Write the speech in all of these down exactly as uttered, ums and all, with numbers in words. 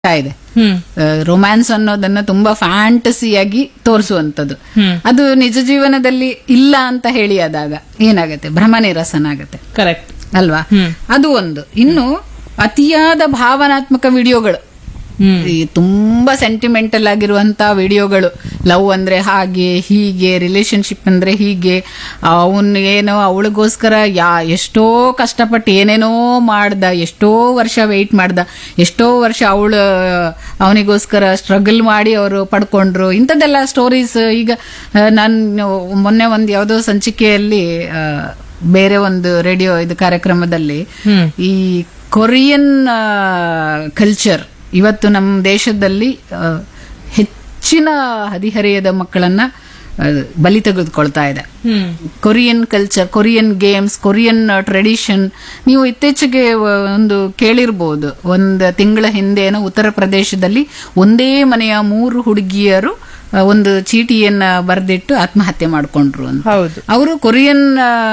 ಇದೆ. ರೊಮ್ಯಾನ್ಸ್ ಅನ್ನೋದನ್ನ ತುಂಬಾ ಫ್ಯಾಂಟಸಿಯಾಗಿ ತೋರಿಸುವಂತದ್ದು. ಅದು ನಿಜ ಜೀವನದಲ್ಲಿ ಇಲ್ಲ ಅಂತ ಹೇಳಿ ಆದಾಗ ಏನಾಗತ್ತೆ, ಭ್ರಮ ನಿರಸನ ಆಗತ್ತೆ. ಕರೆಕ್ಟ್ ಅಲ್ವಾ? ಅದು ಒಂದು. ಇನ್ನು ಅತಿಯಾದ ಭಾವನಾತ್ಮಕ ವಿಡಿಯೋಗಳು, ಈ ತುಂಬಾ ಸೆಂಟಿಮೆಂಟಲ್ ಆಗಿರುವಂತ ವಿಡಿಯೋಗಳು, ಲವ್ ಅಂದ್ರೆ ಹಾಗೆ ಹೀಗೆ, ರಿಲೇಶನ್ಶಿಪ್ ಅಂದ್ರೆ ಹೀಗೆ, ಅವನ್ ಏನೋ ಅವಳಿಗೋಸ್ಕರ ಯಾ ಎಷ್ಟೋ ಕಷ್ಟಪಟ್ಟು ಏನೇನೋ ಮಾಡ್ದ, ಎಷ್ಟೋ ವರ್ಷ ವೆಯ್ಟ್ ಮಾಡ್ದ, ಎಷ್ಟೋ ವರ್ಷ ಅವಳು ಅವನಿಗೋಸ್ಕರ ಸ್ಟ್ರಗಲ್ ಮಾಡಿ ಅವರು ಪಡ್ಕೊಂಡ್ರು. ಇಂಥದ್ದೆಲ್ಲ ಸ್ಟೋರೀಸ್ ಈಗ ನಾನು ಮೊನ್ನೆ ಒಂದು ಯಾವುದೋ ಸಂಚಿಕೆಯಲ್ಲಿ ಬೇರೆ ಒಂದು ರೇಡಿಯೋ ಇದು ಕಾರ್ಯಕ್ರಮದಲ್ಲಿ ಈ ಕೊರಿಯನ್ ಕಲ್ಚರ್ ಇವತ್ತು ನಮ್ಮ ದೇಶದಲ್ಲಿ ಹೆಚ್ಚಿನ ಹದಿಹರೆಯದ ಮಕ್ಕಳನ್ನ ಬಲಿ ತೆಗೆದುಕೊಳ್ತಾ ಇದೆ. Korean culture, Korean games, Korean tradition. ನೀವು ಇತ್ತೀಚೆಗೆ ಒಂದು ಕೇಳಿರ್ಬೋದು, ಒಂದು ತಿಂಗಳ ಹಿಂದೇನೋ ಉತ್ತರ ಪ್ರದೇಶದಲ್ಲಿ ಒಂದೇ ಮನೆಯ ಮೂರು ಹುಡುಗಿಯರು ಒಂದು ಚೀಟಿಯನ್ನ ಬರೆದಿಟ್ಟು ಆತ್ಮಹತ್ಯೆ ಮಾಡ್ಕೊಂಡ್ರು ಅಂತ. ಅವರು ಕೊರಿಯನ್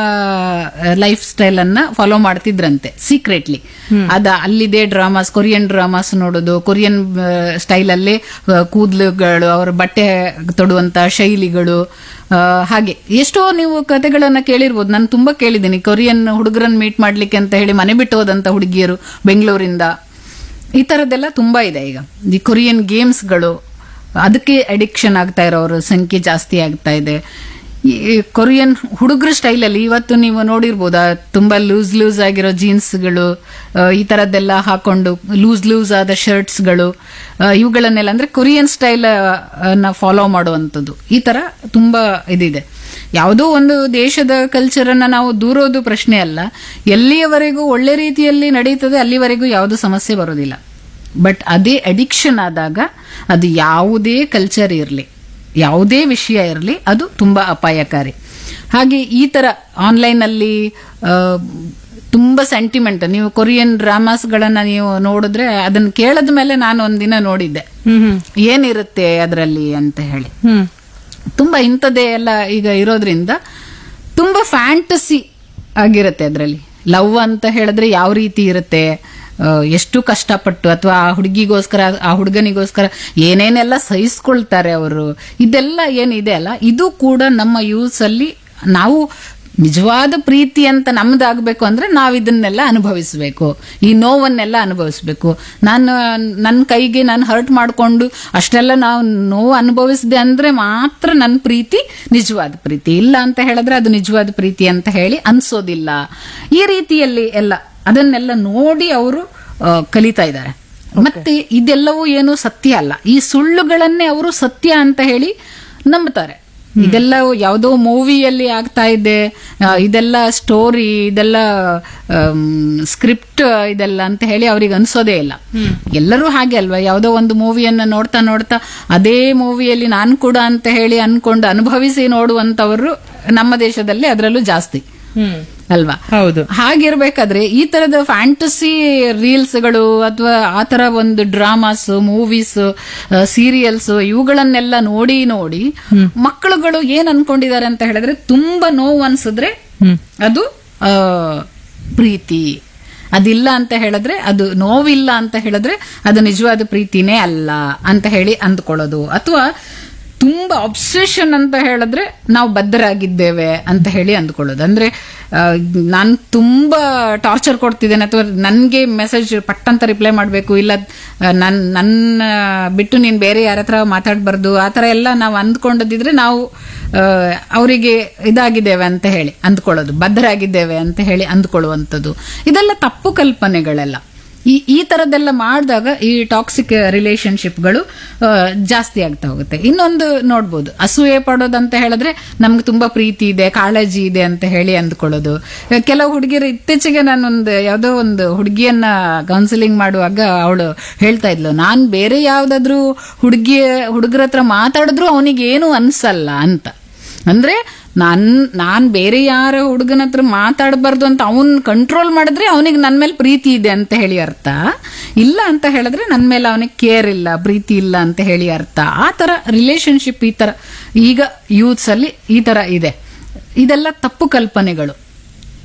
ಲೈಫ್ ಸ್ಟೈಲ್ ಅನ್ನ ಫಾಲೋ ಮಾಡ್ತಿದ್ರಂತೆ ಸೀಕ್ರೆಟ್ಲಿ. ಅದ ಅಲ್ಲಿದೆ ಡ್ರಾಮಾಸ್, ಕೊರಿಯನ್ ಡ್ರಾಮಾಸ್ ನೋಡೋದು, ಕೊರಿಯನ್ ಸ್ಟೈಲ್ ಅಲ್ಲೇ ಕೂದಲುಗಳು, ಅವರ ಬಟ್ಟೆ ತೊಡುವಂತ ಶೈಲಿಗಳು, ಹಾಗೆ ಎಷ್ಟೋ ನೀವು ಕಥೆಗಳನ್ನ ಕೇಳಿರ್ಬೋದು. ನಾನು ತುಂಬಾ ಕೇಳಿದ್ದೀನಿ. ಕೊರಿಯನ್ ಹುಡುಗರನ್ನ ಮೀಟ್ ಮಾಡ್ಲಿಕ್ಕೆ ಅಂತ ಹೇಳಿ ಮನೆ ಬಿಟ್ಟು ಹೋದಂತ ಹುಡುಗಿಯರು ಬೆಂಗಳೂರಿಂದ, ಈ ತರದ್ದೆಲ್ಲ ತುಂಬಾ ಇದೆ. ಈಗ ಈ ಕೊರಿಯನ್ ಗೇಮ್ಸ್ಗಳು, ಅದಕ್ಕೆ ಅಡಿಕ್ಷನ್ ಆಗ್ತಾ ಇರೋರ ಸಂಖ್ಯೆ ಜಾಸ್ತಿ ಆಗ್ತಾ ಇದೆ. ಈ ಕೊರಿಯನ್ ಹುಡುಗರ ಸ್ಟೈಲಲ್ಲಿ ಇವತ್ತು ನೀವು ನೋಡಿರ್ಬೋದಾ, ತುಂಬಾ ಲೂಸ್ ಲೂಸ್ ಆಗಿರೋ ಜೀನ್ಸ್ಗಳು, ಈ ತರದ್ದೆಲ್ಲ ಹಾಕೊಂಡು ಲೂಸ್ ಲೂಸ್ ಆದ ಶರ್ಟ್ಸ್ಗಳು, ಇವುಗಳನ್ನೆಲ್ಲ ಅಂದ್ರೆ ಕೊರಿಯನ್ ಸ್ಟೈಲ್ ನ ಫಾಲೋ ಮಾಡುವಂಥದ್ದು. ಈ ತರ ತುಂಬಾ ಇದಿದೆ. ಯಾವುದೋ ಒಂದು ದೇಶದ ಕಲ್ಚರ್ ಅನ್ನ ನಾವು ದೂರೋದು ಪ್ರಶ್ನೆ ಅಲ್ಲ. ಎಲ್ಲಿಯವರೆಗೂ ಒಳ್ಳೆ ರೀತಿಯಲ್ಲಿ ನಡೀತದೆ ಅಲ್ಲಿವರೆಗೂ ಯಾವುದೂ ಸಮಸ್ಯೆ ಬರೋದಿಲ್ಲ. ಬಟ್ ಅದೇ ಅಡಿಕ್ಷನ್ ಆದಾಗ ಅದು ಯಾವುದೇ ಕಲ್ಚರ್ ಇರಲಿ, ಯಾವುದೇ ವಿಷಯ ಇರಲಿ, ಅದು ತುಂಬಾ ಅಪಾಯಕಾರಿ. ಹಾಗೆ ಈ ತರ ಆನ್ಲೈನ್ ಅಲ್ಲಿ ತುಂಬಾ ಸೆಂಟಿಮೆಂಟ್, ನೀವು ಕೊರಿಯನ್ ಡ್ರಾಮಾಸ್ಗಳನ್ನ ನೀವು ನೋಡಿದ್ರೆ ಅದನ್ನ ಕೇಳದ ಮೇಲೆ ನಾನು ಒಂದಿನ ನೋಡಿದ್ದೆ ಏನಿರುತ್ತೆ ಅದರಲ್ಲಿ ಅಂತ ಹೇಳಿ. ತುಂಬಾ ಇಂಥದ್ದೇ ಎಲ್ಲ ಈಗ ಇರೋದ್ರಿಂದ ತುಂಬಾ ಫ್ಯಾಂಟಸಿ ಆಗಿರುತ್ತೆ ಅದರಲ್ಲಿ. ಲವ್ ಅಂತ ಹೇಳಿದ್ರೆ ಯಾವ ರೀತಿ ಇರುತ್ತೆ, ಎಷ್ಟು ಕಷ್ಟಪಟ್ಟು ಅಥವಾ ಆ ಹುಡುಗಿಗೋಸ್ಕರ ಆ ಹುಡುಗನಿಗೋಸ್ಕರ ಏನೇನೆಲ್ಲ ಸಹಿಸ್ಕೊಳ್ತಾರೆ ಅವರು, ಇದೆಲ್ಲ ಏನಿದೆ ಅಲ್ಲ, ಇದು ಕೂಡ ನಮ್ಮ ಯೂಸ್ ಅಲ್ಲಿ ನಾವು ನಿಜವಾದ ಪ್ರೀತಿ ಅಂತ ನಮ್ದಾಗಬೇಕು ಅಂದ್ರೆ ನಾವು ಇದನ್ನೆಲ್ಲ ಅನುಭವಿಸಬೇಕು, ಈ ನೋವನ್ನೆಲ್ಲ ಅನುಭವಿಸ್ಬೇಕು. ನಾನು ನನ್ನ ಕೈಗೆ ನಾನು ಹರ್ಟ್ ಮಾಡಿಕೊಂಡು ಅಷ್ಟೆಲ್ಲ ನಾವು ನೋವು ಅನುಭವಿಸಿದೆ ಅಂದ್ರೆ ಮಾತ್ರ ನನ್ನ ಪ್ರೀತಿ ನಿಜವಾದ ಪ್ರೀತಿ. ಇಲ್ಲ ಅಂತ ಹೇಳಿದ್ರೆ ಅದು ನಿಜವಾದ ಪ್ರೀತಿ ಅಂತ ಹೇಳಿ ಅನ್ಸೋದಿಲ್ಲ. ಈ ರೀತಿಯಲ್ಲಿ ಎಲ್ಲ ಅದನ್ನೆಲ್ಲ ನೋಡಿ ಅವರು ಕಲಿತಾ ಇದ್ದಾರೆ. ಮತ್ತೆ ಇದೆಲ್ಲವೂ ಏನು ಸತ್ಯ ಅಲ್ಲ, ಈ ಸುಳ್ಳುಗಳನ್ನೇ ಅವರು ಸತ್ಯ ಅಂತ ಹೇಳಿ ನಂಬುತ್ತಾರೆ. ಇದೆಲ್ಲ ಯಾವುದೋ ಮೂವಿಯಲ್ಲಿ ಆಗ್ತಾ ಇದೆ, ಇದೆಲ್ಲ ಸ್ಟೋರಿ, ಇದೆಲ್ಲ ಸ್ಕ್ರಿಪ್ಟ್, ಇದೆಲ್ಲ ಅಂತ ಹೇಳಿ ಅವ್ರಿಗೆ ಅನ್ಸೋದೇ ಇಲ್ಲ. ಎಲ್ಲರೂ ಹಾಗೆ ಅಲ್ವಾ, ಯಾವುದೋ ಒಂದು ಮೂವಿಯನ್ನ ನೋಡ್ತಾ ನೋಡ್ತಾ ಅದೇ ಮೂವಿಯಲ್ಲಿ ನಾನು ಕೂಡ ಅಂತ ಹೇಳಿ ಅನ್ಕೊಂಡು ಅನುಭವಿಸಿ ನೋಡುವಂತವರು ನಮ್ಮ ದೇಶದಲ್ಲಿ ಅದರಲ್ಲೂ ಜಾಸ್ತಿ ಅಲ್ವಾ? ಹೌದು. ಹಾಗಿರ್ಬೇಕಾದ್ರೆ ಈ ತರದ ಫ್ಯಾಂಟಸಿ ರೀಲ್ಸ್ಗಳು ಅಥವಾ ಆ ತರ ಒಂದು ಡ್ರಾಮಾಸ್, ಮೂವೀಸ್, ಸೀರಿಯಲ್ಸ್ ಇವುಗಳನ್ನೆಲ್ಲ ನೋಡಿ ನೋಡಿ ಮಕ್ಕಳುಗಳು ಏನ್ ಅನ್ಕೊಂಡಿದ್ದಾರೆ ಅಂತ ಹೇಳಿದ್ರೆ, ತುಂಬಾ ನೋವು ಅನ್ಸಿದ್ರೆ ಅದು ಆ ಪ್ರೀತಿ, ಅದಿಲ್ಲ ಅಂತ ಹೇಳಿದ್ರೆ, ಅದು ನೋವಿಲ್ಲ ಅಂತ ಹೇಳಿದ್ರೆ ಅದು ನಿಜವಾದ ಪ್ರೀತಿನೇ ಅಲ್ಲ ಅಂತ ಹೇಳಿ ಅಂದ್ಕೊಳ್ಳೋದು. ಅಥವಾ ತುಂಬಾ ಅಬ್ಸೆಷನ್ ಅಂತ ಹೇಳಿದ್ರೆ ನಾವು ಬದ್ಧರಾಗಿದ್ದೇವೆ ಅಂತ ಹೇಳಿ ಅಂದ್ಕೊಳ್ಳೋದು. ಅಂದ್ರೆ ನಾನು ತುಂಬಾ ಟಾರ್ಚರ್ ಕೊಡ್ತಿದ್ದೇನೆ ಅಥವಾ ನನ್ಗೆ ಮೆಸೇಜ್ ಪಟ್ಟಂತ ರಿಪ್ಲೈ ಮಾಡ್ಬೇಕು, ಇಲ್ಲ ನನ್ ನನ್ನ ಬಿಟ್ಟು ನೀನ್ ಬೇರೆ ಯಾರ ಹತ್ರ ಮಾತಾಡ್ಬಾರ್ದು, ಆ ತರ ಎಲ್ಲ ನಾವು ಅಂದ್ಕೊಂಡಿದ್ರೆ ನಾವು ಅವರಿಗೆ ಇದಾಗಿದ್ದೇವೆ ಅಂತ ಹೇಳಿ ಅಂದ್ಕೊಳ್ಳೋದು, ಬದ್ಧರಾಗಿದ್ದೇವೆ ಅಂತ ಹೇಳಿ ಅಂದ್ಕೊಳ್ಳುವಂಥದ್ದು. ಇದೆಲ್ಲ ತಪ್ಪು ಕಲ್ಪನೆಗಳೆಲ್ಲ. ಈ ಈ ತರದ್ದೆಲ್ಲ ಮಾಡಿದಾಗ ಈ ಟಾಕ್ಸಿಕ್ ರಿಲೇಶನ್ಶಿಪ್ಗಳು ಜಾಸ್ತಿ ಆಗ್ತಾ ಹೋಗುತ್ತೆ. ಇನ್ನೊಂದು ನೋಡ್ಬೋದು, ಅಸೂಯೆ ಪಡೋದಂತ ಹೇಳಿದ್ರೆ ನಮ್ಗೆ ತುಂಬಾ ಪ್ರೀತಿ ಇದೆ, ಕಾಳಜಿ ಇದೆ ಅಂತ ಹೇಳಿ ಅಂದ್ಕೊಳ್ಳೋದು. ಕೆಲವು ಹುಡುಗಿಯರು, ಇತ್ತೀಚೆಗೆ ನಾನೊಂದು ಯಾವುದೋ ಒಂದು ಹುಡುಗಿಯನ್ನ ಕೌನ್ಸಿಲಿಂಗ್ ಮಾಡುವಾಗ ಅವಳು ಹೇಳ್ತಾ ಇದ್ಲು, ನಾನ್ ಬೇರೆ ಯಾವ್ದಾದ್ರು ಹುಡುಗಿಯ ಹುಡುಗರ ಹತ್ರ ಮಾತಾಡಿದ್ರು ಅವನಿಗೆ ಏನು ಅನ್ಸಲ್ಲ ಅಂತ. ಅಂದ್ರೆ ನಾನ್ ನಾನ್ ಬೇರೆ ಯಾರ ಹುಡುಗನ ಹತ್ರ ಮಾತಾಡಬಾರ್ದು ಅಂತ ಅವನ್ ಕಂಟ್ರೋಲ್ ಮಾಡಿದ್ರೆ ಅವನಿಗೆ ನನ್ ಮೇಲೆ ಪ್ರೀತಿ ಇದೆ ಅಂತ ಹೇಳಿ ಅರ್ಥ. ಇಲ್ಲ ಅಂತ ಹೇಳಿದ್ರೆ ನನ್ ಮೇಲೆ ಅವನಿಗೆ ಕೇರ್ ಇಲ್ಲ, ಪ್ರೀತಿ ಇಲ್ಲ ಅಂತ ಹೇಳಿ ಅರ್ಥ. ಆ ತರ ರಿಲೇಶನ್ಶಿಪ್ ಈ ತರ ಈಗ ಯೂತ್ಸ್ ಅಲ್ಲಿ ಈ ತರ ಇದೆ. ಇದೆಲ್ಲ ತಪ್ಪು ಕಲ್ಪನೆಗಳು.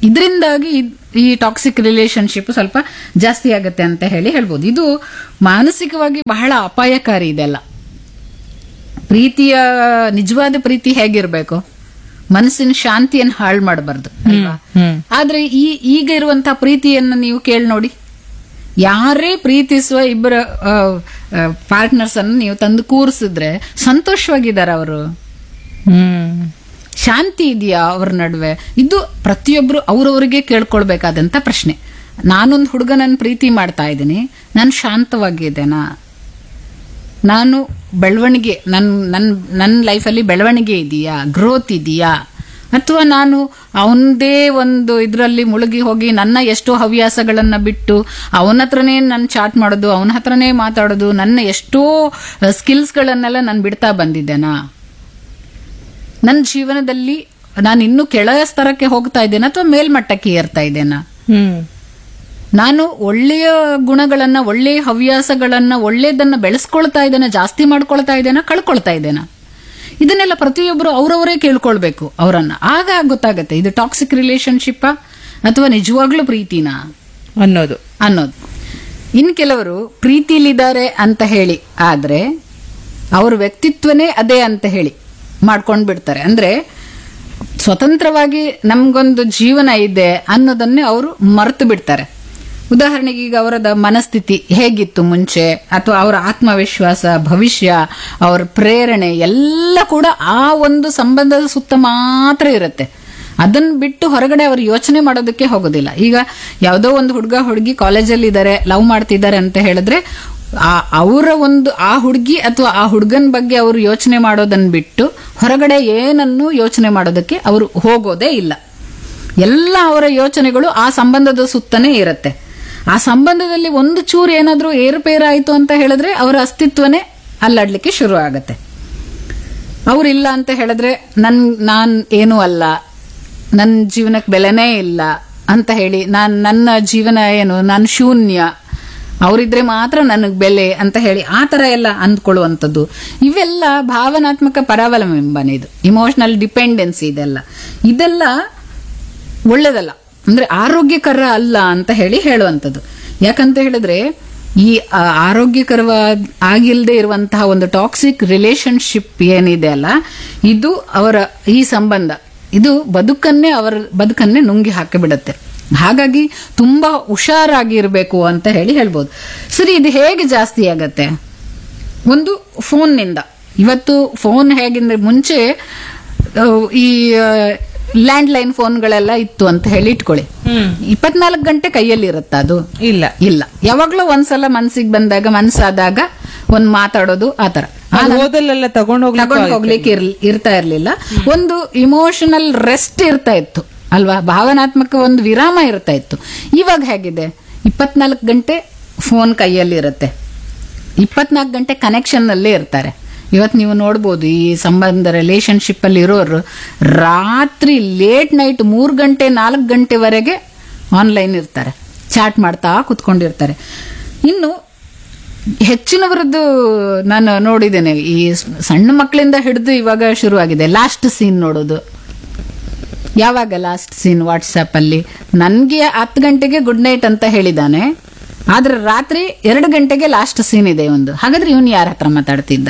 ಇದರಿಂದಾಗಿ ಈ ಟಾಕ್ಸಿಕ್ ರಿಲೇಶನ್ಶಿಪ್ ಸ್ವಲ್ಪ ಜಾಸ್ತಿ ಆಗತ್ತೆ ಅಂತ ಹೇಳಿ ಹೇಳ್ಬೋದು. ಇದು ಮಾನಸಿಕವಾಗಿ ಬಹಳ ಅಪಾಯಕಾರಿ ಇದೆಲ್ಲ. ಪ್ರೀತಿಯ ನಿಜವಾದ ಪ್ರೀತಿ ಹೇಗಿರ್ಬೇಕು, ಮನಸ್ಸಿನ ಶಾಂತಿಯನ್ನು ಹಾಳು ಮಾಡಬಾರ್ದು ಅಲ್ವಾ. ಆದ್ರೆ ಈ ಈಗ ಇರುವಂತಹ ಪ್ರೀತಿಯನ್ನು ನೀವು ಕೇಳಿ ನೋಡಿ, ಯಾರೇ ಪ್ರೀತಿಸುವ ಇಬ್ಬರ ಪಾರ್ಟ್ನರ್ಸ್ ಅನ್ನು ನೀವು ತಂದು ಕೂರಿಸಿದ್ರೆ ಸಂತೋಷವಾಗಿದ್ದಾರೆ ಅವರು, ಶಾಂತಿ ಇದೆಯಾ ಅವ್ರ ನಡುವೆ? ಇದು ಪ್ರತಿಯೊಬ್ರು ಅವ್ರವ್ರಿಗೆ ಕೇಳ್ಕೊಳ್ಬೇಕಾದಂತ ಪ್ರಶ್ನೆ. ನಾನೊಂದು ಹುಡುಗನನ್ನು ಪ್ರೀತಿ ಮಾಡ್ತಾ ಇದ್ದೀನಿ, ನಾನು ಶಾಂತವಾಗಿದ್ದೇನಾ, ನಾನು ಬೆಳವಣಿಗೆ ನನ್ ನನ್ ನನ್ನ ಲೈಫಲ್ಲಿ ಬೆಳವಣಿಗೆ ಇದೆಯಾ, ಗ್ರೋತ್ ಇದೆಯಾ, ಅಥವಾ ನಾನು ಅವನದೇ ಒಂದು ಇದರಲ್ಲಿ ಮುಳುಗಿ ಹೋಗಿ ನನ್ನ ಎಷ್ಟೋ ಹವ್ಯಾಸಗಳನ್ನ ಬಿಟ್ಟು ಅವನ ಹತ್ರನೇ ನಾನು ಚಾಟ್ ಮಾಡೋದು, ಅವನ ಹತ್ರನೇ ಮಾತಾಡೋದು, ನನ್ನ ಎಷ್ಟೋ ಸ್ಕಿಲ್ಸ್ಗಳನ್ನೆಲ್ಲ ನಾನು ಬಿಡ್ತಾ ಬಂದಿದ್ದೇನಾ, ನನ್ನ ಜೀವನದಲ್ಲಿ ನಾನು ಇನ್ನೂ ಕೆಳ ಸ್ತರಕ್ಕೆ ಹೋಗ್ತಾ ಇದ್ದೇನಾ ಅಥವಾ ಮೇಲ್ಮಟ್ಟಕ್ಕೆ ಏರ್ತಾ ಇದ್ದೇನಾ, ನಾನು ಒಳ್ಳೆಯ ಗುಣಗಳನ್ನ, ಒಳ್ಳೆಯ ಹವ್ಯಾಸಗಳನ್ನ, ಒಳ್ಳೆಯದನ್ನ ಬೆಳೆಸ್ಕೊಳ್ತಾ ಇದ್ದೇನೆ, ಜಾಸ್ತಿ ಮಾಡ್ಕೊಳ್ತಾ ಇದ್ದೇನಾ, ಕಳ್ಕೊಳ್ತಾ ಇದ್ದೇನಾ? ಇದನ್ನೆಲ್ಲ ಪ್ರತಿಯೊಬ್ಬರು ಅವರವರೇ ಕೇಳ್ಕೊಳ್ಬೇಕು ಅವರನ್ನ. ಆಗ ಗೊತ್ತಾಗತ್ತೆ ಇದು ಟಾಕ್ಸಿಕ್ ರಿಲೇಶನ್ಶಿಪ್ ಅಥವಾ ನಿಜವಾಗ್ಲೂ ಪ್ರೀತಿನಾ ಅನ್ನೋದು ಅನ್ನೋದು. ಇನ್ ಕೆಲವರು ಪ್ರೀತಿಲಿದ್ದಾರೆ ಅಂತ ಹೇಳಿ ಆದ್ರೆ ಅವ್ರ ವ್ಯಕ್ತಿತ್ವನೇ ಅದೇ ಅಂತ ಹೇಳಿ ಮಾಡ್ಕೊಂಡ್ ಬಿಡ್ತಾರೆ. ಅಂದ್ರೆ ಸ್ವತಂತ್ರವಾಗಿ ನಮ್ಗೊಂದು ಜೀವನ ಇದೆ ಅನ್ನೋದನ್ನೇ ಅವರು ಮರೆತು ಬಿಡ್ತಾರೆ. ಉದಾಹರಣೆಗೆ ಈಗ ಅವರದ ಮನಸ್ಥಿತಿ ಹೇಗಿತ್ತು ಮುಂಚೆ, ಅಥವಾ ಅವರ ಆತ್ಮವಿಶ್ವಾಸ, ಭವಿಷ್ಯ, ಅವರ ಪ್ರೇರಣೆ ಎಲ್ಲ ಕೂಡ ಆ ಒಂದು ಸಂಬಂಧದ ಸುತ್ತ ಮಾತ್ರ ಇರುತ್ತೆ. ಅದನ್ನ ಬಿಟ್ಟು ಹೊರಗಡೆ ಅವರು ಯೋಚನೆ ಮಾಡೋದಕ್ಕೆ ಹೋಗೋದಿಲ್ಲ. ಈಗ ಯಾವುದೋ ಒಂದು ಹುಡುಗ ಹುಡುಗಿ ಕಾಲೇಜಲ್ಲಿ ಇದ್ದಾರೆ, ಲವ್ ಮಾಡ್ತಿದ್ದಾರೆ ಅಂತ ಹೇಳಿದ್ರೆ ಅವರ ಒಂದು ಆ ಹುಡುಗಿ ಅಥವಾ ಆ ಹುಡುಗನ ಬಗ್ಗೆ ಅವರು ಯೋಚನೆ ಮಾಡೋದನ್ನ ಬಿಟ್ಟು ಹೊರಗಡೆ ಏನನ್ನು ಯೋಚನೆ ಮಾಡೋದಕ್ಕೆ ಅವರು ಹೋಗೋದೇ ಇಲ್ಲ. ಎಲ್ಲ ಅವರ ಯೋಚನೆಗಳು ಆ ಸಂಬಂಧದ ಸುತ್ತನೇ ಇರುತ್ತೆ. ಆ ಸಂಬಂಧದಲ್ಲಿ ಒಂದು ಚೂರು ಏನಾದ್ರೂ ಏರುಪೇರಾಯಿತು ಅಂತ ಹೇಳಿದ್ರೆ ಅವರ ಅಸ್ತಿತ್ವನೇ ಅಲ್ಲಾಡ್ಲಿಕ್ಕೆ ಶುರು ಆಗತ್ತೆ. ಅವ್ರಿಲ್ಲ ಅಂತ ಹೇಳಿದ್ರೆ ನನ್ ನಾನ್ ಏನೂ ಅಲ್ಲ, ನನ್ನ ಜೀವನಕ್ಕೆ ಬೆಲೆನೇ ಇಲ್ಲ ಅಂತ ಹೇಳಿ, ನಾನ್ ನನ್ನ ಜೀವನ ಏನು, ನಾನು ಶೂನ್ಯ, ಅವರಿದ್ರೆ ಮಾತ್ರ ನನಗ್ ಬೆಲೆ ಅಂತ ಹೇಳಿ ಆ ತರ ಎಲ್ಲ ಅಂದ್ಕೊಳ್ಳುವಂಥದ್ದು, ಇವೆಲ್ಲ ಭಾವನಾತ್ಮಕ ಪರಾವಲಂಬನೆ, ಇದು ಇಮೋಷನಲ್ ಡಿಪೆಂಡೆನ್ಸಿ, ಇದೆಲ್ಲ ಇದೆಲ್ಲ ಒಳ್ಳೇದಲ್ಲ, ಅಂದ್ರೆ ಆರೋಗ್ಯಕರ ಅಲ್ಲ ಅಂತ ಹೇಳಿ ಹೇಳುವಂಥದ್ದು. ಯಾಕಂತ ಹೇಳಿದ್ರೆ ಈ ಆರೋಗ್ಯಕರ ಆಗಿಲ್ಲದೆ ಇರುವಂತಹ ಒಂದು ಟಾಕ್ಸಿಕ್ ರಿಲೇಶನ್ಶಿಪ್ ಏನಿದೆ ಅಲ್ಲ, ಇದು ಅವರ ಈ ಸಂಬಂಧ ಇದು ಬದುಕನ್ನೇ ಅವರ ಬದುಕನ್ನೇ ನುಂಗಿ ಹಾಕಿಬಿಡತ್ತೆ. ಹಾಗಾಗಿ ತುಂಬಾ ಹುಷಾರಾಗಿರ್ಬೇಕು ಅಂತ ಹೇಳಿ ಹೇಳ್ಬೋದು. ಸರಿ, ಇದು ಹೇಗೆ ಜಾಸ್ತಿ ಆಗತ್ತೆ? ಒಂದು ಫೋನ್ನಿಂದ. ಇವತ್ತು ಫೋನ್ ಹೇಗೆಂದ್ರೆ ಮುಂಚೆ ಈ ಲ್ಯಾಂಡ್ ಲೈನ್ ಫೋನ್ಗಳೆಲ್ಲ ಇತ್ತು ಅಂತ ಹೇಳಿ ಇಟ್ಕೊಳ್ಳಿ, ಇಪ್ಪತ್ನಾಲ್ಕು ಗಂಟೆ ಕೈಯಲ್ಲಿ ಇರುತ್ತ ಅದು? ಇಲ್ಲ ಇಲ್ಲ. ಯಾವಾಗ್ಲೂ ಒಂದ್ಸಲ ಮನ್ಸಿಗೆ ಬಂದಾಗ, ಮನ್ಸಾದಾಗ ಒಂದ್ ಮಾತಾಡೋದು, ಆತರ ಓದಲ್ಲೆಲ್ಲ ತಗೊಂಡ್ ತಗೊಂಡ್ ಹೋಗ್ಲಿಕ್ಕೆ ಇರ್ತಾ ಇರ್ಲಿಲ್ಲ. ಒಂದು ಇಮೋಷನಲ್ ರೆಸ್ಟ್ ಇರ್ತಾ ಇತ್ತು ಅಲ್ವಾ, ಭಾವನಾತ್ಮಕ ಒಂದು ವಿರಾಮ ಇರ್ತಾ ಇತ್ತು. ಇವಾಗ ಹೇಗಿದೆ, ಇಪ್ಪತ್ನಾಲ್ಕು ಗಂಟೆ ಫೋನ್ ಕೈಯಲ್ಲಿ ಇರುತ್ತೆ, ಇಪ್ಪತ್ನಾಲ್ಕು ಗಂಟೆ ಕನೆಕ್ಷನ್ ನಲ್ಲೇ ಇರ್ತಾರೆ. ಇವತ್ತು ನೀವು ನೋಡ್ಬೋದು ಈ ಸಂಬಂಧ ರಿಲೇಶನ್ಶಿಪ್ ಅಲ್ಲಿ ಇರೋರು ರಾತ್ರಿ ಲೇಟ್ ನೈಟ್ ಮೂರ್ ಗಂಟೆ ನಾಲ್ಕು ಗಂಟೆವರೆಗೆ ಆನ್ಲೈನ್ ಇರ್ತಾರೆ, ಚಾಟ್ ಮಾಡ್ತಾ ಕುತ್ಕೊಂಡಿರ್ತಾರೆ. ಇನ್ನು ಹೆಚ್ಚಿನವರದ್ದು ನಾನು ನೋಡಿದ್ದೇನೆ, ಈ ಸಣ್ಣ ಮಕ್ಕಳಿಂದ ಹಿಡಿದು ಇವಾಗ ಶುರುವಾಗಿದೆ ಲಾಸ್ಟ್ ಸೀನ್ ನೋಡೋದು. ಯಾವಾಗ ಲಾಸ್ಟ್ ಸೀನ್? ವಾಟ್ಸ್ಆಪ್ ಅಲ್ಲಿ ನನ್ಗೆ ಹತ್ತು ಗಂಟೆಗೆ ಗುಡ್ ನೈಟ್ ಅಂತ ಹೇಳಿದಾನೆ, ಆದ್ರೆ ರಾತ್ರಿ ಎರಡು ಗಂಟೆಗೆ ಲಾಸ್ಟ್ ಸೀನ್ ಇದೆ ಒಂದು. ಹಾಗಾದ್ರೆ ಇವನು ಯಾರ ಹತ್ರ ಮಾತಾಡ್ತಿದ್ದ?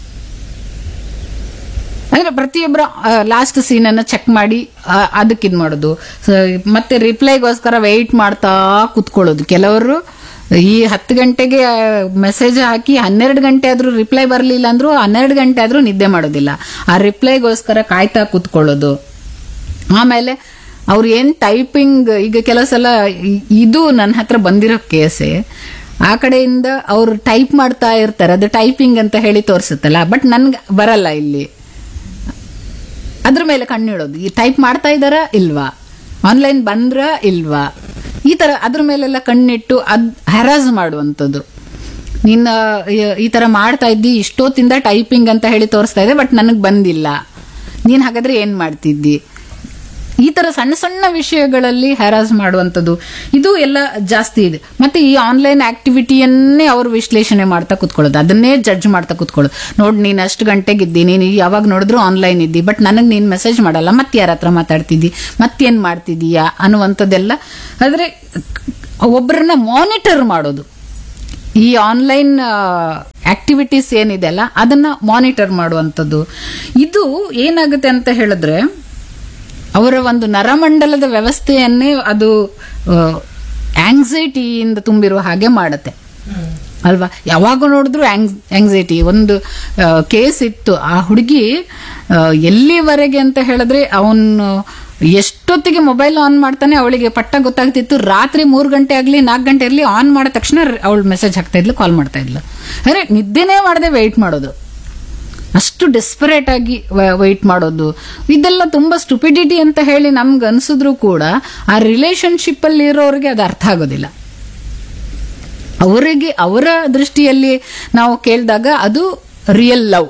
ಅಂದ್ರೆ ಪ್ರತಿಯೊಬ್ಬರ ಲಾಸ್ಟ್ ಸೀನ್ ಅನ್ನ ಚೆಕ್ ಮಾಡಿ ಅದಕ್ಕೆ ಇದ್ ಮಾಡೋದು, ಮತ್ತೆ ರಿಪ್ಲೈಗೋಸ್ಕರ ವೆಯ್ಟ್ ಮಾಡ್ತಾ ಕುತ್ಕೊಳ್ಳೋದು. ಕೆಲವರು ಈ ಹತ್ತು ಗಂಟೆಗೆ ಮೆಸೇಜ್ ಹಾಕಿ ಹನ್ನೆರಡು ಗಂಟೆ ಆದ್ರೂ ರಿಪ್ಲೈ ಬರಲಿಲ್ಲ ಅಂದ್ರೂ ಹನ್ನೆರಡು ಗಂಟೆ ಆದ್ರೂ ನಿದ್ದೆ ಮಾಡೋದಿಲ್ಲ, ಆ ರಿಪ್ಲೈಗೋಸ್ಕರ ಕಾಯ್ತಾ ಕುತ್ಕೊಳ್ಳೋದು. ಆಮೇಲೆ ಅವ್ರು ಏನ್ ಟೈಪಿಂಗ್, ಈಗ ಕೆಲವು ಸಲ ಇದು ನನ್ನ ಹತ್ರ ಬಂದಿರೋ ಕೇಸೆ, ಆ ಕಡೆಯಿಂದ ಅವ್ರು ಟೈಪ್ ಮಾಡ್ತಾ ಇರ್ತಾರೆ, ಅದು ಟೈಪಿಂಗ್ ಅಂತ ಹೇಳಿ ತೋರಿಸುತ್ತಲ್ಲ, ಬಟ್ ನನ್ಗೆ ಬರಲ್ಲ ಇಲ್ಲಿ. ಅದ್ರ ಮೇಲೆ ಕಣ್ಣಿಡೋದು, ಈ ಟೈಪ್ ಮಾಡ್ತಾ ಇದ್ದಾರಾ ಇಲ್ವಾ, ಆನ್ಲೈನ್ ಬಂದ್ರ ಇಲ್ವಾ, ಈ ತರ ಅದ್ರ ಮೇಲೆಲ್ಲ ಕಣ್ಣಿಟ್ಟು ಅದ್ ಹರಾಜ್ ಮಾಡುವಂಥದ್ದು. ನಿನ್ನ ಈ ತರ ಮಾಡ್ತಾ ಇದ್ದಿ, ಇಷ್ಟೊತ್ತಿಂದ ಟೈಪಿಂಗ್ ಅಂತ ಹೇಳಿ ತೋರಿಸ್ತಾ ಇದೆ, ಬಟ್ ನನಗ್ ಬಂದಿಲ್ಲ, ನೀನ್ ಹಾಗಾದ್ರೆ ಏನ್ ಮಾಡ್ತಿದ್ದಿ, ಈ ತರ ಸಣ್ಣ ಸಣ್ಣ ವಿಷಯಗಳಲ್ಲಿ ಹ್ಯಾರಾಸ್ ಮಾಡುವಂಥದ್ದು ಇದು ಎಲ್ಲ ಜಾಸ್ತಿ ಇದೆ. ಮತ್ತೆ ಈ ಆನ್ಲೈನ್ ಆಕ್ಟಿವಿಟಿಯನ್ನೇ ಅವರು ವಿಶ್ಲೇಷಣೆ ಮಾಡ್ತಾ ಕುತ್ಕೊಳ್ಳೋದು, ಅದನ್ನೇ ಜಡ್ಜ್ ಮಾಡ್ತಾ ಕುತ್ಕೊಳ್ಳೋದು. ನೋಡ್ ನೀನ್ ಅಷ್ಟು ಗಂಟೆಗಿದ್ದಿ, ನೀನು ಯಾವಾಗ ನೋಡಿದ್ರು ಆನ್ಲೈನ್ ಇದ್ದಿ, ಬಟ್ ನನಗ್ ನೀನ್ ಮೆಸೇಜ್ ಮಾಡಲ್ಲ, ಮತ್ತೆ ಯಾರ ಹತ್ರ ಮಾತಾಡ್ತಿದ್ದಿ, ಮತ್ತೇನ್ ಮಾಡ್ತಿದೀಯಾ ಅನ್ನುವಂಥದ್ದೆಲ್ಲ. ಆದ್ರೆ ಒಬ್ಬರನ್ನ ಮಾನಿಟರ್ ಮಾಡೋದು, ಈ ಆನ್ಲೈನ್ ಆಕ್ಟಿವಿಟೀಸ್ ಏನಿದೆ ಅಲ್ಲ ಅದನ್ನ ಮಾನಿಟರ್ ಮಾಡುವಂಥದ್ದು, ಇದು ಏನಾಗುತ್ತೆ ಅಂತ ಹೇಳಿದ್ರೆ ಅವರ ಒಂದು ನರಮಂಡಲದ ವ್ಯವಸ್ಥೆಯನ್ನೇ ಅದು ಆಂಗ್ಸೈಟಿಯಿಂದ ತುಂಬಿರುವ ಹಾಗೆ ಮಾಡುತ್ತೆ ಅಲ್ವಾ. ಯಾವಾಗ ನೋಡಿದ್ರು ಆಂಗ್ಸೈಟಿ. ಒಂದು ಕೇಸ್ ಇತ್ತು, ಆ ಹುಡುಗಿ ಎಲ್ಲಿವರೆಗೆ ಅಂತ ಹೇಳಿದ್ರೆ ಅವನು ಎಷ್ಟೊತ್ತಿಗೆ ಮೊಬೈಲ್ ಆನ್ ಮಾಡ್ತಾನೆ ಅವಳಿಗೆ ಪಟ್ಟ ಗೊತ್ತಾಗ್ತಿತ್ತು. ರಾತ್ರಿ ಮೂರು ಗಂಟೆ ಆಗ್ಲಿ ನಾಲ್ಕು ಗಂಟೆ ಇರ್ಲಿ ಆನ್ ಮಾಡಿದ ತಕ್ಷಣ ಅವಳು ಮೆಸೇಜ್ ಹಾಕ್ತಾ ಇದ್ಲು, ಕಾಲ್ ಮಾಡ್ತಾ ಇದ್ಲು. ಅಂದ್ರೆ ನಿದ್ದೆನೇ ಮಾಡದೆ ವೆಯ್ಟ್ ಮಾಡೋದು, ಅಷ್ಟು ಡೆಸ್ಪರೇಟ್ ಆಗಿ ವೆಯ್ಟ್ ಮಾಡೋದು. ಇದೆಲ್ಲ ತುಂಬಾ ಸ್ಟುಪಿಡಿಟಿ ಅಂತ ಹೇಳಿ ನಮ್ಗೆ ಅನ್ಸಿದ್ರು ಕೂಡ ಆ ರಿಲೇಶನ್ಶಿಪ್ ಅಲ್ಲಿ ಇರೋರಿಗೆ ಅದು ಅರ್ಥ ಆಗೋದಿಲ್ಲ. ಅವರಿಗೆ ಅವರ ದೃಷ್ಟಿಯಲ್ಲಿ ನಾವು ಕೇಳಿದಾಗ ಅದು ರಿಯಲ್ ಲವ್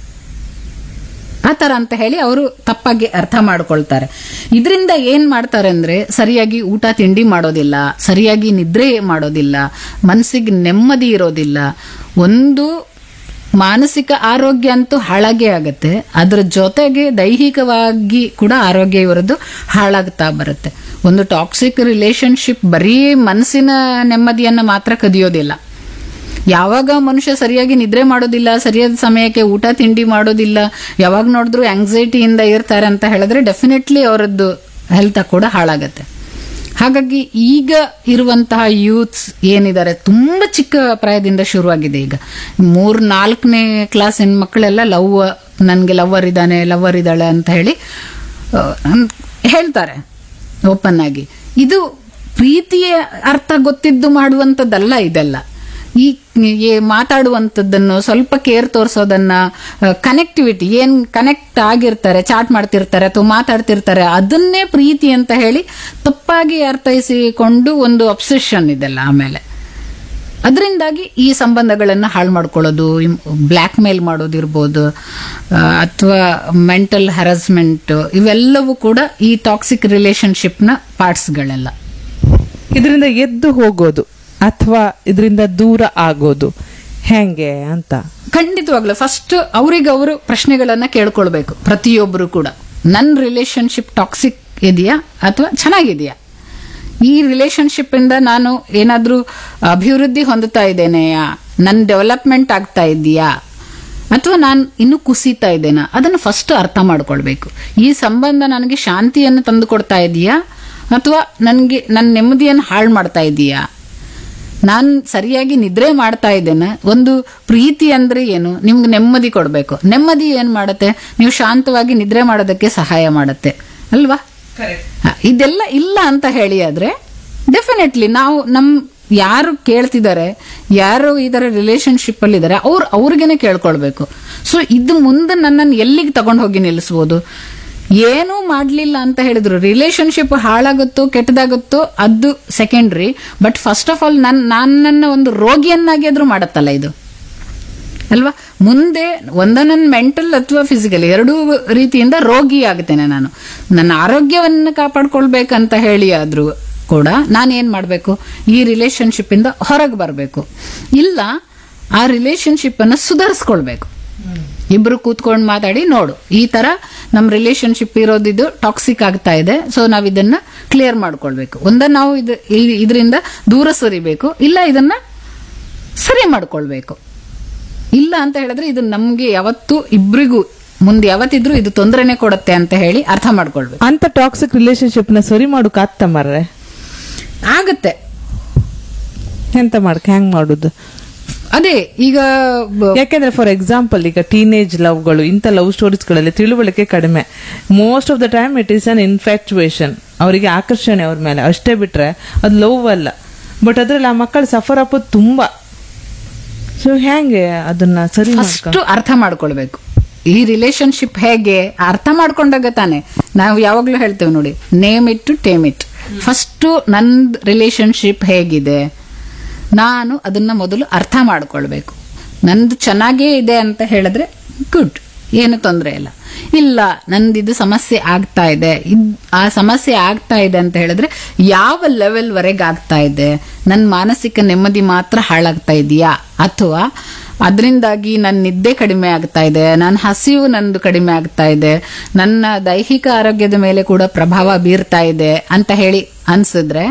ಆ ತರ ಅಂತ ಹೇಳಿ ಅವರು ತಪ್ಪಾಗಿ ಅರ್ಥ ಮಾಡ್ಕೊಳ್ತಾರೆ. ಇದರಿಂದ ಏನ್ ಮಾಡ್ತಾರೆ ಅಂದ್ರೆ ಸರಿಯಾಗಿ ಊಟ ತಿಂಡಿ ಮಾಡೋದಿಲ್ಲ, ಸರಿಯಾಗಿ ನಿದ್ರೆ ಮಾಡೋದಿಲ್ಲ, ಮನಸ್ಸಿಗೆ ನೆಮ್ಮದಿ ಇರೋದಿಲ್ಲ. ಒಂದು ಮಾನಸಿಕ ಆರೋಗ್ಯ ಅಂತೂ ಹಾಳಾಗೇ ಆಗತ್ತೆ, ಅದ್ರ ಜೊತೆಗೆ ದೈಹಿಕವಾಗಿ ಕೂಡ ಆರೋಗ್ಯ ಇವರದ್ದು ಹಾಳಾಗ್ತಾ ಬರುತ್ತೆ. ಒಂದು ಟಾಕ್ಸಿಕ್ ರಿಲೇಶನ್ಶಿಪ್ ಬರೀ ಮನಸ್ಸಿನ ನೆಮ್ಮದಿಯನ್ನ ಮಾತ್ರ ಕದಿಯೋದಿಲ್ಲ. ಯಾವಾಗ ಮನುಷ್ಯ ಸರಿಯಾಗಿ ನಿದ್ರೆ ಮಾಡೋದಿಲ್ಲ, ಸರಿಯಾದ ಸಮಯಕ್ಕೆ ಊಟ ತಿಂಡಿ ಮಾಡೋದಿಲ್ಲ, ಯಾವಾಗ ನೋಡಿದ್ರು ಆಂಗ್ಸೈಟಿಯಿಂದ ಇರ್ತಾರೆ ಅಂತ ಹೇಳಿದ್ರೆ ಡೆಫಿನೆಟ್ಲಿ ಅವರದ್ದು ಹೆಲ್ತ್ ಕೂಡ ಹಾಳಾಗತ್ತೆ. ಹಾಗಾಗಿ ಈಗ ಇರುವಂತಹ ಯೂತ್ಸ್ ಏನಿದ್ದಾರೆ ತುಂಬಾ ಚಿಕ್ಕ ಪ್ರಾಯದಿಂದ ಶುರುವಾಗಿದೆ. ಈಗ ಮೂರ್ ನಾಲ್ಕನೇ ಕ್ಲಾಸ್ ಹೆಣ್ಮಕ್ಳೆಲ್ಲ ಲವ್, ನನ್ಗೆ ಲವ್ವರ್ ಇದ್ದಾನೆ ಲವ್ವರ್ ಇದ್ದಾಳೆ ಅಂತ ಹೇಳಿ ಹೇಳ್ತಾರೆ ಓಪನ್ ಆಗಿ. ಇದು ಪ್ರೀತಿಯ ಅರ್ಥ ಗೊತ್ತಿದ್ದು ಮಾಡುವಂಥದ್ದಲ್ಲ ಇದೆಲ್ಲ. ಈ ಮಾತಾಡುವಂಥದ್ದನ್ನು, ಸ್ವಲ್ಪ ಕೇರ್ ತೋರಿಸೋದನ್ನ, ಕನೆಕ್ಟಿವಿಟಿ ಏನ್ ಕನೆಕ್ಟ್ ಆಗಿರ್ತಾರೆ, ಚಾಟ್ ಮಾಡ್ತಿರ್ತಾರೆ ಅಥವಾ ಮಾತಾಡ್ತಿರ್ತಾರೆ, ಅದನ್ನೇ ಪ್ರೀತಿ ಅಂತ ಹೇಳಿ ತಪ್ಪಾಗಿ ಅರ್ಥೈಸಿಕೊಂಡು ಒಂದು ಅಬ್ಸೆಷನ್ ಇದೆಲ್ಲ. ಆಮೇಲೆ ಅದರಿಂದಾಗಿ ಈ ಸಂಬಂಧಗಳನ್ನು ಹಾಳು ಮಾಡ್ಕೊಳ್ಳೋದು, ಬ್ಲ್ಯಾಕ್ ಮೇಲ್ ಮಾಡೋದಿರ್ಬೋದು ಅಥವಾ ಮೆಂಟಲ್ ಹ್ಯಾರಸ್ಮೆಂಟ್, ಇವೆಲ್ಲವೂ ಕೂಡ ಈ ಟಾಕ್ಸಿಕ್ ರಿಲೇಶನ್ಶಿಪ್ನ ಪಾರ್ಟ್ಸ್ಗಳೆಲ್ಲ. ಇದರಿಂದ ಎದ್ದು ಹೋಗೋದು ಅಥವಾ ಇದರಿಂದ ದೂರ ಆಗೋದು ಹೆಂಗೆ ಅಂತ ಖಂಡಿತವಾಗ್ಲೂ ಫಸ್ಟ್ ಅವ್ರಿಗೆ ಅವರು ಪ್ರಶ್ನೆಗಳನ್ನ ಕೇಳ್ಕೊಳ್ಬೇಕು ಪ್ರತಿಯೊಬ್ಬರು ಕೂಡ. ನನ್ನ ರಿಲೇಶನ್ಶಿಪ್ ಟಾಕ್ಸಿಕ್ ಇದೆಯಾ ಅಥವಾ ಚೆನ್ನಾಗಿದೆಯಾ? ಈ ರಿಲೇಶನ್ಶಿಪ್ ಇಂದ ನಾನು ಏನಾದ್ರೂ ಅಭಿವೃದ್ಧಿ ಹೊಂದುತ್ತಾ ಇದ್ದೇನೆಯಾ? ನನ್ನ ಡೆವಲಪ್ಮೆಂಟ್ ಆಗ್ತಾ ಇದೆಯಾ ಅಥವಾ ನಾನು ಇನ್ನು ಕುಸಿತಾ ಇದ್ದೇನಾ? ಅದನ್ನು ಫಸ್ಟ್ ಅರ್ಥ ಮಾಡ್ಕೊಳ್ಬೇಕು. ಈ ಸಂಬಂಧ ನನಗೆ ಶಾಂತಿಯನ್ನು ತಂದು ಕೊಡ್ತಾ ಇದೆಯಾ ಅಥವಾ ನನಗೆ ನನ್ನ ನೆಮ್ಮದಿಯನ್ನು ಹಾಳು ಮಾಡ್ತಾ ಇದೆಯಾ? ನಾನು ಸರಿಯಾಗಿ ನಿದ್ರೆ ಮಾಡ್ತಾ ಇದ್ದೇನೆ. ಒಂದು ಪ್ರೀತಿ ಅಂದ್ರೆ ಏನು? ನಿಮ್ಗೆ ನೆಮ್ಮದಿ ಕೊಡಬೇಕು. ನೆಮ್ಮದಿ ಏನ್ ಮಾಡುತ್ತೆ? ನೀವು ಶಾಂತವಾಗಿ ನಿದ್ರೆ ಮಾಡೋದಕ್ಕೆ ಸಹಾಯ ಮಾಡುತ್ತೆ ಅಲ್ವಾ? ಇದೆಲ್ಲ ಇಲ್ಲ ಅಂತ ಹೇಳಿ ಆದ್ರೆ ಡೆಫಿನೆಟ್ಲಿ ನಾವು ನಮ್ ಯಾರು ಕೇಳ್ತಿದ್ದಾರೆ, ಯಾರು ಇದರ ರಿಲೇಶನ್ಶಿಪ್ ಅಲ್ಲಿ ಇದಾರೆ, ಅವ್ರು ಅವ್ರಿಗೇನೆ ಕೇಳ್ಕೊಳ್ಬೇಕು. ಸೊ ಇದು ಮುಂದೆ ನನ್ನನ್ನು ಎಲ್ಲಿಗೆ ತಗೊಂಡು ಹೋಗಿ ನಿಲ್ಲಿಸಬಹುದು? ಏನೂ ಮಾಡ್ಲಿಲ್ಲ ಅಂತ ಹೇಳಿದ್ರು ರಿಲೇಶನ್ಶಿಪ್ ಹಾಳಾಗುತ್ತೋ ಕೆಟ್ಟದಾಗುತ್ತೋ ಅದು secondary. But first of all ನನ್ ನನ್ನ ಒಂದು ರೋಗಿಯನ್ನಾಗಿ ಆದ್ರೂ ಮಾಡತ್ತಲ್ಲ ಇದು ಅಲ್ವಾ? ಮುಂದೆ ಒಂದ ನನ್ನ ಮೆಂಟಲ್ ಅಥವಾ ಫಿಸಿಕಲ್ ಎರಡೂ ರೀತಿಯಿಂದ ರೋಗಿ ಆಗುತ್ತೇನೆ ನಾನು. ನನ್ನ ಆರೋಗ್ಯವನ್ನು ಕಾಪಾಡ್ಕೊಳ್ಬೇಕಂತ ಹೇಳಿ ಆದ್ರೂ ಕೂಡ ನಾನು ಏನ್ ಮಾಡ್ಬೇಕು? ಈ ರಿಲೇಶನ್ಶಿಪ್ ಇಂದ ಹೊರಗೆ ಬರಬೇಕು, ಇಲ್ಲ ಆ ರಿಲೇಶನ್ಶಿಪ್ ಅನ್ನ ಸುಧಾರಿಸ್ಕೊಳ್ಬೇಕು. ಇಬ್ರು ಕೂತ್ಕೊಂಡು ಮಾತಾಡಿ, ನೋಡು ಈ ತರ ನಮ್ ರಿಲೇಶನ್ಶಿಪ್ ಇರೋದಿದ್ದು ಟಾಕ್ಸಿಕ್ ಆಗ್ತಾ ಇದೆ, ಸೊ ನಾವ್ ಇದನ್ನ ಕ್ಲಿಯರ್ ಮಾಡ್ಕೊಳ್ಬೇಕು. ಒಂದ ನಾವು ಇದರಿಂದ ದೂರ ಸರಿಬೇಕು, ಇಲ್ಲ ಇದನ್ನ ಸರಿ ಮಾಡ್ಕೊಳ್ಬೇಕು. ಇಲ್ಲ ಅಂತ ಹೇಳಿದ್ರೆ ಇದು ನಮ್ಗೆ ಯಾವತ್ತು ಇಬ್ರಿಗೂ ಮುಂದೆ ಯಾವತ್ತಿದ್ರು ಇದು ತೊಂದರೆನೆ ಕೊಡುತ್ತೆ ಅಂತ ಹೇಳಿ ಅರ್ಥ ಮಾಡ್ಕೊಳ್ಬೇಕು. ಅಂತ ಟಾಕ್ಸಿಕ್ ರಿಲೇಶನ್ಶಿಪ್ ನ ಸರಿ ಮಾಡೋಕ್ ಆಗ್ತ ಮಾರ್ರೆ ಆಗತ್ತೆ. ಎಂತ ಮಾಡಕ್ ಹೆಂಗ್ ಮಾಡುದು? ಅದೇ ಈಗ ಯಾಕೆಂದ್ರೆ ಫಾರ್ ಎಕ್ಸಾಂಪಲ್ ಈಗ ಟೀನೇಜ್ ಲವ್ಗಳು, ಇಂಥ ಲವ್ ಸ್ಟೋರೀಸ್ಗಳಲ್ಲಿ ತಿಳುವಳಿಕೆ ಕಡಿಮೆ. Most of the time it is an infatuation, ಅವರಿಗೆ ಆಕರ್ಷಣೆ ಅವ್ರ ಮೇಲೆ, ಅಷ್ಟೇ ಬಿಟ್ರೆ ಅದು ಲವ್ ಅಲ್ಲ. ಬಟ್ ಅದ್ರಲ್ಲಿ ಆ ಮಕ್ಕಳು ಸಫರ್ ಆಗೋದು ತುಂಬಾ. ಸೊ ಹೆಂಗೆ ಅದನ್ನ ಸರಿ ಫಸ್ಟ್ ಅರ್ಥ ಮಾಡ್ಕೊಳ್ಬೇಕು. ಈ ರಿಲೇಶನ್ಶಿಪ್ ಹೇಗೆ ಅರ್ಥ ಮಾಡ್ಕೊಂಡಾಗ ತಾನೆ ನಾವು ಯಾವಾಗ್ಲೂ ಹೇಳ್ತೇವೆ ನೋಡಿ, name it to time it. First ನಂದ್ ರಿಲೇಶನ್ಶಿಪ್ ಹೇಗಿದೆ, ನಾನು ಅದನ್ನ ಮೊದಲು ಅರ್ಥ ಮಾಡ್ಕೊಳ್ಬೇಕು. ನಂದು ಚೆನ್ನಾಗೇ ಇದೆ ಅಂತ ಹೇಳಿದ್ರೆ ಗುಡ್, ಏನು ತೊಂದರೆ ಇಲ್ಲ. ಇಲ್ಲ ನಂದಿದು ಸಮಸ್ಯೆ ಆಗ್ತಾ ಇದೆ, ಇದ್- ಆ ಸಮಸ್ಯೆ ಆಗ್ತಾ ಇದೆ ಅಂತ ಹೇಳಿದ್ರೆ ಯಾವ ಲೆವೆಲ್ ವರೆಗೆ ಆಗ್ತಾ ಇದೆ, ನನ್ನ ಮಾನಸಿಕ ನೆಮ್ಮದಿ ಮಾತ್ರ ಹಾಳಾಗ್ತಾ ಇದೆಯಾ, ಅಥವಾ ಅದರಿಂದಾಗಿ ನನ್ನ ನಿದ್ದೆ ಕಡಿಮೆ ಆಗ್ತಾ ಇದೆ, ನನ್ನ ಹಸಿವು ನಂದು ಕಡಿಮೆ ಆಗ್ತಾ ಇದೆ, ನನ್ನ ದೈಹಿಕ ಆರೋಗ್ಯದ ಮೇಲೆ ಕೂಡ ಪ್ರಭಾವ ಬೀರ್ತಾ ಇದೆ ಅಂತ ಹೇಳಿ ಅನ್ಸಿದ್ರೆ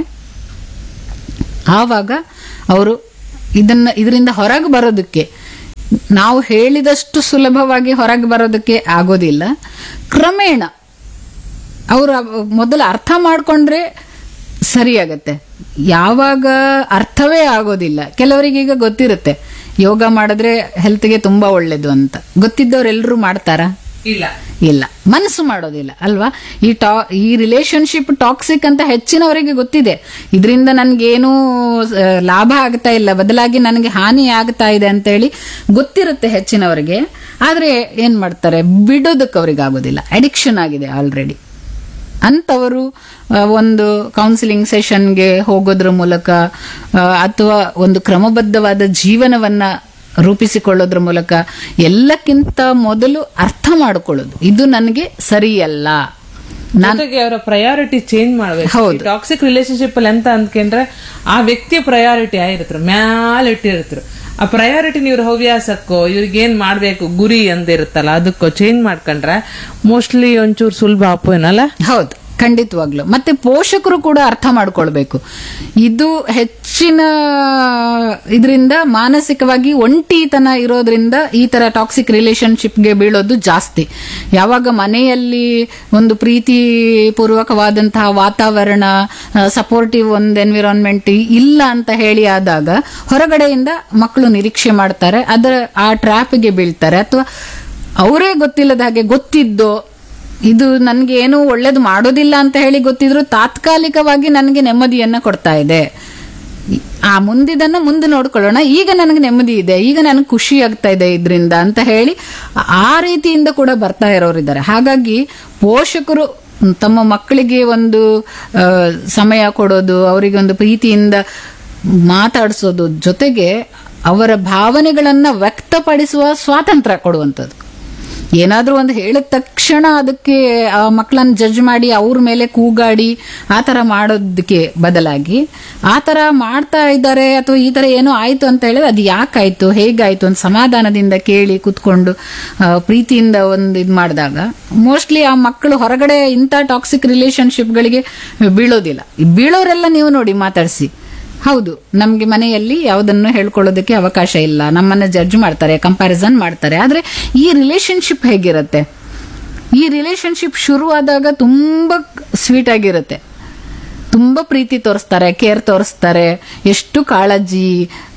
ಆವಾಗ ಅವರು ಇದನ್ನ ಇದರಿಂದ ಹೊರಗೆ ಬರೋದಕ್ಕೆ, ನಾವು ಹೇಳಿದಷ್ಟು ಸುಲಭವಾಗಿ ಹೊರಗೆ ಬರೋದಕ್ಕೆ ಆಗೋದಿಲ್ಲ. ಕ್ರಮೇಣ ಅವರು ಮೊದಲು ಅರ್ಥ ಮಾಡ್ಕೊಂಡ್ರೆ ಸರಿಯಾಗತ್ತೆ. ಯಾವಾಗ ಅರ್ಥವೇ ಆಗೋದಿಲ್ಲ, ಕೆಲವರಿಗೆ ಈಗ ಗೊತ್ತಿರುತ್ತೆ ಯೋಗ ಮಾಡಿದ್ರೆ ಹೆಲ್ತ್ಗೆ ತುಂಬಾ ಒಳ್ಳೇದು ಅಂತ, ಗೊತ್ತಿದ್ದವ್ರೆಲ್ಲರೂ ಮಾಡ್ತಾರಾ? ಇಲ್ಲ ಇಲ್ಲ, ಮನಸ್ಸು ಮಾಡೋದಿಲ್ಲ ಅಲ್ವಾ. ಈ ಟಾ ಈ ರಿಲೇಶನ್ಶಿಪ್ ಟಾಕ್ಸಿಕ್ ಅಂತ ಹೆಚ್ಚಿನವರಿಗೆ ಗೊತ್ತಿದೆ, ಇದರಿಂದ ನನ್ಗೇನು ಆ, ಲಾಭ ಆಗ್ತಾ ಇಲ್ಲ, ಬದಲಾಗಿ ನನಗೆ ಹಾನಿ ಆಗ್ತಾ ಇದೆ ಅಂತ ಹೇಳಿ ಗೊತ್ತಿರುತ್ತೆ ಹೆಚ್ಚಿನವರಿಗೆ. ಆದ್ರೆ ಏನ್ ಮಾಡ್ತಾರೆ, ಬಿಡೋದಕ್ಕೆ ಅವ್ರಿಗೆ ಆಗೋದಿಲ್ಲ, ಅಡಿಕ್ಷನ್ ಆಗಿದೆ ಆಲ್ರೆಡಿ. ಅಂತವರು ಆ, ಒಂದು ಕೌನ್ಸಿಲಿಂಗ್ ಸೆಷನ್ಗೆ ಹೋಗೋದ್ರ ಮೂಲಕ ಆ, ಅಥವಾ ಒಂದು ಕ್ರಮಬದ್ಧವಾದ ಜೀವನವನ್ನ ರೂಪಿಸಿಕೊಳ್ಳೋದ್ರ ಮೂಲಕ ಎಲ್ಲಕ್ಕಿಂತ ಮೊದಲು ಅರ್ಥ ಮಾಡಿಕೊಳ್ಳೋದು, ಇದು ನನಗೆ ಸರಿಯಲ್ಲ. ಜೊತೆಗೆ ಅವರ ಪ್ರಯಾರಿಟಿ ಚೇಂಜ್ ಮಾಡ್ಬೇಕು. ಹೌದು. ಟಾಕ್ಸಿಕ್ ರಿಲೇಶನ್ಶಿಪ್ ಅಲ್ಲಿ ಎಂತ ಅಂದ್ಕೊಂಡ್ರೆ ಆ ವ್ಯಕ್ತಿಯ ಪ್ರಯಾರಿಟಿ ಆಗಿರ್ತಾರೆ, ಮ್ಯಾಲ ಇಟ್ಟಿರ್ತಾರೆ. ಆ ಪ್ರಯಾರಿಟಿ ಇವ್ರ ಹವ್ಯಾಸಕ್ಕೋ ಇವ್ರಿಗೆ ಏನ್ ಮಾಡ್ಬೇಕು ಗುರಿ ಅಂದಿರುತ್ತಲ್ಲ ಅದಕ್ಕೋ ಚೇಂಜ್ ಮಾಡ್ಕೊಂಡ್ರೆ ಮೋಸ್ಟ್ಲಿ ಒಂಚೂರು ಸುಲಭ ಆಪೋನಲ್ಲ. ಹೌದು, ಖಂಡಿತವಾಗ್ಲು. ಮತ್ತೆ ಪೋಷಕರು ಕೂಡ ಅರ್ಥ ಮಾಡ್ಕೊಳ್ಬೇಕು, ಇದು ಹೆಚ್ಚಿನ ಇದರಿಂದ ಮಾನಸಿಕವಾಗಿ ಒಂಟಿತನ ಇರೋದ್ರಿಂದ ಈ ತರ ಟಾಕ್ಸಿಕ್ ರಿಲೇಶನ್ಶಿಪ್ಗೆ ಬೀಳೋದು ಜಾಸ್ತಿ. ಯಾವಾಗ ಮನೆಯಲ್ಲಿ ಒಂದು ಪ್ರೀತಿ ಪೂರ್ವಕವಾದಂತಹ ವಾತಾವರಣ, ಸಪೋರ್ಟಿವ್ ಒಂದು ಎನ್ವಿರಾನ್ಮೆಂಟ್ ಇಲ್ಲ ಅಂತ ಹೇಳಿ ಆದಾಗ ಹೊರಗಡೆಯಿಂದ ಮಕ್ಕಳು ನಿರೀಕ್ಷೆ ಮಾಡ್ತಾರೆ, ಅದರ ಆ ಟ್ರ್ಯಾಪ್ಗೆ ಬೀಳ್ತಾರೆ. ಅಥವಾ ಅವರೇ ಗೊತ್ತಿಲ್ಲದ ಹಾಗೆ ಗೊತ್ತಿದ್ದೋ ಇದು ನನ್ಗೆ ಏನು ಒಳ್ಳೇದು ಮಾಡೋದಿಲ್ಲ ಅಂತ ಹೇಳಿ ಗೊತ್ತಿದ್ರು ತಾತ್ಕಾಲಿಕವಾಗಿ ನನಗೆ ನೆಮ್ಮದಿಯನ್ನ ಕೊಡ್ತಾ ಇದೆ, ಆ ಮುಂದಿದನ್ನ ಮುಂದೆ ನೋಡ್ಕೊಳ್ಳೋಣ, ಈಗ ನನಗೆ ನೆಮ್ಮದಿ ಇದೆ, ಈಗ ನನಗೆ ಖುಷಿ ಆಗ್ತಾ ಇದೆ ಇದರಿಂದ ಅಂತ ಹೇಳಿ ಆ ರೀತಿಯಿಂದ ಕೂಡ ಬರ್ತಾ ಇರೋರಿದ್ದಾರೆ. ಹಾಗಾಗಿ ಪೋಷಕರು ತಮ್ಮ ಮಕ್ಕಳಿಗೆ ಒಂದು ಆ, ಸಮಯ ಕೊಡೋದು, ಅವರಿಗೆ ಒಂದು ಪ್ರೀತಿಯಿಂದ ಮಾತಾಡಿಸೋದು, ಜೊತೆಗೆ ಅವರ ಭಾವನೆಗಳನ್ನ ವ್ಯಕ್ತಪಡಿಸುವ ಸ್ವಾತಂತ್ರ್ಯ ಕೊಡುವಂಥದ್ದು. ಏನಾದ್ರೂ ಒಂದು ಹೇಳಿದ ತಕ್ಷಣ ಅದಕ್ಕೆ ಆ ಮಕ್ಕಳನ್ನ ಜಡ್ಜ್ ಮಾಡಿ ಅವ್ರ ಮೇಲೆ ಕೂಗಾಡಿ ಆ ತರ ಮಾಡೋದಕ್ಕೆ ಬದಲಾಗಿ ಆ ತರ ಮಾಡ್ತಾ ಇದ್ದಾರೆ ಅಥವಾ ಈ ತರ ಏನೋ ಆಯ್ತು ಅಂತ ಹೇಳಿದ್ರೆ ಅದು ಯಾಕಾಯ್ತು, ಹೇಗಾಯ್ತು ಅಂತ ಸಮಾಧಾನದಿಂದ ಕೇಳಿ ಕುತ್ಕೊಂಡು ಆ, ಪ್ರೀತಿಯಿಂದ ಒಂದು ಇದು ಮಾಡಿದಾಗ ಮೋಸ್ಟ್ಲಿ ಆ ಮಕ್ಕಳು ಹೊರಗಡೆ ಇಂಥ ಟಾಕ್ಸಿಕ್ ರಿಲೇಶನ್ಶಿಪ್ಗಳಿಗೆ ಬೀಳೋದಿಲ್ಲ. ಬೀಳೋರೆಲ್ಲ ನೀವು ನೋಡಿ ಮಾತಾಡಿಸಿ, ಹೌದು ನಮ್ಗೆ ಮನೆಯಲ್ಲಿ ಯಾವುದನ್ನು ಹೇಳ್ಕೊಳ್ಳೋದಕ್ಕೆ ಅವಕಾಶ ಇಲ್ಲ, ನಮ್ಮನ್ನ ಜಡ್ಜ್ ಮಾಡ್ತಾರೆ, ಕಂಪ್ಯಾರಿಸನ್ ಮಾಡ್ತಾರೆ. ಆದ್ರೆ ಈ ರಿಲೇಶನ್ಶಿಪ್ ಹೇಗಿರುತ್ತೆ, ಈ ರಿಲೇಶನ್ಶಿಪ್ ಶುರುವಾದಾಗ ತುಂಬಾ ಸ್ವೀಟ್ ಆಗಿರುತ್ತೆ, ತುಂಬಾ ಪ್ರೀತಿ ತೋರಿಸ್ತಾರೆ, ಕೇರ್ ತೋರಿಸ್ತಾರೆ, ಎಷ್ಟು ಕಾಳಜಿ,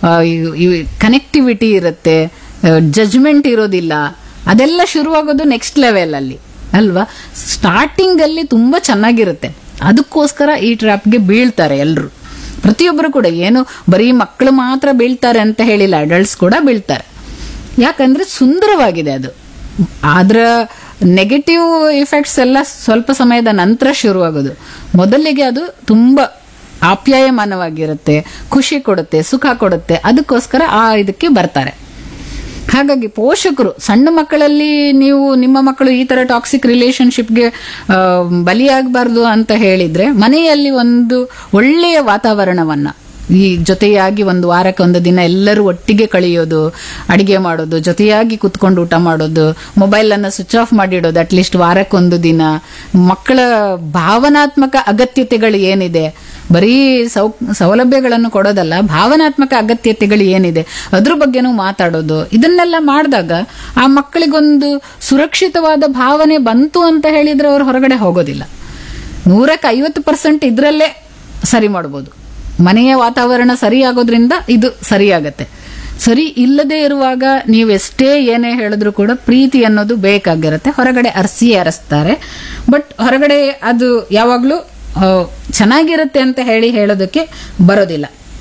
ಕನೆಕ್ಟಿವಿಟಿ ಇರುತ್ತೆ, ಜಜ್ಮೆಂಟ್ ಇರೋದಿಲ್ಲ. ಅದೆಲ್ಲ ಶುರುವಾಗೋದು ನೆಕ್ಸ್ಟ್ ಲೆವೆಲ್ ಅಲ್ಲಿ ಅಲ್ವಾ. ಸ್ಟಾರ್ಟಿಂಗ್ ಅಲ್ಲಿ ತುಂಬಾ ಚೆನ್ನಾಗಿರುತ್ತೆ, ಅದಕ್ಕೋಸ್ಕರ ಈ ಟ್ರ್ಯಾಪ್ಗೆ ಬೀಳ್ತಾರೆ ಎಲ್ರು, ಪ್ರತಿಯೊಬ್ಬರು ಕೂಡ. ಏನು ಬರೀ ಮಕ್ಕಳು ಮಾತ್ರ ಬೀಳ್ತಾರೆ ಅಂತ ಹೇಳಿಲ್ಲ, ಅಡಲ್ಟ್ಸ್ ಕೂಡ ಬೀಳ್ತಾರೆ. ಯಾಕಂದ್ರೆ ಸುಂದರವಾಗಿದೆ ಅದು. ಆದ್ರ ನೆಗೆಟಿವ್ ಇಫೆಕ್ಟ್ಸ್ ಎಲ್ಲ ಸ್ವಲ್ಪ ಸಮಯದ ನಂತರ ಶುರುವಾಗೋದು. ಮೊದಲಿಗೆ ಅದು ತುಂಬಾ ಆಪ್ಯಾಯಮಾನವಾಗಿರುತ್ತೆ, ಖುಷಿ ಕೊಡುತ್ತೆ, ಸುಖ ಕೊಡುತ್ತೆ, ಅದಕ್ಕೋಸ್ಕರ ಆ ಇದಕ್ಕೆ ಬರ್ತಾರೆ. ಹಾಗಾಗಿ ಪೋಷಕರು ಸಣ್ಣ ಮಕ್ಕಳಲ್ಲಿ ನೀವು ನಿಮ್ಮ ಮಕ್ಕಳು ಈ ತರ ಟಾಕ್ಸಿಕ್ ರಿಲೇಶನ್ಶಿಪ್ಗೆ ಬಲಿಯಾಗಬಾರ್ದು ಅಂತ ಹೇಳಿದ್ರೆ ಮನೆಯಲ್ಲಿ ಒಂದು ಒಳ್ಳೆಯ ವಾತಾವರಣವನ್ನ ಈ ಜೊತೆಯಾಗಿ ಒಂದು ವಾರಕ್ಕೆ ಒಂದು ದಿನ ಎಲ್ಲರೂ ಒಟ್ಟಿಗೆ ಕಳೆಯೋದು, ಅಡಿಗೆ ಮಾಡೋದು, ಜೊತೆಯಾಗಿ ಕುತ್ಕೊಂಡು ಊಟ ಮಾಡೋದು, ಮೊಬೈಲ್ ಅನ್ನ ಸ್ವಿಚ್ ಆಫ್ ಮಾಡಿಡೋದು ಅಟ್ಲೀಸ್ಟ್ ವಾರಕ್ಕೊಂದು ದಿನ. ಮಕ್ಕಳ ಭಾವನಾತ್ಮಕ ಅಗತ್ಯತೆಗಳು ಏನಿದೆ, ಬರೀ ಸೌ ಸೌಲಭ್ಯಗಳನ್ನು ಕೊಡೋದಲ್ಲ, ಭಾವನಾತ್ಮಕ ಅಗತ್ಯತೆಗಳು ಏನಿದೆ ಅದ್ರ ಬಗ್ಗೆನೂ ಮಾತಾಡೋದು, ಇದನ್ನೆಲ್ಲ ಮಾಡಿದಾಗ ಆ ಮಕ್ಕಳಿಗೊಂದು ಸುರಕ್ಷಿತವಾದ ಭಾವನೆ ಬಂತು ಅಂತ ಹೇಳಿದ್ರೆ ಅವ್ರು ಹೊರಗಡೆ ಹೋಗೋದಿಲ್ಲ. ನೂರಕ್ಕೆ ಐವತ್ತು ಪರ್ಸೆಂಟ್ ಇದ್ರಲ್ಲೇ ಸರಿ ಮಾಡ್ಬೋದು. ಮನೆಯ ವಾತಾವರಣ ಸರಿಯಾಗೋದ್ರಿಂದ ಇದು ಸರಿಯಾಗತ್ತೆ. ಸರಿ ಇಲ್ಲದೆ ಇರುವಾಗ ನೀವೆಷ್ಟೇ ಏನೇ ಹೇಳಿದ್ರು ಕೂಡ ಪ್ರೀತಿ ಅನ್ನೋದು ಬೇಕಾಗಿರುತ್ತೆ. ಹೊರಗಡೆ ಅರಸಿ ಅರಸ್ತಾರೆ, ಬಟ್ ಹೊರಗಡೆ ಅದು ಯಾವಾಗ್ಲೂ ಚೆನ್ನಾಗಿರುತ್ತೆ ಅಂತ ಹೇಳಿ ಹೇಳೋದಕ್ಕೆ ಬರೋದಿಲ್ಲ.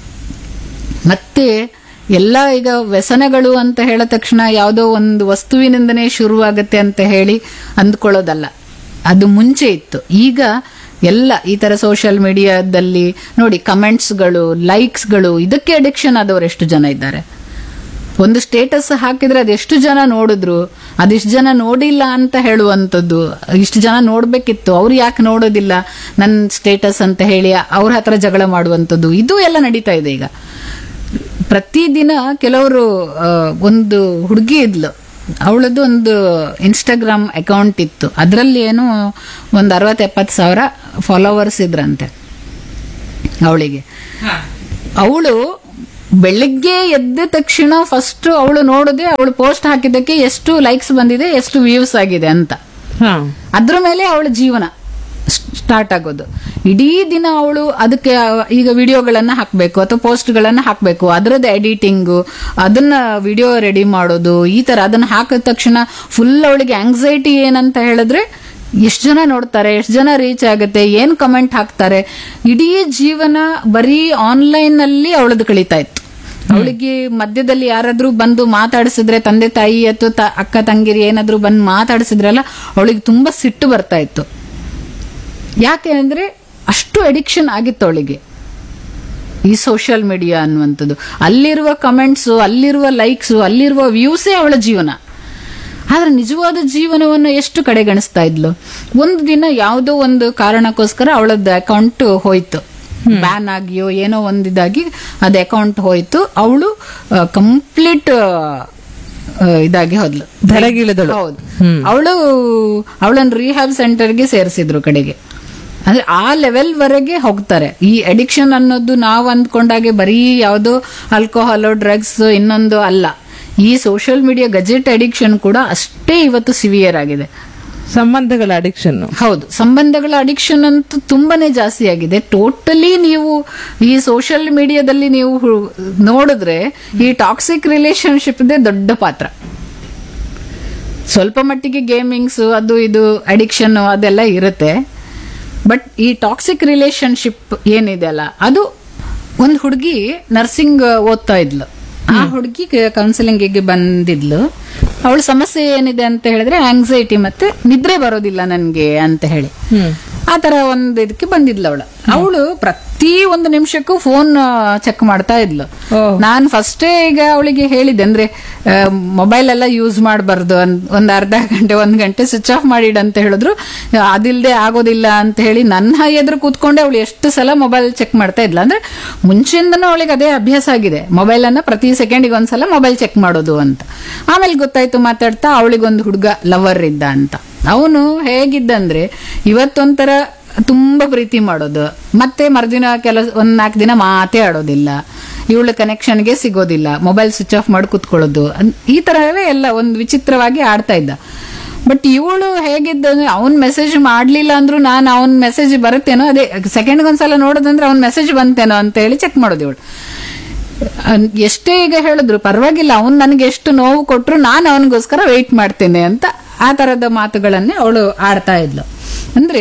ಮತ್ತೆ ಎಲ್ಲ ಈಗ ವ್ಯಸನಗಳು ಅಂತ ಹೇಳಿದ ತಕ್ಷಣ ಯಾವುದೋ ಒಂದು ವಸ್ತುವಿನಿಂದನೇ ಶುರುವಾಗತ್ತೆ ಅಂತ ಹೇಳಿ ಅಂದ್ಕೊಳ್ಳೋದಲ್ಲ, ಅದು ಮುಂಚೆ ಇತ್ತು. ಈಗ ಎಲ್ಲ ಈ ತರ ಸೋಷಿಯಲ್ ಮೀಡಿಯಾದಲ್ಲಿ ನೋಡಿ ಕಮೆಂಟ್ಸ್ಗಳು, ಲೈಕ್ಸ್ಗಳು, ಇದಕ್ಕೆ ಅಡಿಕ್ಷನ್ ಆದವರು ಎಷ್ಟು ಜನ ಇದ್ದಾರೆ. ಒಂದು ಸ್ಟೇಟಸ್ ಹಾಕಿದ್ರೆ ಅದೆಷ್ಟು ಜನ ನೋಡಿದ್ರು, ಅದೆಷ್ಟು ಜನ ನೋಡಿಲ್ಲ ಅಂತ ಹೇಳುವಂಥದ್ದು, ಇಷ್ಟು ಜನ ನೋಡ್ಬೇಕಿತ್ತು ಅವ್ರು ಯಾಕೆ ನೋಡೋದಿಲ್ಲ ನನ್ನ ಸ್ಟೇಟಸ್ ಅಂತ ಹೇಳಿ ಅವ್ರ ಹತ್ರ ಜಗಳ ಮಾಡುವಂಥದ್ದು, ಇದು ಎಲ್ಲ ನಡೀತಾ ಇದೆ ಈಗ. ಪ್ರತಿದಿನ ಕೆಲವರು ಒಂದು ಹುಡುಗಿ ಇದ್ಲು, ಅವಳದ್ದು ಒಂದು ಇನ್ಸ್ಟಾಗ್ರಾಮ್ ಅಕೌಂಟ್ ಇತ್ತು, ಅದರಲ್ಲಿ ಏನು ಒಂದು ಅರವತ್ತು ಎಪ್ಪತ್ತು ಸಾವಿರ ಫಾಲೋವರ್ಸ್ ಇದ್ರಂತೆ ಅವಳಿಗೆ. ಅವಳು ಬೆಳಿಗ್ಗೆ ಎದ್ದ ತಕ್ಷಣ ಫಸ್ಟ್ ಅವಳು ನೋಡದೆ ಅವಳು ಪೋಸ್ಟ್ ಹಾಕಿದ್ದಕ್ಕೆ ಎಷ್ಟು ಲೈಕ್ಸ್ ಬಂದಿದೆ, ಎಷ್ಟು ವ್ಯೂಸ್ ಆಗಿದೆ ಅಂತ, ಅದ್ರ ಮೇಲೆ ಅವಳ ಜೀವನ ಸ್ಟಾರ್ಟ್ ಆಗೋದು. ಇಡೀ ದಿನ ಅವಳು ಅದಕ್ಕೆ ಈಗ ವಿಡಿಯೋಗಳನ್ನ ಹಾಕಬೇಕು ಅಥವಾ ಪೋಸ್ಟ್ಗಳನ್ನ ಹಾಕಬೇಕು, ಅದರದ್ದು ಎಡಿಟಿಂಗು, ಅದನ್ನ ವಿಡಿಯೋ ರೆಡಿ ಮಾಡೋದು, ಈ ತರ ಅದನ್ನ ಹಾಕಿದ ತಕ್ಷಣ ಫುಲ್ ಅವಳಿಗೆ ಆಂಗ್ಸೈಟಿ ಏನಂತ ಹೇಳಿದ್ರೆ ಎಷ್ಟು ಜನ ನೋಡ್ತಾರೆ, ಎಷ್ಟು ಜನ ರೀಚ್ ಆಗುತ್ತೆ, ಏನ್ ಕಮೆಂಟ್ ಹಾಕ್ತಾರೆ, ಇಡೀ ಜೀವನ ಬರೀ ಆನ್ಲೈನ್ ಅಲ್ಲಿ ಅವಳದು ಕಳೀತಾ ಇತ್ತು. ಅವಳಿಗೆ ಮಧ್ಯದಲ್ಲಿ ಯಾರಾದ್ರೂ ಬಂದು ಮಾತಾಡಿಸಿದ್ರೆ, ತಂದೆ ತಾಯಿ ಅಥವಾ ಅಕ್ಕ ತಂಗಿರಿ ಏನಾದ್ರೂ ಬಂದು ಮಾತಾಡಿಸಿದ್ರಲ್ಲ, ಅವಳಿಗೆ ತುಂಬಾ ಸಿಟ್ಟು ಬರ್ತಾ ಇತ್ತು. ಯಾಕೆ ಅಂದ್ರೆ ಅಷ್ಟು ಅಡಿಕ್ಷನ್ ಆಗಿತ್ತು ಅವಳಿಗೆ ಈ ಸೋಷಿಯಲ್ ಮೀಡಿಯಾ ಅನ್ನುವಂಥದ್ದು. ಅಲ್ಲಿರುವ ಕಮೆಂಟ್ಸು, ಅಲ್ಲಿರುವ ಲೈಕ್ಸು, ಅಲ್ಲಿರುವ ವ್ಯೂಸೇ ಅವಳ ಜೀವನ. ಆದ್ರೆ ನಿಜವಾದ ಜೀವನವನ್ನು ಎಷ್ಟು ಕಡೆಗಣಿಸ್ತಾ ಇದ್ಲು. ಒಂದು ದಿನ ಯಾವುದೋ ಒಂದು ಕಾರಣಕ್ಕೋಸ್ಕರ ಅವಳದ್ದು ಅಕೌಂಟ್ ಹೋಯ್ತು, ಬ್ಯಾನ್ ಆಗಿಯೋ ಏನೋ ಒಂದಿದಾಗಿ ಅದ ಅಕೌಂಟ್ ಹೋಯ್ತು. ಅವಳು ಕಂಪ್ಲೀಟ್ ಇದಾಗಿ ಹೋದ್ಲು, ಧರೆಗಿಳಿದಳು. ಹೌದು, ಅವಳು ಅವಳನ್ನು ರಿಹ್ಯಾಬ್ ಸೆಂಟರ್ಗೆ ಸೇರಿಸಿದ್ರು ಕಡೆಗೆ. ಅಂದ್ರೆ ಆ ಲೆವೆಲ್ ವರೆಗೆ ಹೋಗ್ತಾರೆ. ಈ ಅಡಿಕ್ಷನ್ ಅನ್ನೋದು ನಾವು ಅಂದ್ಕೊಂಡಾಗೆ ಬರೀ ಯಾವುದೋ ಆಲ್ಕೋಹಾಲ್, ಡ್ರಗ್ಸ್ ಇನ್ನೊಂದು ಅಲ್ಲ. ಈ ಸೋಷಿಯಲ್ ಮೀಡಿಯಾ ಗಜೆಟ್ ಅಡಿಕ್ಷನ್ ಕೂಡ ಅಷ್ಟೇ ಇವತ್ತು ಸಿವಿಯರ್ ಆಗಿದೆ. ಸಂಬಂಧಗಳ ಅಡಿಕ್ಷನ್, ಹೌದು, ಸಂಬಂಧಗಳ ಅಡಿಕ್ಷನ್ ಅಂತೂ ತುಂಬಾನೇ ಜಾಸ್ತಿ ಆಗಿದೆ. ಟೋಟಲಿ ನೀವು ಈ ಸೋಷಿಯಲ್ ಮೀಡಿಯಾದಲ್ಲಿ ನೀವು ನೋಡಿದ್ರೆ ಈ ಟಾಕ್ಸಿಕ್ ರಿಲೇಶನ್ಶಿಪ್ ದೇ ದೊಡ್ಡ ಪಾತ್ರ. ಸ್ವಲ್ಪ ಮಟ್ಟಿಗೆ ಗೇಮಿಂಗ್ಸ್ ಅದು ಇದು ಅಡಿಕ್ಷನ್ ಅದೆಲ್ಲ ಇರುತ್ತೆ, ಬಟ್ ಈ ಟಾಕ್ಸಿಕ್ ರಿಲೇಶನ್ಶಿಪ್ ಏನಿದೆ ಅಲ್ಲ, ಅದು ಒಂದು ಹುಡುಗಿ ನರ್ಸಿಂಗ್ ಓದ್ತಾ ಇದ್ಲು. ಆ ಹುಡುಗಿ ಕೌನ್ಸಿಲಿಂಗಿಗೆ ಬಂದಿದ್ಲು. ಅವಳ ಸಮಸ್ಯೆ ಏನಿದೆ ಅಂತ ಹೇಳಿದ್ರೆ ಆಂಗ್ಸೈಟಿ ಮತ್ತೆ ನಿದ್ರೆ ಬರೋದಿಲ್ಲ ನನ್ಗೆ ಅಂತ ಹೇಳಿ ಆ ತರ ಒಂದು ಇದಕ್ಕೆ ಬಂದಿದ್ಲು ಅವಳು. ಅವಳು ಪ್ರತಿ ಒಂದು ನಿಮಿಷಕ್ಕೂ ಫೋನ್ ಚೆಕ್ ಮಾಡ್ತಾ ಇದ್ಲು. ನಾನ್ ಫಸ್ಟೇ ಈಗ ಅವಳಿಗೆ ಹೇಳಿದ್ದೆ, ಅಂದ್ರೆ ಮೊಬೈಲ್ ಎಲ್ಲ ಯೂಸ್ ಮಾಡಬಾರ್ದು, ಒಂದ್ ಅರ್ಧ ಗಂಟೆ ಒಂದ್ ಗಂಟೆ ಸ್ವಿಚ್ ಆಫ್ ಮಾಡಿಡ್ ಅಂತ ಹೇಳಿದ್ರು. ಅದಿಲ್ದೆ ಆಗೋದಿಲ್ಲ ಅಂತ ಹೇಳಿ ನನ್ನ ಎದುರು ಕೂತ್ಕೊಂಡೆ ಅವಳು ಎಷ್ಟು ಸಲ ಮೊಬೈಲ್ ಚೆಕ್ ಮಾಡ್ತಾ ಇದ್ಲ. ಅಂದ್ರೆ ಮುಂಚೆಯಿಂದನೂ ಅವಳಿಗೆ ಅದೇ ಅಭ್ಯಾಸ ಆಗಿದೆ, ಮೊಬೈಲ್ ಅನ್ನ ಪ್ರತಿ ಸೆಕೆಂಡಿಗೆ ಒಂದ್ಸಲ ಮೊಬೈಲ್ ಚೆಕ್ ಮಾಡೋದು ಅಂತ. ಆಮೇಲೆ ಗೊತ್ತಾಯ್ತು ಮಾತಾಡ್ತಾ ಅವಳಿಗೊಂದು ಹುಡುಗ ಲವರ್ ಇದ್ದ ಅಂತ. ಅವನು ಹೇಗಿದ್ದಂದ್ರೆ ಇವತ್ತೊಂಥರ ತುಂಬಾ ಪ್ರೀತಿ ಮಾಡೋದು, ಮತ್ತೆ ಮರುದಿನ ಕೆಲ ಒಂದ್ ನಾಲ್ಕು ದಿನ ಮಾತೇ ಆಡೋದಿಲ್ಲ, ಇವಳ ಕನೆಕ್ಷನ್ಗೆ ಸಿಗೋದಿಲ್ಲ, ಮೊಬೈಲ್ ಸ್ವಿಚ್ ಆಫ್ ಮಾಡಿ ಕುತ್ಕೊಳ್ಳೋದು, ಈ ತರವೇ ಎಲ್ಲ ಒಂದು ವಿಚಿತ್ರವಾಗಿ ಆಡ್ತಾ ಇದ್ದ. ಬಟ್ ಇವಳು ಹೇಗಿದ್ದಂದ್ರೆ ಅವನ್ ಮೆಸೇಜ್ ಮಾಡ್ಲಿಲ್ಲ ಅಂದ್ರೂ ನಾನು ಅವನ್ ಮೆಸೇಜ್ ಬರುತ್ತೇನೋ, ಅದೇ ಸೆಕೆಂಡ್ ಒಂದ್ಸಲ ನೋಡೋದಂದ್ರೆ ಅವ್ನ್ ಮೆಸೇಜ್ ಬಂತೇನೋ ಅಂತ ಹೇಳಿ ಚೆಕ್ ಮಾಡೋದು ಇವಳು. ಎಷ್ಟೇ ಈಗ ಹೇಳಿದ್ರು ಪರವಾಗಿಲ್ಲ, ಅವನ್ ನನಗೆ ಎಷ್ಟು ನೋವು ಕೊಟ್ರು ನಾನು ಅವನಿಗೋಸ್ಕರ ವೆಯ್ಟ್ ಮಾಡ್ತೇನೆ ಅಂತ ಆ ತರದ ಮಾತುಗಳನ್ನೇ ಅವಳು ಆಡ್ತಾ ಇದ್ಲು. ಅಂದ್ರೆ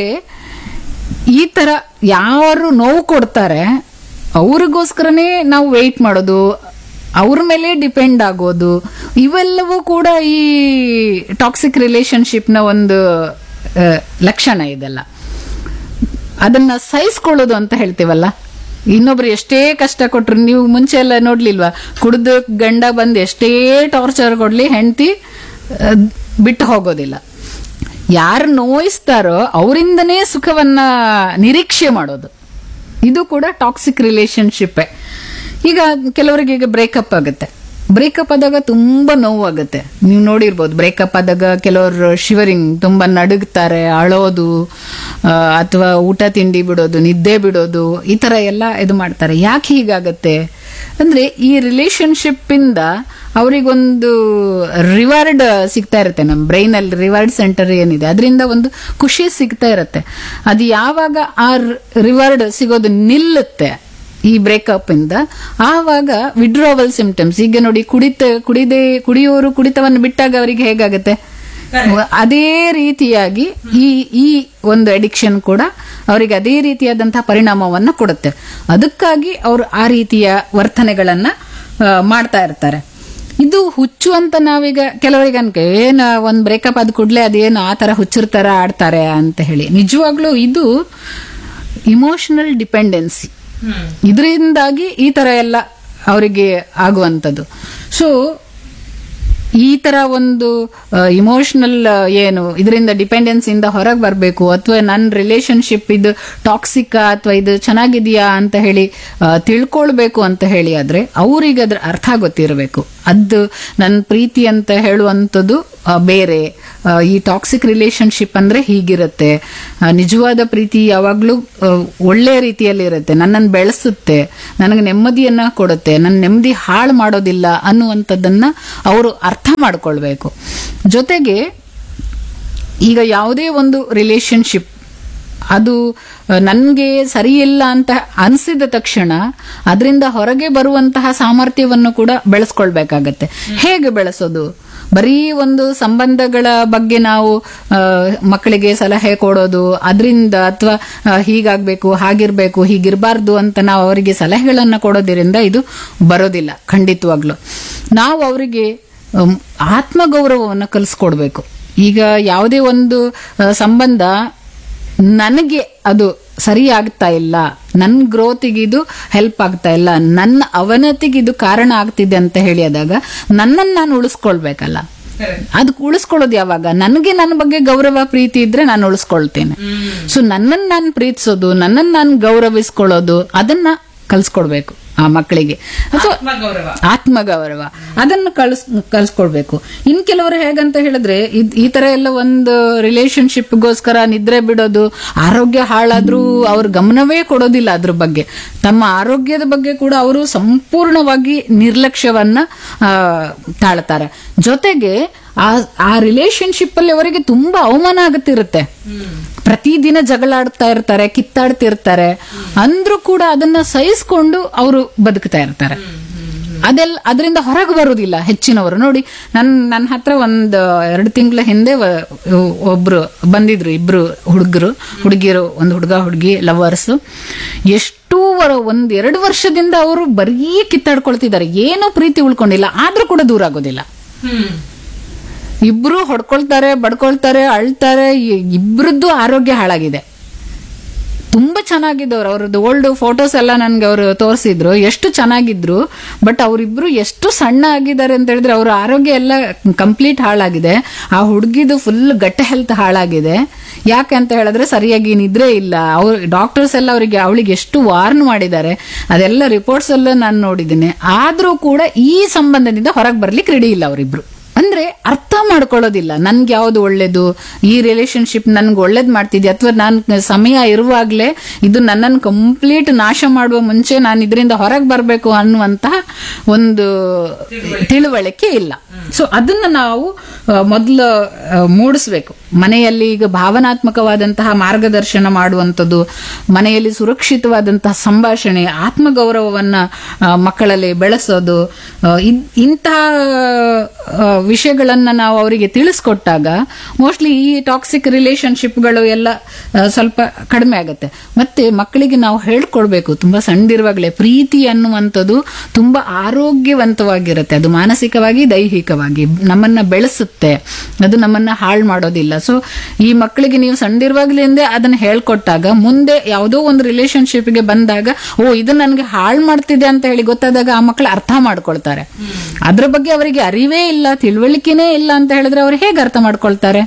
ಈ ತರ ಯಾರು ನೋವು ಕೊಡ್ತಾರೆ ಅವ್ರಿಗೋಸ್ಕರನೇ ನಾವು ವೆಯ್ಟ್ ಮಾಡೋದು, ಅವ್ರ ಮೇಲೆ ಡಿಪೆಂಡ್ ಆಗೋದು, ಇವೆಲ್ಲವೂ ಕೂಡ ಈ ಟಾಕ್ಸಿಕ್ ರಿಲೇಶನ್ಶಿಪ್ ನ ಒಂದು ಲಕ್ಷಣ ಇದೆಲ್ಲ. ಅದನ್ನ ಸಹಿಸ್ಕೊಳ್ಳೋದು ಅಂತ ಹೇಳ್ತೀವಲ್ಲ, ಇನ್ನೊಬ್ರು ಎಷ್ಟೇ ಕಷ್ಟ ಕೊಟ್ರು, ನೀವು ಮುಂಚೆ ಎಲ್ಲ ನೋಡ್ಲಿಲ್ವಾ, ಕುಡ್ದು ಗಂಡ ಬಂದು ಎಷ್ಟೇ ಟಾರ್ಚರ್ ಕೊಡ್ಲಿ ಹೆಂಡತಿ ಬಿಟ್ಟು ಹೋಗೋದಿಲ್ಲ. ಯಾರು ನೋಯಿಸ್ತಾರೋ ಅವರಿಂದನೇ ಸುಖವನ್ನ ನಿರೀಕ್ಷೆ ಮಾಡೋದು, ಇದು ಕೂಡ ಟಾಕ್ಸಿಕ್ ರಿಲೇಶನ್ಶಿಪ್. ಈಗ ಕೆಲವರಿಗೆ ಈಗ ಬ್ರೇಕಪ್ ಆಗುತ್ತೆ, ಬ್ರೇಕಪ್ ಆದಾಗ ತುಂಬಾ ನೋವಾಗುತ್ತೆ. ನೀವು ನೋಡಿರ್ಬೋದು, ಬ್ರೇಕಪ್ ಆದಾಗ ಕೆಲವರು ಶಿವರಿಂಗ್ ತುಂಬಾ ನಡುಗ್ತಾರೆ, ಅಳೋದು ಅಥವಾ ಊಟ ತಿಂಡಿ ಬಿಡೋದು, ನಿದ್ದೆ ಬಿಡೋದು, ಈ ತರ ಎಲ್ಲ ಇದು ಮಾಡ್ತಾರೆ. ಯಾಕೆ ಹೀಗಾಗತ್ತೆ ಅಂದ್ರೆ ಈ ರಿಲೇಶನ್ಶಿಪ್ ಇಂದ ಅವರಿಗೊಂದು ರಿವಾರ್ಡ್ ಸಿಗ್ತಾ ಇರುತ್ತೆ. ನಮ್ಮ ಬ್ರೈನ್ ಅಲ್ಲಿ ರಿವಾರ್ಡ್ ಸೆಂಟರ್ ಏನಿದೆ ಅದರಿಂದ ಒಂದು ಖುಷಿ ಸಿಗ್ತಾ ಇರುತ್ತೆ. ಅದು ಯಾವಾಗ ಆ ರಿವಾರ್ಡ್ ಸಿಗೋದು ನಿಲ್ಲುತ್ತೆ ಈ ಬ್ರೇಕಪ್ ಇಂದ, ಆವಾಗ ವಿಡ್ರಾವಲ್ ಸಿಂಪ್ಟಮ್ಸ್. ಈಗ ನೋಡಿ, ಕುಡಿತ ಕುಡಿದೇ ಕುಡಿಯೋರು ಕುಡಿತವನ್ನು ಬಿಟ್ಟಾಗ ಅವರಿಗೆ ಹೇಗಾಗುತ್ತೆ, ಅದೇ ರೀತಿಯಾಗಿ ಈ ಈ ಒಂದು ಅಡಿಕ್ಷನ್ ಕೂಡ ಅವರಿಗೆ ಅದೇ ರೀತಿಯಾದಂತಹ ಪರಿಣಾಮವನ್ನ ಕೊಡುತ್ತೆ. ಅದಕ್ಕಾಗಿ ಅವರು ಆ ರೀತಿಯ ವರ್ತನೆಗಳನ್ನ ಮಾಡ್ತಾ ಇರ್ತಾರೆ. ಇದು ಹುಚ್ಚು ಅಂತ ನಾವೀಗ ಕೆಲವರಿಗೆ ಅನ್ಕ ಏನ ಒಂದ್ ಬ್ರೇಕಪ್ ಆದ ಕೂಡಲೇ ಅದೇನು ಆ ತರ ಹುಚ್ಚರ ತರ ಆಡ್ತಾರೆ ಅಂತ ಹೇಳಿ. ನಿಜವಾಗ್ಲೂ ಇದು ಇಮೋಷನಲ್ ಡಿಪೆಂಡೆನ್ಸಿ, ಇದರಿಂದಾಗಿ ಈ ತರ ಎಲ್ಲ ಅವರಿಗೆ ಆಗುವಂಥದ್ದು. ಸೊ ಈ ತರ ಒಂದು ಇಮೋಷನಲ್ ಏನು ಇದರಿಂದ ಡಿಪೆಂಡೆನ್ಸ್ ಇಂದ ಹೊರಗೆ ಬರಬೇಕು, ಅಥವಾ ನನ್ನ ರಿಲೇಶನ್ಶಿಪ್ ಇದು ಟಾಕ್ಸಿಕ್ ಅಥವಾ ಇದು ಚೆನ್ನಾಗಿದೆಯಾ ಅಂತ ಹೇಳಿ ಆ, ತಿಳ್ಕೊಳ್ಬೇಕು ಅಂತ ಹೇಳಿ ಆದ್ರೆ ಅವ್ರಿಗೆ ಅದ್ರ ಅರ್ಥ ಗೊತ್ತಿರಬೇಕು. ಅದು ನನ್ನ ಪ್ರೀತಿ ಅಂತ ಹೇಳುವಂಥದ್ದು ಆ, ಬೇರೆ, ಆ, ಈ ಟಾಕ್ಸಿಕ್ ರಿಲೇಶನ್ಶಿಪ್ ಅಂದ್ರೆ ಹೀಗಿರುತ್ತೆ, ಆ, ನಿಜವಾದ ಪ್ರೀತಿ ಯಾವಾಗ್ಲೂ ಆ, ಒಳ್ಳೆ ರೀತಿಯಲ್ಲಿ ಇರುತ್ತೆ, ನನ್ನನ್ನು ಬೆಳೆಸುತ್ತೆ, ನನಗೆ ನೆಮ್ಮದಿಯನ್ನ ಕೊಡುತ್ತೆ, ನನ್ನ ನೆಮ್ಮದಿ ಹಾಳು ಮಾಡೋದಿಲ್ಲ ಅನ್ನುವಂಥದ್ದನ್ನ ಅವರು ಅರ್ಥ ಮಾಡ್ಕೊಳ್ಬೇಕು. ಜೊತೆಗೆ ಈಗ ಯಾವುದೇ ಒಂದು ರಿಲೇಶನ್ಶಿಪ್ ಅದು ನನಗೆ ಸರಿಯಿಲ್ಲ ಅಂತ ಅನಿಸಿದ ತಕ್ಷಣ ಅದರಿಂದ ಹೊರಗೆ ಬರುವಂತಹ ಸಾಮರ್ಥ್ಯವನ್ನು ಕೂಡ ಬೆಳೆಸ್ಕೊಳ್ಬೇಕಾಗತ್ತೆ. ಹೇಗೆ ಬೆಳೆಸೋದು? ಬರೀ ಒಂದು ಸಂಬಂಧಗಳ ಬಗ್ಗೆ ನಾವು ಆ, ಮಕ್ಕಳಿಗೆ ಸಲಹೆ ಕೊಡೋದು, ಅದರಿಂದ ಅಥವಾ ಹೀಗಾಗ್ಬೇಕು, ಹಾಗಿರ್ಬೇಕು, ಹೀಗಿರಬಾರ್ದು ಅಂತ ನಾವು ಅವರಿಗೆ ಸಲಹೆಗಳನ್ನು ಕೊಡೋದ್ರಿಂದ ಇದು ಬರೋದಿಲ್ಲ. ಖಂಡಿತವಾಗ್ಲು ನಾವು ಅವರಿಗೆ ಅಮ್, ಆತ್ಮಗೌರವವನ್ನು ಕಲಿಸ್ಕೊಡ್ಬೇಕು. ಈಗ ಯಾವುದೇ ಒಂದು ಆ, ಸಂಬಂಧ ನನಗೆ ಅದು ಸರಿ ಆಗ್ತಾ ಇಲ್ಲ, ನನ್ನ ಗ್ರೋತಿಗೆ ಇದು ಹೆಲ್ಪ್ ಆಗ್ತಾ ಇಲ್ಲ, ನನ್ನ ಅವನತಿಗೆ ಇದು ಕಾರಣ ಆಗ್ತಿದೆ ಅಂತ ಹೇಳಿದಾಗ ನನ್ನನ್ನು ನಾನು ಉಳಿಸ್ಕೊಳ್ಬೇಕಲ್ಲ. ಅದಕ್ಕೆ ಉಳಿಸ್ಕೊಳ್ಳೋದು ಯಾವಾಗ? ನನಗೆ ನನ್ನ ಬಗ್ಗೆ ಗೌರವ ಪ್ರೀತಿ ಇದ್ರೆ ನಾನು ಉಳಿಸ್ಕೊಳ್ತೇನೆ. ಸೊ ನನ್ನನ್ನು ನಾನು ಪ್ರೀತಿಸೋದು, ನನ್ನನ್ನು ನಾನು ಗೌರವಿಸ್ಕೊಳ್ಳೋದು, ಅದನ್ನ ಕಲ್ಸ್ಕೊಡ್ಬೇಕು ಆ ಮಕ್ಕಳಿಗೆ. ಅಥವಾ ಆತ್ಮಗೌರವ ಅದನ್ನು ಕಳ್ಸ್ ಕಲ್ಸ್ಕೊಡ್ಬೇಕು. ಇನ್ ಕೆಲವರು ಹೇಗಂತ ಹೇಳಿದ್ರೆ ಇದ್- ಈ ತರ ಎಲ್ಲ ಒಂದು ರಿಲೇಶನ್ಶಿಪ್ಗೋಸ್ಕರ ನಿದ್ರೆ ಬಿಡೋದು, ಆರೋಗ್ಯ ಹಾಳಾದ್ರೂ ಅವ್ರ ಗಮನವೇ ಕೊಡೋದಿಲ್ಲ ಅದ್ರ ಬಗ್ಗೆ. ತಮ್ಮ ಆರೋಗ್ಯದ ಬಗ್ಗೆ ಕೂಡ ಅವರು ಸಂಪೂರ್ಣವಾಗಿ ನಿರ್ಲಕ್ಷ್ಯವನ್ನ ಆ, ತಾಳ್ತಾರೆ. ಜೊತೆಗೆ ಆ ಆ ರಿಲೇಶನ್ಶಿಪ್ ಅಲ್ಲಿ ಅವರಿಗೆ ತುಂಬಾ ಅವಮಾನ ಆಗುತ್ತಿರುತ್ತೆ. ಪ್ರತಿದಿನ ಜಗಳಾಡ್ತಾ ಇರ್ತಾರೆ, ಕಿತ್ತಾಡ್ತಿರ್ತಾರೆ, ಅಂದ್ರೂ ಕೂಡ ಅದನ್ನ ಸಹಿಸ್ಕೊಂಡು ಅವರು ಬದುಕ್ತಾ ಇರ್ತಾರೆ. ಅದೆಲ್ಲ ಅದರಿಂದ ಹೊರಗೆ ಬರುವುದಿಲ್ಲ ಹೆಚ್ಚಿನವರು. ನೋಡಿ, ನನ್ ನನ್ನ ಹತ್ರ ಒಂದು ಎರಡು ತಿಂಗಳ ಹಿಂದೆ ವ- ಒಬ್ರು ಬಂದಿದ್ರು, ಇಬ್ರು ಹುಡುಗರು ಹುಡುಗಿರು, ಒಂದು ಹುಡುಗ ಹುಡುಗಿ ಲವರ್ಸ್. ಎಷ್ಟು ವರ- ಒಂದ್ ಎರಡು ವರ್ಷದಿಂದ ಅವರು ಬರೀ ಕಿತ್ತಾಡ್ಕೊಳ್ತಿದ್ದಾರೆ, ಏನೂ ಪ್ರೀತಿ ಉಳ್ಕೊಂಡಿಲ್ಲ, ಆದ್ರೂ ಕೂಡ ದೂರ ಆಗೋದಿಲ್ಲ. ಇಬ್ರು ಹೊಡ್ಕೊಳ್ತಾರೆ, ಬಡ್ಕೊಳ್ತಾರೆ, ಅಳ್ತಾರೆ, ಇ- ಇಬ್ರದ್ದು ಆರೋಗ್ಯ ಹಾಳಾಗಿದೆ. ತುಂಬಾ ಚೆನ್ನಾಗಿದ್ದವ್ರು, ಅವ್ರದ್ದು ಓಲ್ಡ್ ಫೋಟೋಸ್ ಎಲ್ಲ ನನ್ಗೆ ಅವರು ತೋರಿಸಿದ್ರು, ಎಷ್ಟು ಚೆನ್ನಾಗಿದ್ರು. ಬಟ್ ಅವರಿಬ್ರು ಎಷ್ಟು ಸಣ್ಣ ಆಗಿದ್ದಾರೆ ಅಂತ ಹೇಳಿದ್ರೆ ಅವ್ರ ಆರೋಗ್ಯ ಎಲ್ಲ ಕಂಪ್ಲೀಟ್ ಹಾಳಾಗಿದೆ. ಆ ಹುಡುಗಿದು ಫುಲ್ ಗಟ್ಟ ಹೆಲ್ತ್ ಹಾಳಾಗಿದೆ. ಯಾಕೆ ಅಂತ ಹೇಳಿದ್ರೆ ಸರಿಯಾಗಿ ನಿದ್ರೆ ಇಲ್ಲ. ಅವ್ರ ಡಾಕ್ಟರ್ಸ್ ಎಲ್ಲ ಅವರಿಗೆ ಅವಳಿಗೆ ಎಷ್ಟು ವಾರ್ನ್ ಮಾಡಿದ್ದಾರೆ, ಅದೆಲ್ಲ ರಿಪೋರ್ಟ್ಸ್ ಎಲ್ಲ ನಾನು ನೋಡಿದ್ದೀನಿ. ಆದ್ರೂ ಕೂಡ ಈ ಸಂಬಂಧದಿಂದ ಹೊರಗೆ ಬರ್ಲಿಕ್ಕೆ ರೆಡಿ ಇಲ್ಲ ಅವರಿಬ್ರು. ಅಂದ್ರೆ ಅರ್ಥ ಮಾಡ್ಕೊಳ್ಳೋದಿಲ್ಲ, ನನ್ಗೆ ಯಾವ್ದು ಒಳ್ಳೇದು, ಈ ರಿಲೇಶನ್ಶಿಪ್ ನನ್ಗೆ ಒಳ್ಳೇದ್ ಮಾಡ್ತಿದ್ಯಾ, ಅಥವಾ ನಾನ್ ಸಮಯ ಇರುವಾಗ್ಲೇ ಇದು ನನ್ನನ್ನು ಕಂಪ್ಲೀಟ್ ನಾಶ ಮಾಡುವ ಮುಂಚೆ ನಾನು ಇದರಿಂದ ಹೊರಗೆ ಬರಬೇಕು ಅನ್ನುವಂತಹ ಒಂದು ತಿಳುವಳಿಕೆ ಇಲ್ಲ. ಸೊ ಅದನ್ನ ನಾವು ಮೊದಲು ಮೂಡಿಸ್ಬೇಕು. ಮನೆಯಲ್ಲಿ ಈಗ ಭಾವನಾತ್ಮಕವಾದಂತಹ ಮಾರ್ಗದರ್ಶನ ಮಾಡುವಂಥದ್ದು, ಮನೆಯಲ್ಲಿ ಸುರಕ್ಷಿತವಾದಂತಹ ಸಂಭಾಷಣೆ, ಆತ್ಮಗೌರವವನ್ನ ಆ, ಮಕ್ಕಳಲ್ಲಿ ಬೆಳೆಸೋದು, ಆ, ಇದ್- ಇಂತಹ ಆ, ವಿಷಯಗಳನ್ನ ನಾವು ಅವರಿಗೆ ತಿಳಿಸ್ಕೊಟ್ಟಾಗ ಮೋಸ್ಟ್ಲಿ ಈ ಟಾಕ್ಸಿಕ್ ರಿಲೇಶನ್ಶಿಪ್ಗಳು ಎಲ್ಲ ಆ, ಸ್ವಲ್ಪ ಕಡಿಮೆ ಆಗುತ್ತೆ. ಮತ್ತೆ ಮಕ್ಕಳಿಗೆ ನಾವು ಹೇಳ್ಕೊಡ್ಬೇಕು, ತುಂಬಾ ಸಣ್ಣದಿರುವಾಗಲೇ ಪ್ರೀತಿ ಅನ್ನುವಂಥದ್ದು ತುಂಬಾ ಆರೋಗ್ಯವಂತವಾಗಿರುತ್ತೆ. ಅದು ಮಾನಸಿಕವಾಗಿ ದೈಹಿಕವಾಗಿ ನಮ್ಮನ್ನ ಬೆಳೆಸುತ್ತೆ, ಅದು ನಮ್ಮನ್ನ ಹಾಳು ಮಾಡೋದಿಲ್ಲ. ಸೊ ಈ ಮಕ್ಕಳಿಗೆ ನೀವು ಸಣ್ಣದಿರುವಾಗಲಿಂದ ಅದನ್ನ ಹೇಳ್ಕೊಟ್ಟಾಗ ಮುಂದೆ ಯಾವುದೋ ಒಂದು ರಿಲೇಶನ್ಶಿಪ್ಗೆ ಬಂದಾಗ ಓ ಇದು ನನಗೆ ಹಾಳು ಮಾಡ್ತಿದೆ ಅಂತ ಹೇಳಿ ಗೊತ್ತಾದಾಗ ಆ ಮಕ್ಕಳು ಅರ್ಥ ಮಾಡ್ಕೊಳ್ತಾರೆ. ಅದ್ರ ಬಗ್ಗೆ ಅವರಿಗೆ ಅರಿವೇ ಇಲ್ಲ, ತಿಳುವಳಿಕೆನೇ ಇಲ್ಲ ಅಂತ ಹೇಳಿದ್ರೆ ಅವ್ರು ಹೇಗೆ ಅರ್ಥ ಮಾಡ್ಕೊಳ್ತಾರೆ?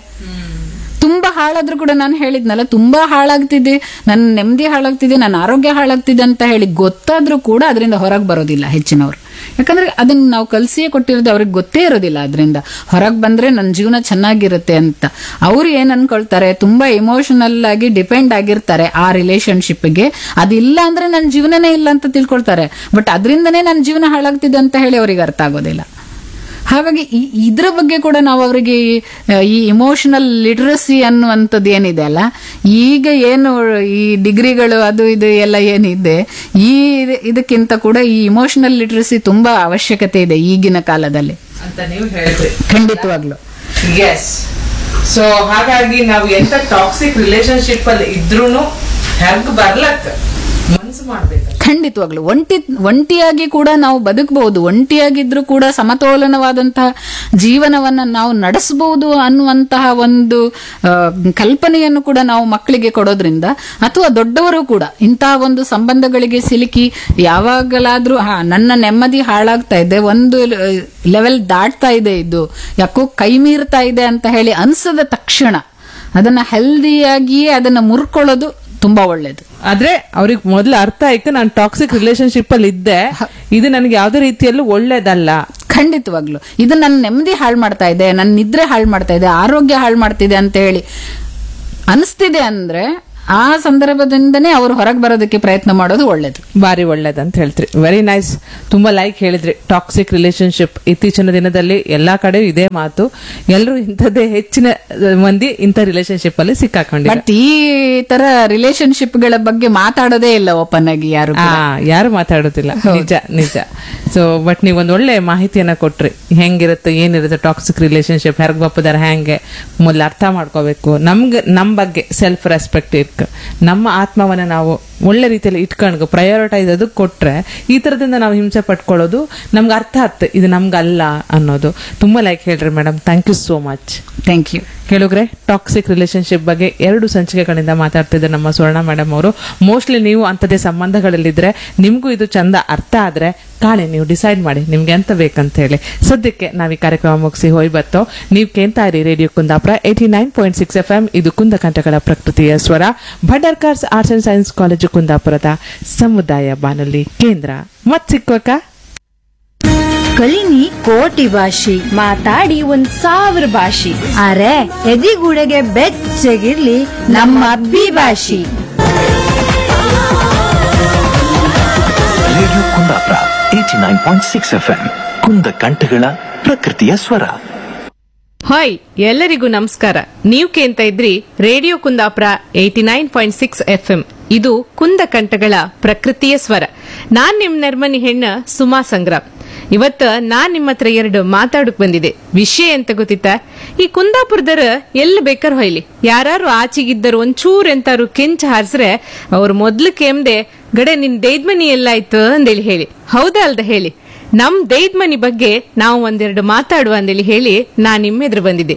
ತುಂಬಾ ಹಾಳಾದ್ರೂ ಕೂಡ ನಾನು ಹೇಳಿದ್ನಲ್ಲ, ತುಂಬಾ ಹಾಳಾಗ್ತಿದೆ, ನನ್ನ ನೆಮ್ಮದಿ ಹಾಳಾಗ್ತಿದೆ, ನನ್ನ ಆರೋಗ್ಯ ಹಾಳಾಗ್ತಿದೆ ಅಂತ ಹೇಳಿ ಗೊತ್ತಾದ್ರೂ ಕೂಡ ಅದರಿಂದ ಹೊರಗೆ ಬರೋದಿಲ್ಲ ಹೆಚ್ಚಿನವರು. ಯಾಕಂದ್ರೆ ಅದನ್ನ ನಾವು ಕಲ್ಸಿಯೇ ಕೊಟ್ಟಿರೋದು, ಅವ್ರಿಗೆ ಗೊತ್ತೇ ಇರೋದಿಲ್ಲ ಅದರಿಂದ ಹೊರಗೆ ಬಂದ್ರೆ ನನ್ನ ಜೀವನ ಚೆನ್ನಾಗಿರುತ್ತೆ ಅಂತ. ಅವ್ರು ಏನ್ ಅನ್ಕೊಳ್ತಾರೆ, ತುಂಬಾ ಎಮೋಷನಲ್ ಆಗಿ ಡಿಪೆಂಡ್ ಆಗಿರ್ತಾರೆ ಆ ರಿಲೇಶನ್ಶಿಪ್ಗೆ. ಅದಿಲ್ಲ ಅಂದ್ರೆ ನನ್ನ ಜೀವನನೇ ಇಲ್ಲ ಅಂತ ತಿಳ್ಕೊಳ್ತಾರೆ. ಬಟ್ ಅದರಿಂದನೇ ನನ್ನ ಜೀವನ ಹಾಳಾಗ್ತಿದೆ ಅಂತ ಹೇಳಿ ಅವ್ರಿಗೆ ಅರ್ಥ ಆಗೋದಿಲ್ಲ. ಹಾಗಾಗಿ ಈ- ಇದ್ರ ಬಗ್ಗೆ ಕೂಡ ನಾವು ಅವರಿಗೆ ಈ ಇಮೋಷನಲ್ ಲಿಟ್ರಸಿ ಅನ್ನುವಂಥದ್ದು ಏನಿದೆ ಅಲ್ಲ, ಈಗ ಏನು ಈ ಡಿಗ್ರಿಗಳು ಅದು ಇದು ಎಲ್ಲ ಏನಿದೆ, ಈ ಇದಕ್ಕಿಂತ ಕೂಡ ಈ ಇಮೋಷನಲ್ ಲಿಟ್ರಸಿ ತುಂಬಾ ಅವಶ್ಯಕತೆ ಇದೆ ಈಗಿನ ಕಾಲದಲ್ಲಿ ಅಂತ ನೀವು ಹೇಳಿದ್ರಿ. ಖಂಡಿತವಾಗ್ಲು. ಎಸ್. ಸೊ ಹಾಗಾಗಿ ನಾವು ಎಂತ ಟಾಕ್ಸಿಕ್ ರಿಲೇಶನ್ಶಿಪ್ ಅಲ್ಲಿ ಇದ್ರೂನು ಹೆರ್ಗ್ ಬರ್ಲಕ್ ಮನ್ಸು ಮಾಡ್ಬೇಕು. ಖಂಡಿತವಾಗ್ಲು ಒಂಟಿ ಒಂಟಿಯಾಗಿ ಕೂಡ ನಾವು ಬದುಕಬಹುದು, ಒಂಟಿಯಾಗಿದ್ರು ಕೂಡ ಸಮತೋಲನವಾದಂತಹ ಜೀವನವನ್ನ ನಾವು ನಡೆಸಬಹುದು ಅನ್ನುವಂತಹ ಒಂದು ಆ, ಕಲ್ಪನೆಯನ್ನು ಕೂಡ ನಾವು ಮಕ್ಕಳಿಗೆ ಕೊಡೋದ್ರಿಂದ, ಅಥವಾ ದೊಡ್ಡವರು ಕೂಡ ಇಂತಹ ಒಂದು ಸಂಬಂಧಗಳಿಗೆ ಸಿಲುಕಿ ಯಾವಾಗಲಾದ್ರೂ ಹಾ ನನ್ನ ನೆಮ್ಮದಿ ಹಾಳಾಗ್ತಾ ಇದೆ, ಒಂದು ಲೆವೆಲ್ ದಾಟ್ತಾ ಇದೆ, ಇದು ಯಾಕೋ ಕೈ ಮೀರ್ತಾ ಇದೆ ಅಂತ ಹೇಳಿ ಅನ್ಸದ ತಕ್ಷಣ ಅದನ್ನ ಹೆಲ್ದಿಯಾಗಿಯೇ ಅದನ್ನ ಮುರ್ಕೊಳ್ಳೋದು ತುಂಬಾ ಒಳ್ಳೇದು. ಆದ್ರೆ ಅವ್ರಿಗೆ ಮೊದಲು ಅರ್ಥ ಆಯ್ತು, ನಾನು ಟಾಕ್ಸಿಕ್ ರಿಲೇಶನ್ಶಿಪ್ ಅಲ್ಲಿ ಇದ್ದೆ, ಇದು ನನಗೆ ಯಾವುದೇ ರೀತಿಯಲ್ಲೂ ಒಳ್ಳೇದಲ್ಲ. ಖಂಡಿತವಾಗ್ಲು ಇದು ನನ್ನ ನೆಮ್ಮದಿ ಹಾಳು ಮಾಡ್ತಾ ಇದೆ, ನನ್ನ ನಿದ್ರೆ ಹಾಳು ಮಾಡ್ತಾ ಇದೆ, ಆರೋಗ್ಯ ಹಾಳು ಮಾಡ್ತಿದೆ ಅಂತ ಹೇಳಿ ಅನಿಸ್ತಿದೆ ಅಂದ್ರೆ ಆ ಸಂದರ್ಭದಿಂದನೇ ಅವರು ಹೊರಗೆ ಬರೋದಕ್ಕೆ ಪ್ರಯತ್ನ ಮಾಡೋದು ಒಳ್ಳೇದು. ಬಾರಿ ಒಳ್ಳೇದಂತ ಹೇಳ್ತೀರಿ. Very nice. ತುಂಬಾ ಲೈಕ್ ಹೇಳಿದ್ರಿ. ಟಾಕ್ಸಿಕ್ ರಿಲೇಶನ್ಶಿಪ್ ಇತ್ತೀಚಿನ ದಿನದಲ್ಲಿ ಎಲ್ಲಾ ಕಡೆ ಇದೇ ಮಾತು. ಎಲ್ಲರೂ ಇಂಥದ್ದೇ ಹೆಚ್ಚಿನ ಮಂದಿ ಇಂಥ ರಿಲೇಶನ್ಶಿಪ್ ಅಲ್ಲಿ ಸಿಕ್ಕಾಕೊಂಡಿದ್ದಾರೆ. ಬಟ್ ಈ ತರ ರಿಲೇಶನ್ಶಿಪ್ ಗಳ ಬಗ್ಗೆ ಮಾತಾಡೋದೇ ಇಲ್ಲ ಓಪನ್ ಆಗಿ ಯಾರು ಆ ಯಾರು ಮಾತಾಡೋದಿಲ್ಲ. ನಿಜ ನಿಜ. ಸೊ ಬಟ್ ನೀವು ಒಂದ್ ಒಳ್ಳೆ ಮಾಹಿತಿಯನ್ನ ಕೊಟ್ರಿ. ಹೆಂಗಿರುತ್ತೆ, ಏನಿರುತ್ತೆ ಟಾಕ್ಸಿಕ್ ರಿಲೇಶನ್ಶಿಪ್, ಹೆರ್ಗ್ ಬಪ್ಪದಾರ ಹೆಂಗೆ ಮೊದಲು ಅರ್ಥ ಮಾಡ್ಕೋಬೇಕು, ನಮ್ಗೆ ನಮ್ ಬಗ್ಗೆ ಸೆಲ್ಫ್ ರೆಸ್ಪೆಕ್ಟ್ ಇರ್ಕ, ನಮ್ಮ ಆತ್ಮವನ್ನ ನಾವು ಒಳ್ಳೆ ರೀತಿಯಲ್ಲಿ ಇಟ್ಕೊಂಡು ಪ್ರಯಾರಿಟೈಸ್ ಅದು ಕೊಟ್ರೆ ಈ ತರದಿಂದ ನಾವು ಹಿಂಸೆ ಪಟ್ಕೊಳ್ಳೋದು ನಮ್ಗೆ ಅರ್ಥ ಆಗುತ್ತೆ, ಇದು ನಮ್ಗಲ್ಲ ಅನ್ನೋದು. ತುಂಬಾ ಲೈಕ್ ಹೇಳ್ರಿ madam. Thank you so much. Thank you. ಕೇಳುಗ್ರೆ, toxic relationship ಬಗ್ಗೆ ಎರಡು ಸಂಚಿಕೆಗಳಿಂದ ಮಾತಾಡ್ತಿದ್ದಾರೆ ನಮ್ಮ ಸುವರ್ಣ ಮೇಡಮ್ ಅವರು. ಮೋಸ್ಟ್ಲಿ ನೀವು ಅಂಥದ್ದೇ ಸಂಬಂಧಗಳಲ್ಲಿದ್ರೆ, ನಿಮ್ಗೂ ಇದು ಚಂದ ಅರ್ಥ ಆದ್ರೆ ಕಾಳೆ ನೀವು ಡಿಸೈಡ್ ಮಾಡಿ ನಿಮ್ಗೆ ಎಂತ ಬೇಕಂತ ಹೇಳಿ. ಸದ್ಯಕ್ಕೆ ನಾವ್ ಈ ಕಾರ್ಯಕ್ರಮ ಮುಗಿಸಿ ಹೋಯ್ ಬತ್ತೋ. ನೀವು ಕೇಳ್ತಾ ಇರಿ radio Kundapura eighty nine point six F M. ಇದು ಕುಂದಕಂಠಗಳ ಪ್ರಕೃತಿಯ ಸ್ವರ. Bhandarkar's arts and science college ಕುಂದಾಪುರದ ಸಮುದಾಯ ಬಾನುಲಿ ಕೇಂದ್ರ. ಮತ್ ಸಿಕ್ವಕ್ಕ ಕಲಿನಿ ಕೋಟಿ ಭಾಷೆ, ಮಾತಾಡಿ ಒಂದ್ ಸಾವಿರ ಭಾಷೆ, ಅರೆ ಎದಿಗೂಡೆಗೆ ಬೆಚ್ಚಗಿರ್ಲಿ ನಮ್ಮ ಅಬ್ಬಿ ಭಾಷೆ. Radio Kundapura eighty nine point six F M ಕುಂದ ಕಂಠಗಳ ಪ್ರಕೃತಿಯ ಸ್ವರ. ಹಾಯ್, ಎಲ್ಲರಿಗೂ ನಮಸ್ಕಾರ. ನೀವು ಕೇಳ್ತಾ ಇದ್ರಿ radio Kundapura eighty nine point six F M. ಇದು ಕುಂದ ಕಂಠಗಳ ಪ್ರಕೃತಿಯ ಸ್ವರ. ನಾನ್ ನಿಮ್ ನರ್ಮನಿ ಹೆಣ್ಣ ಸುಮಾ ಸಂಗ್ರಾಮ್. ಇವತ್ತ ನಾನ್ ನಿಮ್ಮ ಹತ್ರ ಎರಡು ಮಾತಾಡಕ್ ಬಂದಿದೆ. ವಿಷಯ ಎಂತ ಗೊತ್ತಿತ್ತ? ಈ ಕುಂದಾಪುರದರ ಎಲ್ಲಿ ಬೇಕಾರು ಹೊಯ್ಲಿ, ಯಾರು ಆಚೆಗಿದ್ದರು ಒಂಚೂರ್ ಎಂತಾರು ಕೆಂಚ ಹಾರಿಸ್ರೆ ಅವ್ರು ಮೊದ್ಲು ಕೆಮ್ದೆ ಗಡೆ ನಿನ್ ದೈದ್ಮನಿ ಎಲ್ಲಾಯ್ತು ಅಂದೇಳಿ ಹೇಳಿ. ಹೌದಾ ಅಲ್ದ ಹೇಳಿ? ನಮ್ ದೈದ್ಮನಿ ಬಗ್ಗೆ ನಾವು ಒಂದೆರಡು ಮಾತಾಡುವ ಅಂದೇಳಿ ಹೇಳಿ ನಾನ್ ನಿಮ್ಮೆದ್ರು ಬಂದಿದ್ದೆ.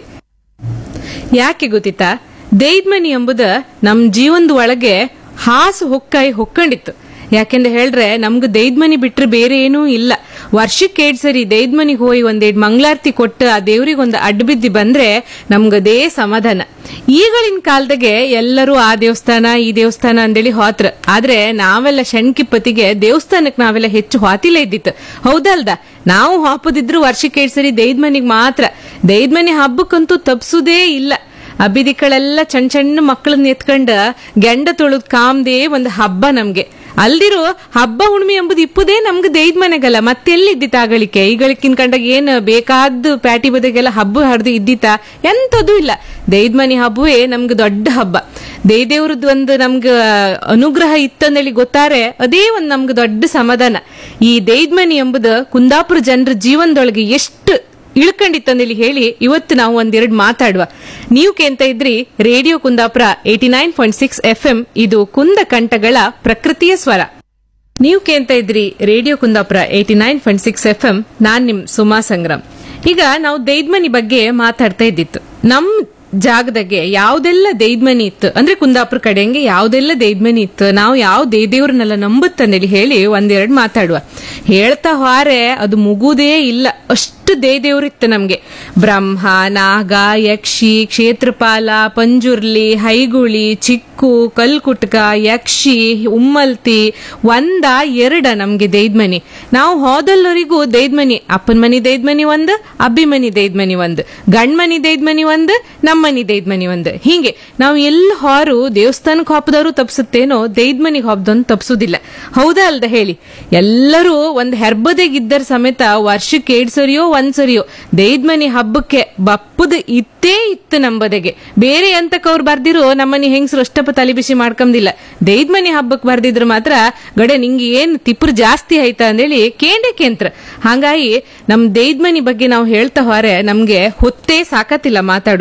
ಯಾಕೆ ಗೊತ್ತಿತ್ತಾ? ದೈದ್ಮನಿ ಎಂಬುದ ನಮ್ ಜೀವನದ ಒಳಗೆ ಹಾಸು ಹೊಕ್ಕಾಯಿ ಹೊಕ್ಕೊಂಡಿತ್ತು. ಯಾಕೆಂದ್ರೆ ಹೇಳ್ರೆ ನಮ್ಗೆ ದೈದ್ಮನಿ ಬಿಟ್ರೆ ಬೇರೆ ಏನೂ ಇಲ್ಲ. ವರ್ಷಕ್ಕೆ ಏಡ್ ಸರಿ ದೈದ್ಮನಿಗೆ ಹೋಗಿ ಒಂದೆರಡು ಮಂಗಳಾರತಿ ಕೊಟ್ಟು ಆ ದೇವ್ರಿಗೊಂದು ಅಡ್ಡ ಬಿದ್ದಿ ಬಂದ್ರೆ ನಮ್ಗದೇ ಸಮಾಧಾನ. ಈಗಳಿನ ಕಾಲದಾಗೆ ಎಲ್ಲರೂ ಆ ದೇವಸ್ಥಾನ ಈ ದೇವಸ್ಥಾನ ಅಂದೇಳಿ ಹೋತ್ರ. ಆದ್ರೆ ನಾವೆಲ್ಲ ಶಣ್ಕಿಪ್ಪತ್ತಿಗೆ ದೇವಸ್ಥಾನಕ್ಕೆ ನಾವೆಲ್ಲ ಹೆಚ್ಚು ಹಾತಿಲ್ಲ ಇದ್ದಿತ್ತು. ಹೌದಲ್ದ? ನಾವು ಹಾಪದಿದ್ರು ವರ್ಷಕ್ಕೆ ಏಡ್ ಸರಿ ದೈದ್ಮನಿಗೆ ಮಾತ್ರ. ದೈದ್ಮನಿ ಹಬ್ಬಕ್ಕಂತೂ ತಪ್ಸುದೇ ಇಲ್ಲ. ಅಬಿದಿಕ್ಕಳೆಲ್ಲ ಸಣ್ಣ ಸಣ್ಣ ಮಕ್ಕಳನ್ನ ಎತ್ಕೊಂಡ ಗೆಂಡ ತೊಳೆದ್ ಕಾಮ್ದೇ ಒಂದು ಹಬ್ಬ ನಮ್ಗೆ. ಅಲ್ದಿರೋ ಹಬ್ಬ ಹುಣ್ಮಿ ಎಂಬುದು ಇಪ್ಪುದೇ ನಮ್ಗೆ ದೈದ್ ಮನೆಗಲ್ಲ, ಮತ್ತೆಲ್ಲಿದ್ದಿತ್ತ ಆಗಳಿಕೆ? ಈಗಳಿಕಿನ್ ಕಂಡಾಗ ಏನ್ ಬೇಕಾದ ಪ್ಯಾಟಿ ಬದಗೆಲ್ಲ ಹಬ್ಬ ಹರಿದು ಇದ್ದಿತ್ತ? ಎಂತದೂ ಇಲ್ಲ. ದೈದ್ ಮನಿ ಹಬ್ಬವೇ ನಮ್ಗೆ ದೊಡ್ಡ ಹಬ್ಬ. ದೇವ್ರದ್ದು ಒಂದು ನಮ್ಗ ಅನುಗ್ರಹ ಇತ್ತಂದೇಳಿ ಗೊತ್ತಾರೆ, ಅದೇ ಒಂದ್ ನಮ್ಗೆ ದೊಡ್ಡ ಸಮಾಧಾನ. ಈ ದೈದ್ ಮನಿ ಎಂಬುದು ಕುಂದಾಪುರ ಜನರ ಜೀವನದೊಳಗೆ ಎಷ್ಟು ಇಳ್ಕೊಂಡಿತ್ತಂದೇಳಿ ಹೇಳಿ ಇವತ್ತು ನಾವು ಒಂದೆರಡು ಮಾತಾಡುವ. ನೀವು ಕೇಳ್ತಾ ಇದ್ರಿ radio Kundapura eighty nine point six F M. ಇದು ಕುಂದ ಕಂಠಗಳ ಪ್ರಕೃತಿಯ ಸ್ವರ. ನೀವು ಕೇಳ್ತಾ ಇದ್ರಿ radio Kundapura eighty nine point six F M. ನಾನ್ ನಿಮ್ ಸುಮಾ ಸಂಗ್ರಾಮ್. ಈಗ ನಾವು ದೈದ್ಮನಿ ಬಗ್ಗೆ ಮಾತಾಡ್ತಾ ಇದ್ದಿತ್ತು. ನಮ್ ಜಾಗದಾಗೆ ಯಾವ್ದೆಲ್ಲ ದೈದ್ಮನಿ ಇತ್ತು ಅಂದ್ರೆ ಕುಂದಾಪುರ ಕಡೆಂಗೆ ಯಾವ್ದೆಲ್ಲ ದೈದ್ಮನಿ ಇತ್ತು, ನಾವು ಯಾವ ದೇವ್ರನ್ನೆಲ್ಲ ನಂಬುತ್ತಂದೇಳಿ ಹೇಳಿ ಒಂದೆರಡು ಮಾತಾಡುವ. ಹೇಳ್ತಾ ಹಾರೆ ಅದು ಮುಗುದೇ ಇಲ್ಲ, ಅಷ್ಟು ದೇವ್ರಿತ್ತು ನಮ್ಗೆ. ಬ್ರಹ್ಮ, ನಾಗ, ಯಕ್ಷಿ, ಕ್ಷೇತ್ರಪಾಲ, ಪಂಜುರ್ಲಿ, ಹೈಗುಳಿ, ಚಿಕ್ಕು, ಕಲ್ಕುಟ್ಕ, ಯಕ್ಷಿ, ಉಮ್ಮಲ್ತಿ ಒಂದ ಎರಡ ನಮ್ಗೆ ದೈದ್ಮನಿ. ನಾವು ಹೋದಲ್ಲರಿಗೂ ದೈದ್ಮನಿ, ಅಪ್ಪನ ಮನಿ ದೈದ್ಮನಿ ಒಂದ್, ಅಬ್ಬಿ ಮನಿ ದೈದ್ಮನಿ ಒಂದ್, ಗಂಡ್ಮನಿ ದೈದ್ಮನಿ ಒಂದ್, ನಮ್ಮನಿ ದೈದ್ಮನಿ ಒಂದ್. ಹಿಂಗೆ ನಾವು ಎಲ್ಲಿ ಹಾರು ದೇವಸ್ಥಾನಕ್ಕೆ ಹಾಪದವರು ತಪ್ಸುತ್ತೇನೋ, ದೈದ್ಮನಿಗೆ ಹಾಪದೊಂದು ತಪ್ಸುದಿಲ್ಲ. ಹೌದಾ ಅಲ್ದ ಹೇಳಿ? ಎಲ್ಲರೂ ಒಂದ್ ಹೆರ್ಬದೆಗಿದ್ದರ ಸಮೇತ ವರ್ಷಕ್ಕೆ ಏಡ್ ಸರಿಯೋ ಒಂದ್ ಸರಿಯೋ ದೈದ್ಮನಿ ಹಬ್ಬಕ್ಕೆ ಬಪ್ಪದ ಇತ್ತೇ ಇತ್ತು ನಂಬದೆಗೆ. ಬೇರೆ ಅಂತಕವ್ರು ಬರ್ದಿರೋ ನಮ್ಮನಿ ಹೆಂಗಸರು ಅಷ್ಟಪ್ಪ ತಲೆ ಬಿಸಿ ಮಾಡ್ಕೊಂದಿಲ್ಲ. ದೈದ್ಮನಿ ಹಬ್ಬಕ್ಕೆ ಬರ್ದಿದ್ರು ಮಾತ್ರ ಗಡೆ ನಿಂಗೆ ಏನ್ ತಿಪ್ಪುರ್ ಜಾಸ್ತಿ ಆಯ್ತಾ ಅಂದೇಳಿ ಕೇಂಡೆ ಕೇಂದ್ರ. ಹಾಗಾಗಿ ನಮ್ ದೈದ್ಮನಿ ಬಗ್ಗೆ ನಾವು ಹೇಳ್ತಾ ಹೋರೆ ನಮ್ಗೆ ಹೊತ್ತೇ ಸಾಕತ್ತಿಲ್ಲ ಮಾತಾಡೋಕೆ.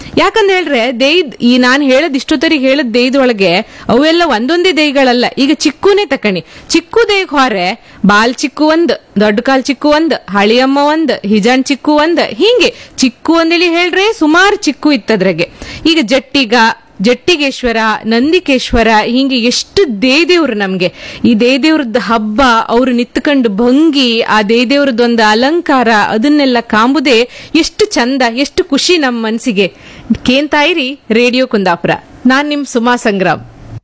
ಯಾಕಂತ ಹೇಳ್ರೆ ದೇಯ್ದ್ ಈ ನಾನ್ ಹೇಳದ್ ಇಷ್ಟೊತ್ತರಿಗೆ ಹೇಳದ್ ದೇಯ್ದೊಳಗೆ ಅವೆಲ್ಲ ಒಂದೊಂದೇ ದೇಯ್ಗಳಲ್ಲ. ಈಗ ಚಿಕ್ಕುನೇ ತಕಣಿ, ಚಿಕ್ಕು ದೇಯ್ಗ್ ಹೊರೆ ಬಾಲ್ ಚಿಕ್ಕು ಒಂದ್, ದೊಡ್ಡ ಕಾಲ್ ಚಿಕ್ಕು ಒಂದ್, ಹಳಿಯಮ್ಮ ಒಂದ್, ಹಿಜಾನ್ ಚಿಕ್ಕು ಒಂದ್, ಹಿಂಗೆ ಚಿಕ್ಕು ಅಂದೇಳಿ ಹೇಳ್ರೆ ಸುಮಾರು ಚಿಕ್ಕು ಇತ್ತದ್ರಾಗೆ. ಈಗ ಜಟ್ಟಿಗ, ಜಟ್ಟಿಗೇಶ್ವರ, ನಂದಿಕೇಶ್ವರ, ಹಿಂಗೆ ಎಷ್ಟು ದೇದೇವ್ರು ನಮ್ಗೆ. ಈ ದೇದೇವ್ರದ್ದು ಹಬ್ಬ, ಅವ್ರು ನಿತ್ಕೊಂಡು ಭಂಗಿ, ಆ ದೇದೇವ್ರದ್ದೊಂದು ಅಲಂಕಾರ, ಅದನ್ನೆಲ್ಲ ಕಾಂಬುದೇ ಎಷ್ಟು ಚಂದ, ಎಷ್ಟು ಖುಷಿ ನಮ್ಮ ಮನ್ಸಿಗೆ. ಕೇಂತಾಯಿರಿ ರೇಡಿಯೋ ಕುಂದಾಪುರ. ನಾನ್ ನಿಮ್ ಸುಮಾ ಸಂಗ್ರಾಮ್.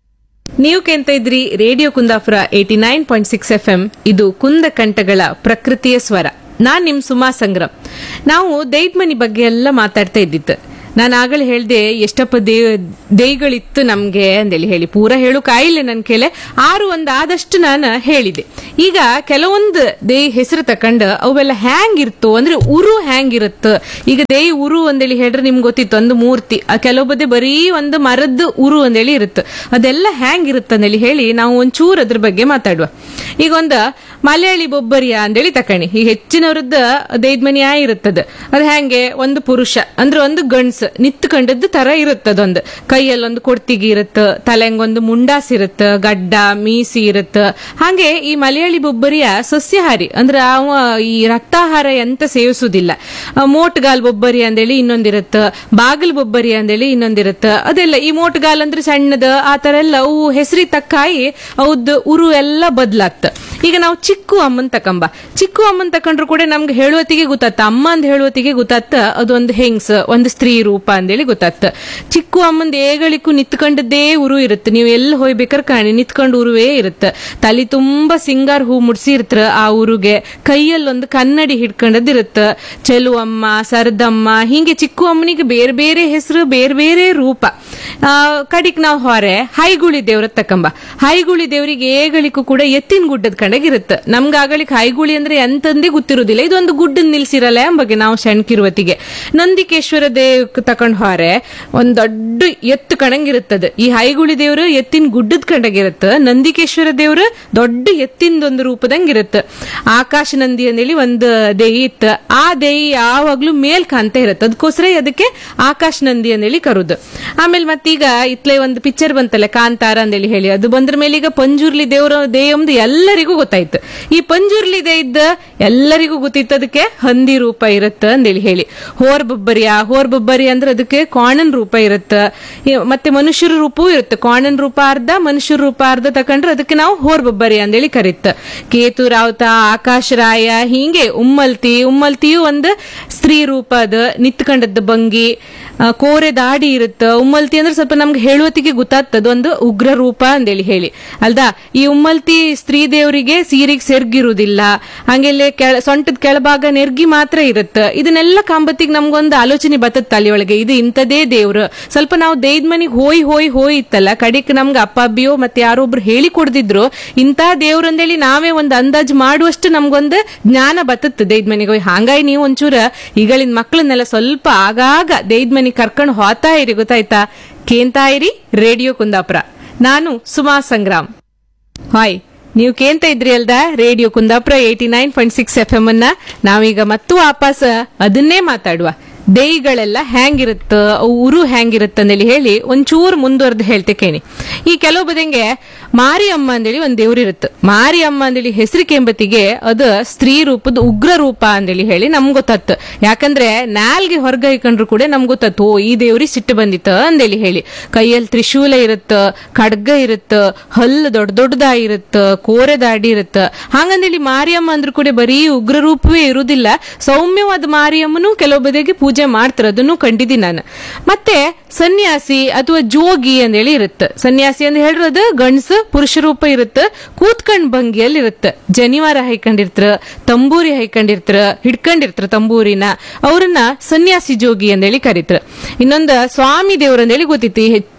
ನೀವು ಕೇಂತ ಇದ್ರಿ radio Kundapura eighty nine point six F M. ಇದು ಕುಂದ ಕಂಠಗಳ ಪ್ರಕೃತಿಯ ಸ್ವರ. ನಾನ್ ನಿಮ್ ಸುಮಾ ಸಂಗ್ರಾಮ್. ನಾವು ದೈದ್ ಮನಿ ಬಗ್ಗೆ ಎಲ್ಲ ಮಾತಾಡ್ತಾ ಇದ್ದಿತ್ತು. ನಾನು ಆಗಲೇ ಹೇಳ್ದೆ ಎಷ್ಟಪ್ಪ ದೇ ದೇಯ್ಗಳಿತ್ತು ನಮ್ಗೆ ಅಂದೇಳಿ ಹೇಳಿ, ಪೂರ ಹೇಳು ಕಾಯಿಲೆ ನನ್ ಕೇಳೆ ಆರು ಒಂದ್ ಆದಷ್ಟು ನಾನು ಹೇಳಿದೆ. ಈಗ ಕೆಲವೊಂದು ದೇಯ್ ಹೆಸರು ತಕೊಂಡ್ ಅವೆಲ್ಲ ಹ್ಯಾಂಗಿರ್ತು ಅಂದ್ರೆ ಉರು ಹ್ಯಾಂಗಿರುತ್ತ. ಈಗ ದೇಯ್ ಉರು ಅಂದೇಳಿ ಹೇಳ್ರೆ ನಿಮ್ಗೆ ಗೊತ್ತಿತ್ತು, ಒಂದು ಮೂರ್ತಿ, ಕೆಲವೊಬ್ಬದೇ ಬರೀ ಒಂದು ಮರದ್ದು ಉರು ಅಂದೇಳಿ ಇರುತ್ತೆ. ಅದೆಲ್ಲ ಹ್ಯಾಂಗಿರುತ್ತ ಅಂದೇಳಿ ಹೇಳಿ ನಾವು ಒಂಚೂರು ಅದ್ರ ಬಗ್ಗೆ ಮಾತಾಡುವ. ಈಗ ಒಂದು ಮಲಯಾಳಿ ಬೊಬ್ಬರಿಯ ಅಂದೇಳಿ ತಕಣಿ, ಈಗ ಹೆಚ್ಚಿನವ್ರದ್ದು ದೈದ್ ಮನಿ ಇರುತ್ತದ. ಅದ್ ಹ್ಯಾಂಗೆ ಒಂದು ಪುರುಷ ಅಂದ್ರೆ ಒಂದು ಗಂಡ್ಸ್ ನಿತ್ಕೊಂಡದ್ದು ತರ ಇರುತ್ತದೊಂದು, ಕೈಯಲ್ಲೊಂದು ಕೊಡ್ತಿಗೆ ಇರುತ್ತ, ತಲೆಂಗೊಂದು ಮುಂಡಾಸ್ ಇರುತ್ತ, ಗಡ್ಡ ಮೀಸಿ ಇರುತ್ತ. ಹಾಗೆ ಈ ಮಲಯಾಳಿ ಬೊಬ್ಬರಿಯ ಸಸ್ಯಾಹಾರಿ ಅಂದ್ರೆ ಅವ ಈ ರಕ್ತಾಹಾರ ಎಂತ ಸೇವಿಸುದಿಲ್ಲ. ಮೋಟ್ಗಾಲ್ ಬೊಬ್ಬರಿ ಅಂದೇಳಿ ಇನ್ನೊಂದಿರುತ್ತ, ಬಾಗಿಲು ಬೊಬ್ಬರಿ ಅಂದೇಳಿ ಇನ್ನೊಂದಿರುತ್ತ. ಅದೆಲ್ಲ ಈ ಮೋಟ್ಗಾಲ್ ಅಂದ್ರೆ ಸಣ್ಣದ ಆ ತರ ಎಲ್ಲ ಅವು ಹೆಸರಿ ತಕ್ಕಾಯಿ ಅವದ್ದು ಉರು ಎಲ್ಲ ಬದ್ಲಾಗ್ತ. ಈಗ ನಾವು ಚಿಕ್ಕು ಅಮ್ಮನ್ ತಕೊಂಬ, ಚಿಕ್ಕು ಅಮ್ಮನ್ ತಕೊಂಡ್ರು ಕೂಡ ನಮ್ಗೆ ಹೇಳುವತ್ತಿಗೆ ಗೊತ್ತಾಗ್ತ, ಅಮ್ಮ ಅಂತ ಹೇಳುವತ್ತಿಗೆ ಗೊತ್ತಾಗ್ತ ಅದೊಂದು ಹೆಂಗ್ಸ್, ಒಂದು ಸ್ತ್ರೀ ರೂಪ ಅಂದೇಳಿ ಗೊತ್ತಾಗ್ತ. ಚಿಕ್ಕು ಅಮ್ಮಂದ್ ಏಗಳಿಗೂ ನಿತ್ಕೊಂಡದ್ದೇ ಉರು ಇರುತ್ತೆ. ನೀವು ಎಲ್ಲಿ ಹೋಗ್ಬೇಕಾದ್ರೆ ಕಾಣಿ ನಿತ್ಕೊಂಡು ಉರುವೇ ಇರುತ್ತೆ. ತಲೆ ತುಂಬಾ ಸಿಂಗಾರ್ ಹೂ ಮುಡ್ಸಿ ಇರ್ತಾರ ಆ ಊರುಗೆ, ಕೈಯಲ್ಲೊಂದು ಕನ್ನಡಿ ಹಿಡ್ಕೊಂಡದಿರುತ್ತ. ಚೆಲುವಮ್ಮ, ಸರದಮ್ಮ, ಹಿಂಗೆ ಚಿಕ್ಕು ಅಮ್ಮನಿಗೆ ಬೇರೆ ಬೇರೆ ಹೆಸರು, ಬೇರೆ ಬೇರೆ ರೂಪ. ಆ ಕಡಿಕ್ ನಾವು ಹೊರೆ ಹೈಗುಳಿ ದೇವ್ರ ತಕೊಂಬ, ಹೈಗುಳಿ ದೇವ್ರಿಗೆ ಏಗಳಿಗೂ ಕೂಡ ಎತ್ತಿನ ಗುಡ್ಡದ ಕಂಡಾಗಿರುತ್ತೆ. ನಮ್ಗೆ ಆಗಲಿಕ್ಕೆ ಹೈಗುಳಿ ಅಂದ್ರೆ ಎಂತಂದೇ ಗೊತ್ತಿರುವುದಿಲ್ಲ, ಇದೊಂದು ಗುಡ್ಡನ್ ನಿಲ್ಸಿರಲ್ಲ ಎಂಬಗೆ ನಾವು ಶಣ್ಕಿರುವತ್ತಿಗೆ. ನಂದಿಕೇಶ್ವರ ದೇವ್ ತಕೊಂಡ್ ಹೊರೆ ಒಂದ್ ದೊಡ್ಡ ಎತ್ತು ಕಣಂಗಿರುತ್ತದ. ಈ ಹೈಗುಳಿ ದೇವ್ರು ಎತ್ತಿನ ಗುಡ್ಡದ ಕಂಡಾಗಿರುತ್ತ, ನಂದಿಕೇಶ್ವರ ದೇವ್ರು ದೊಡ್ಡ ಎತ್ತಿಂದೊಂದು ರೂಪದಂಗಿರುತ್ತ. ಆಕಾಶ ನಂದಿ ಅಂದೇಳಿ ಒಂದು ದೇಯಿ ಇತ್ತ, ಆ ದೇಯಿ ಯಾವಾಗ್ಲೂ ಮೇಲ್ ಕಾಣ್ತಾ ಇರುತ್ತೆ, ಅದಕ್ಕೋಸ್ಕರ ಅದಕ್ಕೆ ಆಕಾಶ ನಂದಿ ಅಂದೇಳಿ ಕರುದು. ಆಮೇಲೆ ಮತ್ತೀಗ ಇತ್ಲೇ ಒಂದು ಪಿಕ್ಚರ್ ಬಂತಲ್ಲ ಕಾಂತಾರ ಅಂದೇಳಿ ಹೇಳಿ, ಅದು ಬಂದ್ರ ಮೇಲೆ ಈಗ ಪಂಜುರ್ಲಿ ದೇವ್ರ ದೇಯಮ್ದು ಎಲ್ಲರಿಗೂ ಗೊತ್ತಾಯ್ತು. ಈ ಪಂಜುರ್ಲಿ ದೇ ಇದ್ದ ಎಲ್ಲರಿಗೂ ಗೊತ್ತಿತ್ತು, ಅದಕ್ಕೆ ಹಂದಿ ರೂಪ ಇರುತ್ತ ಅಂದೇಳಿ ಹೇಳಿ. ಹೋರ್ ಬೊಬ್ಬರಿಯ, ಹೋರ್ ಬೊಬ್ಬರಿ ಅಂದ್ರೆ ಅದಕ್ಕೆ ಕಾಣನ್ ರೂಪ ಇರುತ್ತ, ಮತ್ತೆ ಮನುಷ್ಯರ ರೂಪವೂ ಇರುತ್ತೆ. ಕಾಣನ್ ರೂಪ ಅರ್ಧ, ಮನುಷ್ಯರ ರೂಪ ಅರ್ಧ ತಕೊಂಡ್ರೆ ಅದಕ್ಕೆ ನಾವು ಹೋರ್ ಬೊಬ್ಬರಿ ಅಂದೇಳಿ ಕರೀತ. ಕೇತು ರಾವತ, ಆಕಾಶ ರಾಯ, ಹಿಂಗೆ ಉಮ್ಮಲ್ತಿ, ಉಮ್ಮಲ್ತಿಯು ಒಂದು ಸ್ತ್ರೀ ರೂಪ, ಅದು ನಿತ್ಕೊಂಡದ್ದು ಭಂಗಿ, ಕೋರೆ ದಾಡಿ ಇರುತ್ತ. ಉಮ್ಮಲ್ತಿ ಅಂದ್ರೆ ಸ್ವಲ್ಪ ನಮ್ಗೆ ಹೇಳುವತ್ತಿಗೆ ಗೊತ್ತಾಗ್ತದ ಒಂದು ಉಗ್ರ ರೂಪ ಅಂದೇಳಿ ಹೇಳಿ ಅಲ್ದಾ. ಈ ಉಮ್ಮಲ್ತಿ ಸ್ತ್ರೀ ದೇವರಿಗೆ ಸೀರೆಗೆ ಸೆರ್ಗಿರುವುದಿಲ್ಲ, ಹಂಗೆಲ್ಲೇ ಕೆಳ ಸೊಂಟದ ಕೆಳಭಾಗ ನೆರ್ಗಿ ಮಾತ್ರ ಇರುತ್ತೆ. ಇದನ್ನೆಲ್ಲ ಕಾಂಬತ್ತಿಗೆ ನಮ್ಗೊಂದು ಆಲೋಚನೆ ಬತ್ತದ ತಲೆಯೊಳಗೆ, ಇದು ಇಂಥದೇ ದೇವ್ರು. ಸ್ವಲ್ಪ ನಾವು ದೇಯ್ದ ಮನಿಗ್ ಹೋಯ್ ಹೋಯ್ ಹೋಯ್ ಇತ್ತಲ್ಲ, ಕಡಿಕ್ ನಮ್ಗೆ ಅಪ್ಪ ಅಬ್ಬಿಯೋ ಮತ್ತೆ ಯಾರೊಬ್ರು ಹೇಳಿ ಕೊಡ್ದಿದ್ರು ಇಂಥ ದೇವ್ರು ಅಂದೇಳಿ ನಾವೇ ಒಂದು ಅಂದಾಜು ಮಾಡುವಷ್ಟು ನಮ್ಗೊಂದು ಜ್ಞಾನ ಬತ್ತತ್ ದೇಯ್ದ ಮನಿಗೆ ಹೋಯ್. ಹಂಗಾಗಿ ನೀವು ಒಂಚೂರ ಈಗಳಿನ ಮಕ್ಕಳನ್ನೆಲ್ಲ ಸ್ವಲ್ಪ ಆಗಾಗ ದೇಯ್ದ ಮನಿ ಕರ್ಕೊಂಡು ಹೋತಾ ಇರಿ, ಗೊತ್ತಾಯ್ತಾ? ಕೇಂತಾ ಇರಿ ರೇಡಿಯೋ ಕುಂದಾಪುರ. ನಾನು ಸುಮಾ ಸಂಗ್ರಾಮ್. ಹಾಯ್, ನೀವು ಕೇಂತ ಇದ್ರಿ ಅಲ್ದ radio Kundapura eighty nine point six F M ಅನ್ನ. ನಾವೀಗ ಮತ್ತು ವಾಪಸ್ ಅದನ್ನೇ ಮಾತಾಡುವ. ದೇಯಿಗಳೆಲ್ಲ ಹ್ಯಾಂಗಿರುತ್ತ, ಉರು ಹ್ಯಾಂಗಿರುತ್ತ ಅಂದೇಳಿ ಹೇಳಿ ಒಂಚೂರು ಮುಂದುವರೆದು ಹೇಳ್ತೆ ಕೇಳಿ. ಈ ಕೆಲವು ಬದಂಗೆ ಮಾರಿ ಅಮ್ಮ ಅಂದೇಳಿ ಒಂದ್ ದೇವ್ರಿರುತ್ತೆ. ಮಾರಿ ಅಮ್ಮ ಅಂದೇಳಿ ಹೆಸರಿಗೆ ಎಂಬತ್ತಿಗೆ ಅದು ಸ್ತ್ರೀ ರೂಪದ ಉಗ್ರ ರೂಪ ಅಂದೇಳಿ ಹೇಳಿ ನಮ್ಗೆ ಗೊತ್ತಾತ್. ಯಾಕಂದ್ರೆ ನಾಲ್ಗೆ ಹೊರಗ ಇಕೊಂಡ್ರು ಕೂಡ ನಮ್ಗೆ ಗೊತ್ತಾತ್, ಓ ಈ ದೇವ್ರಿಗೆ ಸಿಟ್ಟು ಬಂದಿತ್ತ ಅಂದೇಳಿ ಹೇಳಿ. ಕೈಯಲ್ಲಿ ತ್ರಿಶೂಲ ಇರುತ್ತ, ಖಡ್ಗ ಇರುತ್ತ, ಹಲ್ಲು ದೊಡ್ಡ ದೊಡ್ಡದಾಗಿ ಇರುತ್ತ, ಕೋರೆ ದಾಡಿ ಇರುತ್ತ. ಹಂಗಂದೇಳಿ ಮಾರಿಯಮ್ಮ ಅಂದ್ರೂ ಕೂಡ ಬರೀ ಉಗ್ರ ರೂಪವೇ ಇರುವುದಿಲ್ಲ, ಸೌಮ್ಯವಾದ ಮಾರಿಯಮ್ಮನು ಕೆಲವು ಬದಿಗೆ ಪೂಜೆ ಮಾಡ್ತಾರ, ಅದನ್ನು ಕಂಡಿದ್ದೀನಿ ನಾನು. ಮತ್ತೆ ಸನ್ಯಾಸಿ ಅಥವಾ ಜೋಗಿ ಅಂದೇಳಿ ಇರುತ್ತೆ. ಸನ್ಯಾಸಿ ಅಂತ ಹೇಳಿರೋದು ಗಂಡ್ಸು ಪುರುಷ ರೂಪ ಇರುತ್ತೆ, ಕೂತ್ಕೊಂಡ್ ಭಂಗಿಯಲ್ಲಿ ಇರುತ್ತೆ. ಜನಿವಾರ ಹೈಕೊಂಡಿರ್ತಾರ, ತಂಬೂರಿ ಹೈಕೊಂಡಿರ್ತಾರ, ಹಿಡ್ಕೊಂಡಿರ್ತಾರ ತಂಬೂರಿನ, ಅವ್ರನ್ನ ಸನ್ಯಾಸಿ ಜೋಗಿ ಅಂದೇಳಿ ಕರೀತಾರ. ಇನ್ನೊಂದು ಸ್ವಾಮಿ ದೇವ್ರ ಅಂದೇಳಿ ಗೊತ್ತಿತ್ತು. ಹೆಚ್ಚಿನ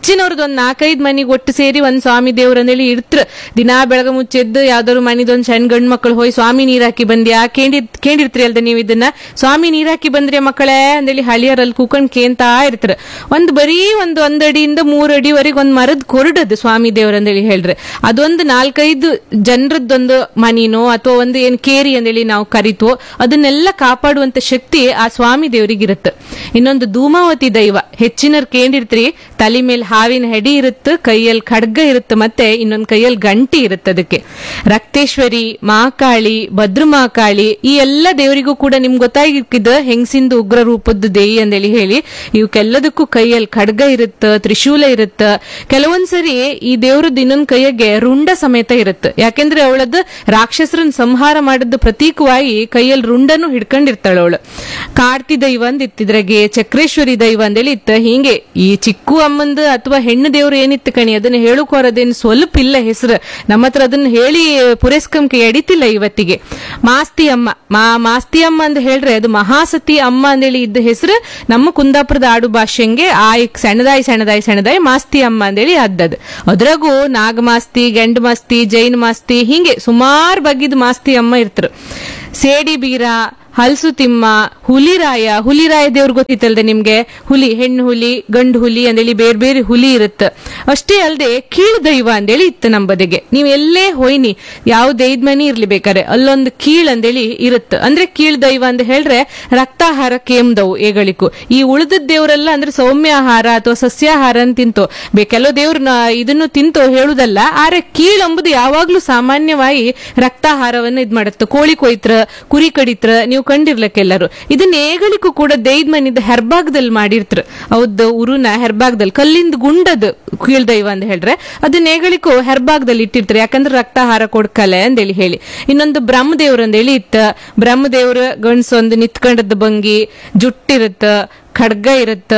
ಹೆಚ್ಚಿನವ್ರದ್ದು ಒಂದ್ ನಾಲ್ಕೈದು ಮನಿಗೆ ಒಟ್ಟು ಸೇರಿ ಒಂದ್ ಸ್ವಾಮಿ ದೇವ್ರ ಅಂದೇಳಿ ಇಡ್ತ್ರ. ದಿನಾ ಬೆಳಗ ಮುಚ್ಚೆದ್ದು ಯಾವ್ದಾದ್ರು ಮನಿದೊಂದ್ ಸಣ್ಣ ಗಂಡ್ ಮಕ್ಳು ಹೋಗಿ ಸ್ವಾಮಿ ನೀರ್ ಹಾಕಿ ಬಂದ್ಯಾ ಕೇಂಡಿ ಕೇಳಿರ್ತೀರಿ ಅಲ್ದ ನೀವ್ ಇದನ್ನ, ಸ್ವಾಮಿ ನೀರ್ ಹಾಕಿ ಬಂದ್ರಿ ಮಕ್ಕಳೇ ಅಂದೇಳಿ ಹಳಿಯರಲ್ಲಿ ಕೂಕೊಂಡ್ ಕೇಂತಾ ಇರ್ತಾರ. ಒಂದ್ ಬರೀ ಒಂದ್ ಒಂದ್ ಅಡಿಯಿಂದ ಮೂರ್ ಅಡಿವರೆಗೆ ಒಂದ್ ಮರದ ಕೊರಡದು ಸ್ವಾಮಿ ದೇವ್ರ ಅಂದೇಳಿ ಹೇಳ್ರಿ. ಅದೊಂದು ನಾಲ್ಕೈದು ಜನರದ್ದೊಂದು ಮನಿನೋ ಅಥವಾ ಒಂದು ಏನ್ ಕೇರಿ ಅಂದೇಳಿ ನಾವು ಕರಿತೋ ಅದನ್ನೆಲ್ಲ ಕಾಪಾಡುವಂತ ಶಕ್ತಿ ಆ ಸ್ವಾಮಿ ದೇವ್ರಿಗಿರುತ್ತೆ. ಇನ್ನೊಂದು ಧೂಮಾವತಿ ದೈವ ಹೆಚ್ಚಿನರ್ ಕೇಂದಿರ್ತೀರಿ, ತಲೆ ಮೇಲೆ ಹಾವಿನ ಹೆಡಿ ಇರುತ್ತೆ, ಕೈಯಲ್ಲಿ ಖಡ್ಗ ಇರುತ್ತೆ, ಮತ್ತೆ ಇನ್ನೊಂದ್ ಕೈಯಲ್ಲಿ ಗಂಟಿ ಇರುತ್ತೆ. ಅದಕ್ಕೆ ರಕ್ತೇಶ್ವರಿ, ಮಹಾಕಾಳಿ, ಭದ್ರಮಹಾಕಾಳಿ ಈ ಎಲ್ಲ ದೇವರಿಗೂ ಕೂಡ ನಿಮ್ಗೆ ಗೊತ್ತಾಗಿಕ್ಕಿದ ಹೆಂಗಸಿಂದು ಉಗ್ರ ರೂಪದ್ದು ದೇಯಿ ಅಂದೇಳಿ ಹೇಳಿ. ಇವಕ್ಕೆಲ್ಲದಕ್ಕೂ ಕೈಯಲ್ಲಿ ಖಡ್ಗ ಇರುತ್ತ, ತ್ರಿಶೂಲ ಇರುತ್ತ. ಕೆಲವೊಂದ್ಸರಿ ಈ ದೇವ್ರದ್ದು ಇನ್ನೊಂದ್ ಕೈಯಾಗೆ ರುಂಡ ಸಮೇತ ಇರುತ್ತೆ. ಯಾಕೆಂದ್ರೆ ಅವಳದ್ದು ರಾಕ್ಷಸರನ್ನ ಸಂಹಾರ ಮಾಡಿದ ಪ್ರತೀಕವಾಗಿ ಕೈಯಲ್ಲಿ ರುಂಡನು ಹಿಡ್ಕೊಂಡಿರ್ತಾಳ ಅವಳು. ಕಾರ್ತಿ ದೈವ ಅಂದ್ ಇತ್ತಿದ್ರಾಗೆ, ಚಕ್ರೇಶ್ವರಿ ದೈವ ಅಂದೇಳಿ ಇತ್ತ. ಹಿಂಗೆ ಈ ಚಿಕ್ಕು ಅಮ್ಮಂದು ಅಥವಾ ಹೆಣ್ಣು ದೇವ್ರು ಏನಿತ್ತು ಕಣಿ ಅದನ್ನ ಹೇಳುಕೋರದೇನು ಸ್ವಲ್ಪ ಇಲ್ಲ ಹೆಸರು. ನಮ್ಮ ಹತ್ರ ಅದನ್ನ ಹೇಳಿ ಪುರಸ್ಕಂಕೆ ಎಡಿತಿಲ್ಲ ಇವತ್ತಿಗೆ. ಮಾಸ್ತಿ ಅಮ್ಮ ಮಾ ಮಾಸ್ತಿ ಅಮ್ಮ ಅಂತ ಹೇಳ್ರೆ ಅದು ಮಹಾಸತಿ ಅಮ್ಮ ಅಂದೇಳಿ ಇದ್ದ ಹೆಸರು. ನಮ್ಮ ಕುಂದಾಪುರದ ಆಡು ಭಾಷೆಂಗೆ ಆ ಸೆಣದಾಯಿ ಸೆಣದಾಯಿ ಸೆಣದಾಯಿ ಮಾಸ್ತಿ ಅಮ್ಮ ಅಂದೇಳಿ ಅದ್ದದು. ಅದ್ರಾಗೂ ನಾಗಮಾಸ್ತಿ, ಗಂಡು ಮಾಸ್ತಿ, ಜೈನ ಮಾಸ್ತಿ ಹಿಂಗೆ ಸುಮಾರು ಬಗ್ಗಿದ ಮಾಸ್ತಿ ಅಮ್ಮ ಇರ್ತರು. ಸೇಡಿ ಬೀರ, ಹಲ್ಸು ತಿಮ್ಮ, ಹುಲಿರಾಯ. ಹುಲಿರಾಯ ದೇವ್ರ ಗೊತ್ತಿತ್ತಲ್ದೆ ನಿಮ್ಗೆ? ಹುಲಿ, ಹೆಣ್ಣು ಹುಲಿ, ಗಂಡು ಹುಲಿ ಅಂದೇಳಿ ಬೇರೆ ಬೇರೆ ಹುಲಿ ಇರುತ್ತೆ. ಅಷ್ಟೇ ಅಲ್ಲದೆ ಕೀಳು ದೈವ ಅಂದೇಳಿ ಇತ್ತು ನಮ್ಮ ಬದಿಗೆ. ನೀವ್ ಎಲ್ಲೇ ಹೋಯ್ನಿ ಯಾವ ದೈದ್ ಮನಿ ಇರ್ಲಿ ಬೇಕಾರೆ ಅಲ್ಲೊಂದು ಕೀಳ್ ಅಂದೇಳಿ ಇರುತ್ತೆ. ಅಂದ್ರೆ ಕೀಳ್ ದೈವ ಅಂತ ಹೇಳ್ರೆ ರಕ್ತಾಹಾರ ಕೇಮ್ದವು ಏಗಳಿಕು. ಈ ಉಳಿದ ದೇವ್ರೆಲ್ಲ ಅಂದ್ರೆ ಸೌಮ್ಯಾಹಾರ ಅಥವಾ ಸಸ್ಯಾಹಾರ ಅಂತ ತಿಂತೋ ಬೇ ಕೆಲವು ದೇವ್ರನ್ನ ಇದನ್ನು ತಿಂತೋ ಹೇಳುದಲ್ಲ. ಆದ್ರೆ ಕೀಳ್ ಎಂಬುದು ಯಾವಾಗ್ಲೂ ಸಾಮಾನ್ಯವಾಗಿ ರಕ್ತಾಹಾರವನ್ನ ಇದ್ ಮಾಡುತ್ತೆ. ಕೋಳಿ ಕೊಯ್ತ್ರ, ಕುರಿ ಕಡಿತ್ರ ನೀವು ಕಂಡಿರ್ಲಕ್ಕೆಲ್ಲರೂ. ಇದನ್ನ ಏಗಳಿಗೂ ಕೂಡ ದೈದ್ ಮನಿದ ಹೆರ್ಭಾಗದಲ್ಲಿ ಮಾಡಿರ್ತಾರೆ. ಹೌದು, ಉರುನ ಹೆರ್ಭಾಗದಲ್ಲಿ ಕಲ್ಲಿಂದ ಗುಂಡದ ಕೀಳ್ದೈವ ಅಂತ ಹೇಳ್ರೆ ಅದನ್ನ ಏಗಳಿಗೂ ಹೆರ್ಭಾಗದಲ್ಲಿ ಇಟ್ಟಿರ್ತಾರೆ. ಯಾಕಂದ್ರೆ ರಕ್ತಾಹಾರ ಕೊಡ್ಕಲೆ ಅಂದೇಳಿ ಹೇಳಿ. ಇನ್ನೊಂದು ಬ್ರಹ್ಮದೇವ್ರ ಅಂದೇಳಿ ಇತ್ತ. ಬ್ರಹ್ಮದೇವ್ರ ಗಂಡ್ಸೊಂದು ನಿತ್ಕೊಂಡದ ಭಂಗಿ, ಜುಟ್ಟಿರುತ್ತ, ಖಡ್ಗ ಇರುತ್ತ,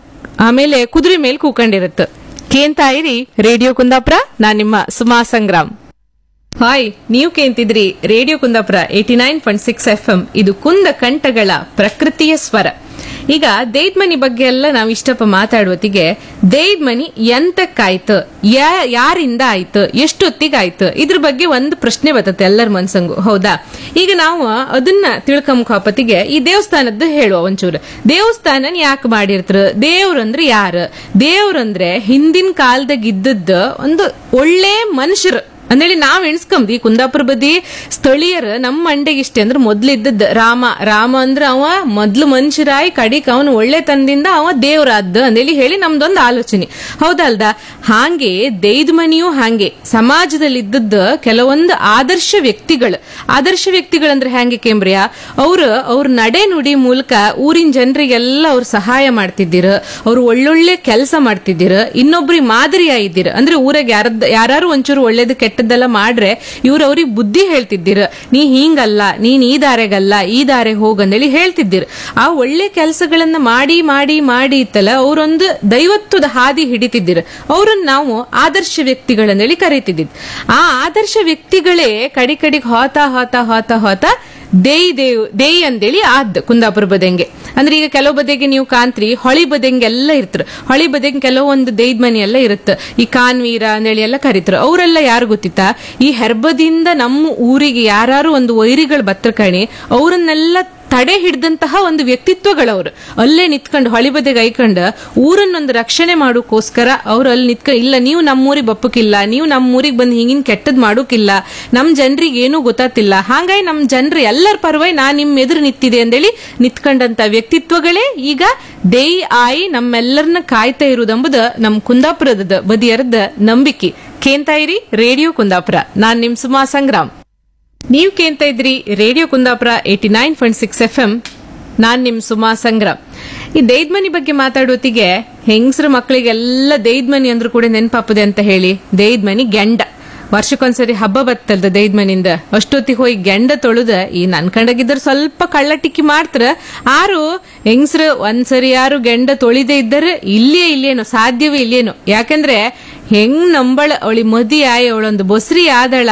ಆಮೇಲೆ ಕುದುರೆ ಮೇಲೆ ಕೂಕೊಂಡಿರುತ್ತ. ಕೇಂತಾಯಿರಿ ರೇಡಿಯೋ ಕುಂದಾಪುರ, ನಾನ್ ನಿಮ್ಮ ಸುಮಾ ಸಂಗ್ರಾಮ್. ಹಾಯ್, ನೀವು ಕೇಂತಿದ್ರಿ radio Kundapura eighty nine point six F M. ಇದು ಕುಂದ ಕಂಠಗಳ ಪ್ರಕೃತಿಯ ಸ್ವರ. ಈಗ ದೇದ್ ಮನಿ ಬಗ್ಗೆ ಎಲ್ಲ ನಾವು ಇಷ್ಟಪ್ಪ ಮಾತಾಡುವತ್ತಿಗೆ ದೇದ್ ಮನಿ ಎಂತಕ್ಕಾಯ್ತು, ಯಾರಿಂದ ಆಯ್ತು, ಎಷ್ಟೊತ್ತಿಗಾಯ್ತು, ಇದ್ರ ಬಗ್ಗೆ ಒಂದು ಪ್ರಶ್ನೆ ಬರ್ತದೆ ಎಲ್ಲರ ಮನ್ಸಂಗು. ಹೌದಾ? ಈಗ ನಾವು ಅದನ್ನ ತಿಳ್ಕೊಂಬತ್ತಿಗೆ ಈ ದೇವಸ್ಥಾನದ್ದು ಹೇಳುವ ಒಂಚೂರು. ದೇವಸ್ಥಾನ ಯಾಕೆ ಮಾಡಿರ್ತಾರ? ದೇವ್ರಂದ್ರೆ ಯಾರು? ದೇವ್ರಂದ್ರೆ ಹಿಂದಿನ ಕಾಲದಾಗ ಇದ್ದದ್ದ ಒಂದು ಒಳ್ಳೆ ಮನುಷ್ಯರು ಅಂದೇಳಿ ನಾವ್ ಎಣ್ಸ್ಕೊಂಬ. ಈ ಕುಂದಾಪುರ ಬದಿ ಸ್ಥಳೀಯರು ನಮ್ಮ ಮಂಡೆಗೆ ಇಷ್ಟೇ ಅಂದ್ರೆ ಮೊದ್ಲಿದ್ದದ್ ರಾಮ. ರಾಮ ಅಂದ್ರ ಅವ ಮೊದ್ಲು ಮನುಷ್ಯರಾಯಿ ಕಡಿಕ್ ಅವನು ಒಳ್ಳೆ ತಂದಿಂದ ಅವ ದೇವ್ರಾದ ಅಂದೇಳಿ ಹೇಳಿ ನಮ್ದೊಂದು ಆಲೋಚನೆ. ಹೌದಲ್ದ? ಹಾಗೆ ದೇದ್ ಮನಿಯೂ ಹಾಗೆ ಸಮಾಜದಲ್ಲಿ ಇದ್ದದ್ದು ಕೆಲವೊಂದು ಆದರ್ಶ ವ್ಯಕ್ತಿಗಳು. ಆದರ್ಶ ವ್ಯಕ್ತಿಗಳಂದ್ರೆ ಹ್ಯಾಂಗೆ ಕೇಂಬ್ರಿಯ? ಅವ್ರು ಅವ್ರ ನಡೆ ನುಡಿ ಮೂಲಕ ಊರಿನ ಜನರಿಗೆಲ್ಲ ಅವ್ರು ಸಹಾಯ ಮಾಡ್ತಿದ್ದೀರ, ಅವ್ರು ಒಳ್ಳೊಳ್ಳೆ ಕೆಲಸ ಮಾಡ್ತಿದ್ದೀರ, ಇನ್ನೊಬ್ರಿಗೆ ಮಾದರಿ ಆಗಿದ್ದೀರ. ಅಂದ್ರೆ ಊರಾಗ ಯಾರದ್ ಯಾರು ಒಂಚೂರು ಒಳ್ಳೇದು ಕೆಟ್ಟದ್ದೆಲ್ಲ ಮಾಡ್ರೆ ಇವ್ರು ಅವ್ರಿಗೆ ಬುದ್ಧಿ ಹೇಳ್ತಿದ್ದೀರ. ನೀ ಹಿಂಗಲ್ಲ, ನೀನ್ ಈ ದಾರೆಗಲ್ಲ, ಈ ದಾರೆ ಹೋಗಂದೇಳಿ ಹೇಳ್ತಿದ್ದೀರ. ಆ ಒಳ್ಳೆ ಕೆಲಸಗಳನ್ನ ಮಾಡಿ ಮಾಡಿ ಮಾಡಿ ಇತ್ತಲ್ಲ ಅವರೊಂದು ದೈವತ್ವದ ಹಾದಿ ಹಿಡಿತಿದ್ದೀರ. ಅವ್ರನ್ನ ನಾವು ಆದರ್ಶ ವ್ಯಕ್ತಿಗಳಂದೇಳಿ ಕರೀತಿದ್ದಿದ್. ಆ ಆದರ್ಶ ವ್ಯಕ್ತಿಗಳೇ ಕಡಿ ಕಡಿಗೆ ಹೋತ ಹೋತ ಹೋತ ಹೋತ ದೇಯಿ ದೇವ್ ದೇಯಿ ಅಂದೇಳಿ ಆದ್ ಕುಂದಾಪುರ ಬದೆಂಗೆ. ಅಂದ್ರೆ ಈಗ ಕೆಲವು ಬದೆಗೆ ನೀವು ಕಾಂತ್ರಿ ಹೊಳಿ ಬದೆಂಗೆಲ್ಲ ಇರ್ತಾರ. ಹೊಳಿ ಬದೆಂಗ್ ಕೆಲವೊಂದು ದೇಯ್ದ ಮನಿ ಎಲ್ಲ ಇರುತ್ತೆ. ಈ ಕಾನ್ವೀರ ಅಂದೇಳಿ ಎಲ್ಲ ಕರೀತಾರ. ಅವರೆಲ್ಲ ಯಾರು ಗೊತ್ತಿತ್ತಾ? ಈ ಹೆರ್ಬದಿಂದ ನಮ್ಮ ಊರಿಗೆ ಯಾರು ಒಂದು ವೈರಿಗಳು ಬತ್ರಕಣಿ ಅವ್ರನ್ನೆಲ್ಲ ತಡೆ ಹಿಡ್ದಂತಹ ಒಂದು ವ್ಯಕ್ತಿತ್ವಗಳವ್ರು. ಅಲ್ಲೇ ನಿತ್ಕೊಂಡು ಹೊಳಿ ಬದೆಗೆ ಐಕೊಂಡ ಊರನ್ನೊಂದು ರಕ್ಷಣೆ ಮಾಡೋಕೋಸ್ಕರ ಅವ್ರು ಅಲ್ಲಿ ನಿತ್ಕೊಂಡು, ಇಲ್ಲ ನೀವು ನಮ್ಮೂರಿಗೆ ಬಪ್ಪಕ್ಕಿಲ್ಲ, ನೀವು ನಮ್ಮೂರಿಗೆ ಬಂದು ಹಿಂಗಿನ ಕೆಟ್ಟದ್ ಮಾಡೋಕಿಲ್ಲ, ನಮ್ ಜನರಿಗೆ ಏನೂ ಗೊತ್ತಾತಿಲ್ಲ, ಹಾಗಾಗಿ ನಮ್ ಜನರು ಎಲ್ಲರ ಪರವಾಗಿ ನಾ ನಿಮ್ ಎದುರು ನಿಂತಿದೆ ಅಂದೇಳಿ ನಿತ್ಕೊಂಡಂತ ವ್ಯಕ್ತಿತ್ವಗಳೇ ಈಗ ದೇಯಿ ಆಯಿ ನಮ್ಮೆಲ್ಲರನ್ನ ಕಾಯ್ತಾ ಇರುವುದೆಂಬುದು ನಮ್ ಕುಂದಾಪುರದ ಬದಿಯರದ ನಂಬಿಕೆ. ಕೇಂತಾಯಿರಿ ರೇಡಿಯೋ ಕುಂದಾಪುರ, ನಾನ್ ನಿಮ್ ಸುಮಾ ಸಂಗ್ರಾಮ್. ನೀವು ಕೇಳ್ತಾ ಇದ್ರಿ radio Kundapura eighty nine point six F M. ನಾನ್ ನಿಮ್ ಸುಮಾ ಸಂಗ್ರಾಮ್. ಈ ದೈದ್ ಮನಿ ಬಗ್ಗೆ ಮಾತಾಡೋತಿಗೆ ಹೆಂಗಸ್ರ ಮಕ್ಕಳಿಗೆಲ್ಲ ದೈದ್ ಮನಿ ಅಂದ್ರೂ ಕೂಡ ನೆನಪಾಪದೆ ಅಂತ ಹೇಳಿ. ದೈದ್ ಮನಿ ಗೆಂಡ ವರ್ಷಕ್ಕೊಂದ್ಸರಿ ಹಬ್ಬ ಬತ್ತಲ್ದ ದೈದ್ ಮನಿಂದ ಅಷ್ಟೊತ್ತಿಗೆ ಹೋಗಿ ಗೆಂಡ ತೊಳುದ ಈ ನನ್ ಕಂಡಾಗಿದ್ರ ಸ್ವಲ್ಪ ಕಳ್ಳ ಟಿಕ್ಕಿ ಮಾಡ್ತಾರ. ಆರು ಹೆಂಗಸ್ರು ಒಂದ್ಸರಿ ಯಾರು ಗೆಂಡ ತೊಳಿದೇ ಇದ್ದಾರೆ ಇಲ್ಲೇ ಇಲ್ಲೇನೋ ಸಾಧ್ಯವೇ ಇಲ್ಲೇನೋ. ಯಾಕಂದ್ರೆ ಹೆಂಗ್ ನಂಬಳ ಅವಳಿ ಮದಿ ಆಯ್ ಅವಳೊಂದು ಬೊಸ್ರಿ ಆದಳ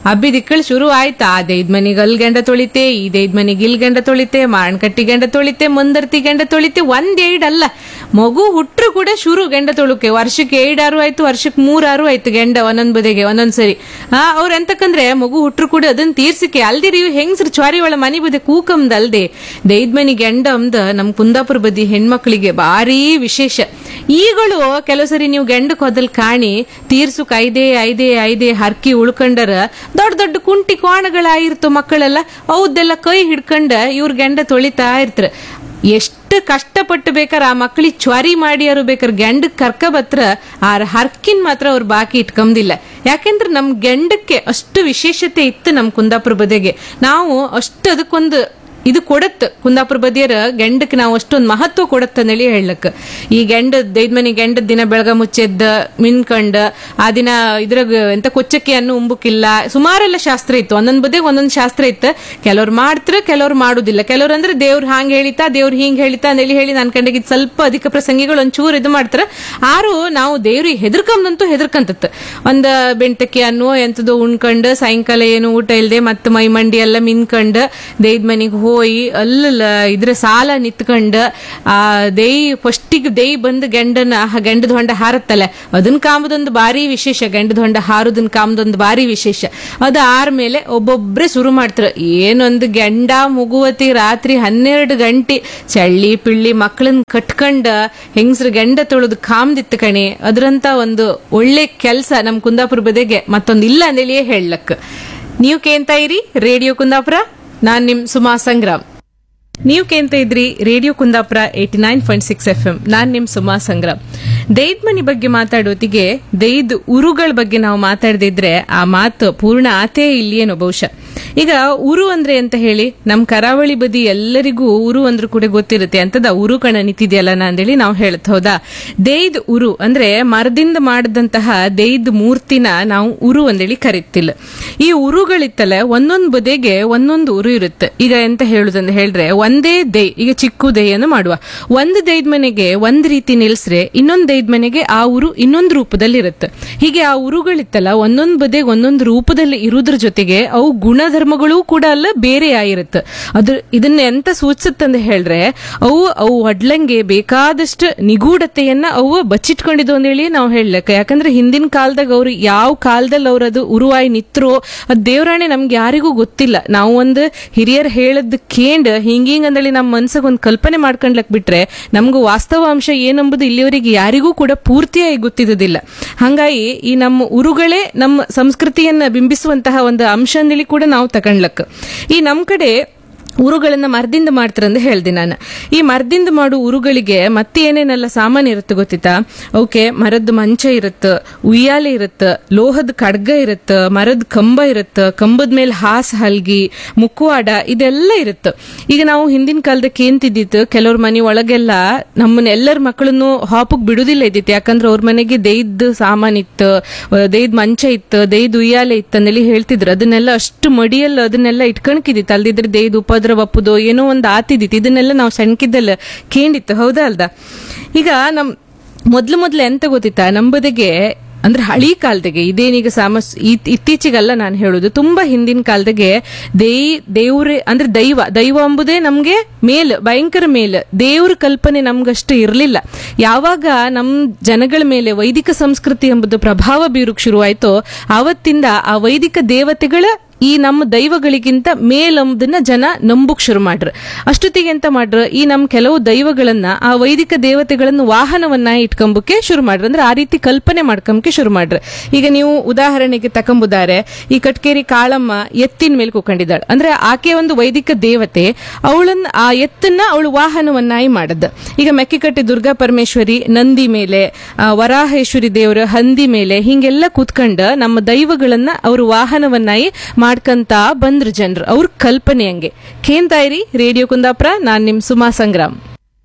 ಅಬ್ಬಿ ದಿಕ್ಕಳು ಶುರು ಆಯ್ತಾ ಆ ದೈದ್ ಮನಿಗ್ ಅಲ್ ಗಂಡ ತೊಳಿತೆ, ಈ ದೈದ್ ಮನಿಗ್ ಇಲ್ ಗಂಡ ತೊಳಿತೆ, ಮಾಣ್ಕಟ್ಟಿ ಗಂಡ ತೊಳಿತೆ, ಮುಂದರ್ತಿ ಗಂಡ ತೊಳಿತೆ. ಒಂದ್ ಏಡ್ ಅಲ್ಲ, ಮಗು ಹುಟ್ರು ಕೂಡ ಶುರು ಗಂಡ ತೊಳುಕೆ. ವರ್ಷಕ್ಕೆ ಏಡಾರು ಆಯ್ತು, ವರ್ಷಕ್ಕೆ ಮೂರಾರು ಆಯ್ತು ಗಂಡ ಒಂದೊಂದ್ ಬದೆಗೆ ಒಂದೊಂದ್ಸರಿ. ಆ ಅವ್ರ ಎಂತಕಂದ್ರೆ ಮಗು ಹುಟ್ರು ಕೂಡ ಅದನ್ನ ತೀರ್ಸಿಕೆ ಅಲ್ದಿರಿ ಹೆಂಗ್ಸ್ರ ಚ್ವಾರಿ ಒಳ ಮನಿ ಬದೆ ಕೂಕಮ್ದ ಅಲ್ದೆ ದೈದ್ ಮನಿ ಗಂಡ ಅಮ್ದ ನಮ್ ಕುಂದಾಪುರ ಬದಿ ಹೆಣ್ಮಕ್ಳಿಗೆ ಬಾರಿ ವಿಶೇಷ. ಈಗಳು ಕೆಲವು ಸರಿ ನೀವು ಗಂಡಕ್ ಹೋದಲ್ ಕಾಣಿ ತೀರ್ಸುಕ್ ಐದೇ ಐದೇ ಐದೇ ಹರ್ಕಿ ಉಳ್ಕೊಂಡರ ದೊಡ್ಡ ದೊಡ್ಡ ಕುಂಟಿ ಕೋಣಗಳಾಗಿರ್ತು ಮಕ್ಕಳೆಲ್ಲ, ಅವದ್ದೆಲ್ಲ ಕೈ ಹಿಡ್ಕೊಂಡ ಇವ್ರ ಗಂಡ ತೊಳಿತಾ ಇರ್ತಾರ. ಎಷ್ಟು ಕಷ್ಟಪಟ್ಟು ಬೇಕಾರ ಆ ಮಕ್ಕಳಿಗೆ ಚ್ವಾರಿ ಮಾಡಿಯಾರು ಬೇಕಾರೆ ಗಂಡಕ್ ಕರ್ಕ ಬತ್ರ ಆ ಹರ್ಕಿನ್ ಮಾತ್ರ ಅವ್ರು ಬಾಕಿ ಇಟ್ಕೊಂದಿಲ್ಲ. ಯಾಕೆಂದ್ರೆ ನಮ್ ಗಂಡಕ್ಕೆ ಅಷ್ಟು ವಿಶೇಷತೆ ಇತ್ತು ನಮ್ ಕುಂದಾಪುರ ಬದೆಗೆ. ನಾವು ಅಷ್ಟು ಅದಕ್ಕೊಂದು ಇದು ಕೊಡತ್ ಕುಂದಾಪುರ ಬದಿಯರ ಗಂಡಕ್ಕೆ ನಾವು ಅಷ್ಟೊಂದು ಮಹತ್ವ ಕೊಡತ್ತ ನೆಳಿ ಹೇಳಕ್. ಈ ಗಂಡ ದೈದ್ ಮನಿ ಗಂಡದ ದಿನ ಬೆಳಗ ಮುಚ್ಚೆದ್ದ ಮಿನ್ಕಂಡ್ ಆ ದಿನ ಇದ್ರಾಗ ಎಂತ ಕೊಚ್ಚಕ್ಕೆ ಅನ್ನು ಉಂಬುಕಿಲ್ಲ, ಸುಮಾರೆಲ್ಲ ಶಾಸ್ತ್ರ ಇತ್ತು. ಒಂದೊಂದ್ ಬದಿಗೆ ಒಂದೊಂದ್ ಶಾಸ್ತ್ರ ಇತ್ತು. ಕೆಲವ್ರು ಮಾಡ್ತಾರ, ಕೆಲವ್ರು ಮಾಡುದಿಲ್ಲ. ಕೆಲವ್ರು ಅಂದ್ರೆ ದೇವ್ರು ಹಾಂಗ್ ಹೇಳಿತಾ, ದೇವ್ರು ಹಿಂಗ್ ಹೇಳಿತಾ ನೆಲಿ ಹೇಳಿ ನನ್ ಕಂಡಿಗೆ ಸ್ವಲ್ಪ ಅಧಿಕ ಪ್ರಸಂಗಿಗಳು ಒಂಚೂರು ಇದು ಮಾಡ್ತಾರ. ಆರು ನಾವು ದೇವ್ರಿಗೆ ಹೆದರ್ಕಂದಂತೂ ಹೆದರ್ಕಂತತ್. ಒಂದ್ ಬೆಂಟಕ್ಕೆ ಅನ್ನೋ ಎಂತದೋ ಉಣ್ಕಂಡ್ ಸಾಯಂಕಾಲ ಏನು ಊಟ ಇಲ್ದೆ ಮತ್ ಮೈ ಮಂಡಿ ಎಲ್ಲ ಮಿನ್ಕಂಡ್ ದೈದ್ ಮನಿಗ್ ಹೋಯಿ ಅಲ್ಲ ಇದ್ರ ಸಾಲ ನಿತ್ಕೊಂಡ್ ಆ ದೈ ಫಸ್ಟಿಗೆ ದೈ ಬಂದ್ ಗಂಡನ ಗಂಡದ ಹೊಂಡ ಹಾರತ್ತಲ್ಲ ಅದನ್ ಕಾಮದೊಂದು ಬಾರಿ ವಿಶೇಷ. ಗಂಡದ ಹೊಂಡ ಹಾರುದನ್ ಕಾಮದೊಂದು ಬಾರಿ ವಿಶೇಷ. ಅದ ಆರ್ಮೇಲೆ ಒಬ್ಬೊಬ್ರೆ ಶುರು ಮಾಡ್ತಾರ. ಏನೊಂದು ಗಂಡ ಮುಗುವತಿ ರಾತ್ರಿ ಹನ್ನೆರಡು ಗಂಟೆ ಚಳ್ಳಿ ಪಿಳ್ಳಿ ಮಕ್ಕಳನ್ನ ಕಟ್ಕೊಂಡ ಹೆಂಗ್ಸ್ರ ಗಂಡ ತೊಳೆದು ಕಾಮ್ದಿತ್ತು ಕಣೆ. ಅದ್ರಂತ ಒಂದು ಒಳ್ಳೆ ಕೆಲ್ಸ ನಮ್ ಕುಂದಾಪುರ ಬದೆಗೆ ಮತ್ತೊಂದು ಇಲ್ಲ ಅಂದೇಳಿಯೇ ಹೇಳಕ್. ನೀವು ಕೇಳ್ತಾ ಇರಿ ರೇಡಿಯೋ ಕುಂದಾಪುರ, ನಾನ್ ನಿಮ್ ಸುಮಾ ಸಂಗ್ರಾಮ್. ನೀವು ಕೇಳ್ತಾ ಇದ್ರಿ radio Kundapura eighty nine point six F M. ನಾನ್ ನಿಮ್ ಸುಮಾ ಸಂಗ್ರಾಮ್. ದೈದ್ ಮನಿ ಬಗ್ಗೆ ಮಾತಾಡೋತಿಗೆ ದೈದ್ ಉರುಗಳ ಬಗ್ಗೆ ನಾವು ಮಾತಾಡದಿದ್ರೆ ಆ ಮಾತು ಪೂರ್ಣ ಆತೇ ಇಲ್ಲಿಯೇನೋ ಬಹುಶಃ. ಈಗ ಉರು ಅಂದ್ರೆ ಅಂತ ಹೇಳಿ ನಮ್ ಕರಾವಳಿ ಬದಿ ಎಲ್ಲರಿಗೂ ಉರು ಅಂದ್ರೂ ಕೂಡ ಗೊತ್ತಿರುತ್ತೆ. ಅಂತದ ಉರು ಕಣ ನಿಂತಿದೆಯಲ್ಲ ಅಂದೇಳಿ ನಾವು ಹೇಳತ್ ಹೌದಾ. ದೈದ್ ಉರು ಅಂದ್ರೆ ಮರದಿಂದ ಮಾಡಿದಂತಹ ದೈದ್ ಮೂರ್ತಿನ ನಾವು ಉರು ಅಂದೇಳಿ ಕರೀತಿಲ್ಲ. ಈ ಉರುಗಳಿತ್ತಲ್ಲ ಒಂದೊಂದ್ ಬದೆಗೆ ಒಂದೊಂದು ಉರು ಇರುತ್ತೆ. ಈಗ ಎಂತ ಹೇಳುದಂತ ಹೇಳ್ರೆ ಒಂದೇ ದೈ, ಈಗ ಚಿಕ್ಕು ದೈಯನ್ನು ಮಾಡುವ ಒಂದು ದೈದ್ ಮನೆಗೆ ಒಂದ್ ರೀತಿ ನಿಲ್ಸ್ರೆ ಇನ್ನೊಂದ್ ದೈದ್ ಮನೆಗೆ ಆ ಉರು ಇನ್ನೊಂದು ರೂಪದಲ್ಲಿ ಇರುತ್ತೆ. ಹೀಗೆ ಆ ಉರುಗಳಿತ್ತಲ್ಲ ಒಂದೊಂದ್ ಬದೆಗೆ ಒಂದೊಂದು ರೂಪದಲ್ಲಿ ಇರುವುದ್ರ ಜೊತೆಗೆ ಅವು ಗುಣಧರ್ಮಗಳು ಕೂಡ ಅಲ್ಲ ಬೇರೆ ಆಗಿರುತ್ತೆ. ಅದ್ರ ಇದನ್ನ ಎಂತ ಸೂಚಿಸುತ್ತಂತ ಹೇಳ್ರೆ ಅವು ಅವು ಅಡ್ಲಂಗೆ ಬೇಕಾದಷ್ಟು ನಿಗೂಢತೆಯನ್ನ ಅವು ಬಚ್ಚಿಟ್ಕೊಂಡಿದ್ದು ಅಂತೇಳಿ ನಾವು ಹೇಳಕ್ಕ. ಯಾಕಂದ್ರೆ ಹಿಂದಿನ ಕಾಲದಾಗ ಅವ್ರು ಯಾವ ಕಾಲದಲ್ಲಿ ಅವ್ರ ಅದು ಉರುವಾಯಿ ನಿತ್ರೋ ಅದ್ ದೇವರಾಣೆ ನಮ್ಗೆ ಯಾರಿಗೂ ಗೊತ್ತಿಲ್ಲ. ನಾವು ಒಂದು ಹಿರಿಯರ್ ಹೇಳದ್ ಕೇಂಡ್ ಹಿಂಗಿಂಗ್ ಅಂದೇಳಿ ನಮ್ಮ ಮನ್ಸಾಗ ಒಂದು ಕಲ್ಪನೆ ಮಾಡ್ಕೊಂಡ್ಲಕ್ ಬಿಟ್ರೆ ನಮ್ಗೂ ವಾಸ್ತವಾಂಶ ಏನಂಬುದು ಇಲ್ಲಿವರೆಗೆ ಯಾರಿಗೂ ಕೂಡ ಪೂರ್ತಿಯಾಗಿ ಗೊತ್ತಿದ್ದಿಲ್ಲ. ಹಂಗಾಗಿ ಈ ನಮ್ಮ ಉರುಗಳೇ ನಮ್ಮ ಸಂಸ್ಕೃತಿಯನ್ನ ಬಿಂಬಿಸುವಂತಹ ಒಂದು ಅಂಶ ಅಂದೇಳಿ ಕೂಡ ನಾವು ತಗೊಂಡ್ಲಕ್. ಈ ನಮ್ ಕಡೆ ಉರುಗಳನ್ನ ಮರದಿಂದ ಮಾಡ್ತಾರಂತ ಹೇಳ್ದೆ ನಾನು. ಈ ಮರದಿಂದ ಮಾಡೋ ಉರುಗಳಿಗೆ ಮತ್ತೆ ಏನೇನೆಲ್ಲ ಸಾಮಾನ್ಯ ಇರುತ್ತೆ ಗೊತ್ತಿತ್ತಾ? ಅವಕ್ಕೆ ಮರದ ಮಂಚ ಇರುತ್ತ, ಉಯ್ಯಾಲೆ ಇರುತ್ತ, ಲೋಹದ ಖಡ್ಗ ಇರುತ್ತ, ಮರದ ಕಂಬ ಇರುತ್ತ, ಕಂಬದ ಮೇಲೆ ಹಾಸ್ ಹಲ್ಗಿ, ಮುಖವಾಡ ಇದೆಲ್ಲ ಇರುತ್ತೆ. ಈಗ ನಾವು ಹಿಂದಿನ ಕಾಲದಕ್ಕೆ ಏನ್ತಿದ್ದಿತ್ತು, ಕೆಲವ್ರ ಮನೆ ಒಳಗೆಲ್ಲ ನಮ್ಮನ್ನ ಎಲ್ಲರ ಮಕ್ಕಳನ್ನು ಹಾಪಕ್ ಬಿಡುದಿಲ್ಲ ಇದ್ದಿತ್ತು. ಯಾಕಂದ್ರೆ ಅವ್ರ ಮನೆಗೆ ದೈದ್ ಸಾಮಾನ್ ಇತ್ತು, ದೈದ್ ಮಂಚ ಇತ್ತು, ದೈದ್ ಉಯ್ಯಾಲೆ ಇತ್ತು ಅಂದೇಳಿ ಹೇಳ್ತಿದ್ರು. ಅದನ್ನೆಲ್ಲ ಅಷ್ಟು ಮಡಿಯಲ್ಲ ಅದನ್ನೆಲ್ಲ ಇಟ್ಕಣಕಿದಿತ್ತು. ಅಲ್ದಿದ್ರೆ ದೈದ್ ಉಪ ಬಪ್ಪುದೋ ಏನೋ ಒಂದು ಆತಿದ್ದಿತ್ತು. ಇದನ್ನೆಲ್ಲ ನಾವು ಸಣ್ಣಕಿದ್ದಲ್ಲ ಕೇಂಡಿತ್ತು ಹೌದಾ ಅಲ್ದ. ಈಗ ನಮ್ ಮೊದ್ಲು ಮೊದ್ಲು ಎಂತ ಗೊತ್ತಿತ್ತಾ, ನಂಬದಿಗೆ ಅಂದ್ರೆ ಹಳಿ ಕಾಲದಾಗೆ ಇದೇನೀಗ ಸಾಮಸ್ ಇತ್ತೀಚೆಗಲ್ಲ ನಾನು ಹೇಳುದು, ತುಂಬಾ ಹಿಂದಿನ ಕಾಲದಾಗೆ ದೈ ದೇವ್ರೆ ಅಂದ್ರೆ ದೈವ ದೈವ ಎಂಬುದೇ ನಮ್ಗೆ ಮೇಲ್ ಭಯಂಕರ ಮೇಲ್. ದೇವ್ರ ಕಲ್ಪನೆ ನಮ್ಗಷ್ಟು ಇರ್ಲಿಲ್ಲ. ಯಾವಾಗ ನಮ್ ಜನಗಳ ಮೇಲೆ ವೈದಿಕ ಸಂಸ್ಕೃತಿ ಎಂಬುದು ಪ್ರಭಾವ ಬೀರುಕ್ ಶುರುವಾಯ್ತೋ ಆವತ್ತಿಂದ ಆ ವೈದಿಕ ದೇವತೆಗಳ ಈ ನಮ್ಮ ದೈವಗಳಿಗಿಂತ ಮೇಲಂಬುದನ್ನ ಜನ ನಂಬುಕ್ ಶುರು ಮಾಡ್ರ. ಅಷ್ಟೊತ್ತಿಗೆ ಎಂತ ಮಾಡ್ರ, ಈ ನಮ್ ಕೆಲವು ದೈವಗಳನ್ನ ಆ ವೈದಿಕ ದೇವತೆಗಳನ್ನು ವಾಹನವನ್ನ ಇಟ್ಕೊಂಬಕ್ಕೆ ಶುರು ಮಾಡ್ರ. ಅಂದ್ರೆ ಆ ರೀತಿ ಕಲ್ಪನೆ ಮಾಡ್ಕೊಂಬಕ್ಕೆ ಶುರು ಮಾಡ್ರ. ಈಗ ನೀವು ಉದಾಹರಣೆಗೆ ತಕೊಂಬುದಾರೆ, ಈ ಕಟ್ಕೇರಿ ಕಾಳಮ್ಮ ಎತ್ತಿನ ಮೇಲೆ ಕೂಕೊಂಡಿದ್ದಾಳೆ. ಅಂದ್ರೆ ಆಕೆ ಒಂದು ವೈದಿಕ ದೇವತೆ, ಅವಳನ್ನ ಆ ಎತ್ತನ್ನ ಅವಳು ವಾಹನವನ್ನಾಗಿ ಮಾಡದ. ಈಗ ಮೆಕ್ಕಿಕಟ್ಟೆ ದುರ್ಗಾ ಪರಮೇಶ್ವರಿ ನಂದಿ ಮೇಲೆ, ವರಾಹೇಶ್ವರಿ ದೇವರ ಹಂದಿ ಮೇಲೆ ಹಿಂಗೆಲ್ಲ ಕೂತ್ಕೊಂಡ ನಮ್ಮ ದೈವಗಳನ್ನ ಅವರು ವಾಹನವನ್ನಾಗಿ ಮಾಡ್ಕಂತ ಬಂದ್ರು ಜನರು ಅವ್ರ ಕಲ್ಪನೆ ಹಂಗೆ. ಕೇಳ್ತಾ ಇರಿ ರೇಡಿಯೋ ಕುಂದಾಪುರ, ನಾನ್ ನಿಮ್ ಸುಮಾ ಸಂಗ್ರಾಮ್.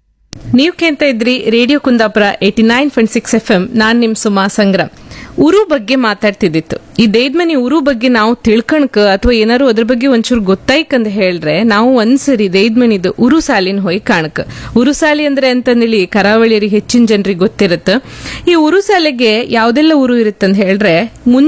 ನೀವು ಕೇಳ್ತಾ ಇದ್ರಿ radio Kundapura eighty nine point six F M. ನಾನ್ ನಿಮ್ ಸುಮಾ ಸಂಗ್ರಾಮ್. ಉರು ಬಗ್ಗೆ ಮಾತಾಡ್ತಿದ್ದಿತ್ತು. ಈ ದೈದ್ಮನಿ ಉರು ಬಗ್ಗೆ ನಾವು ತಿಳ್ಕಣಕ ಅಥವಾ ಏನಾರು ಅದ್ರ ಬಗ್ಗೆ ಒಂಚೂರು ಗೊತ್ತಾಯ್ಕಂತ ಹೇಳ್ರೆ ನಾವು ಒಂದ್ಸರಿ ದೈದ್ಮನಿದು ಉರು ಸಾಲಿನ ಹೋಗಿ ಕಾಣಕ. ಉರು ಸಾಲಿ ಅಂದ್ರೆ ಅಂತಂದೇಳಿ ಕರಾವಳಿಯರಿಗೆ ಹೆಚ್ಚಿನ ಜನರಿಗೆ ಗೊತ್ತಿರುತ್ತೆ. ಈ ಉರು ಸಾಲಿಗೆ ಯಾವ್ದೆಲ್ಲ ಉರು ಇರುತ್ತಂತ ಹೇಳ್ರೆ ಮುಂಚೆ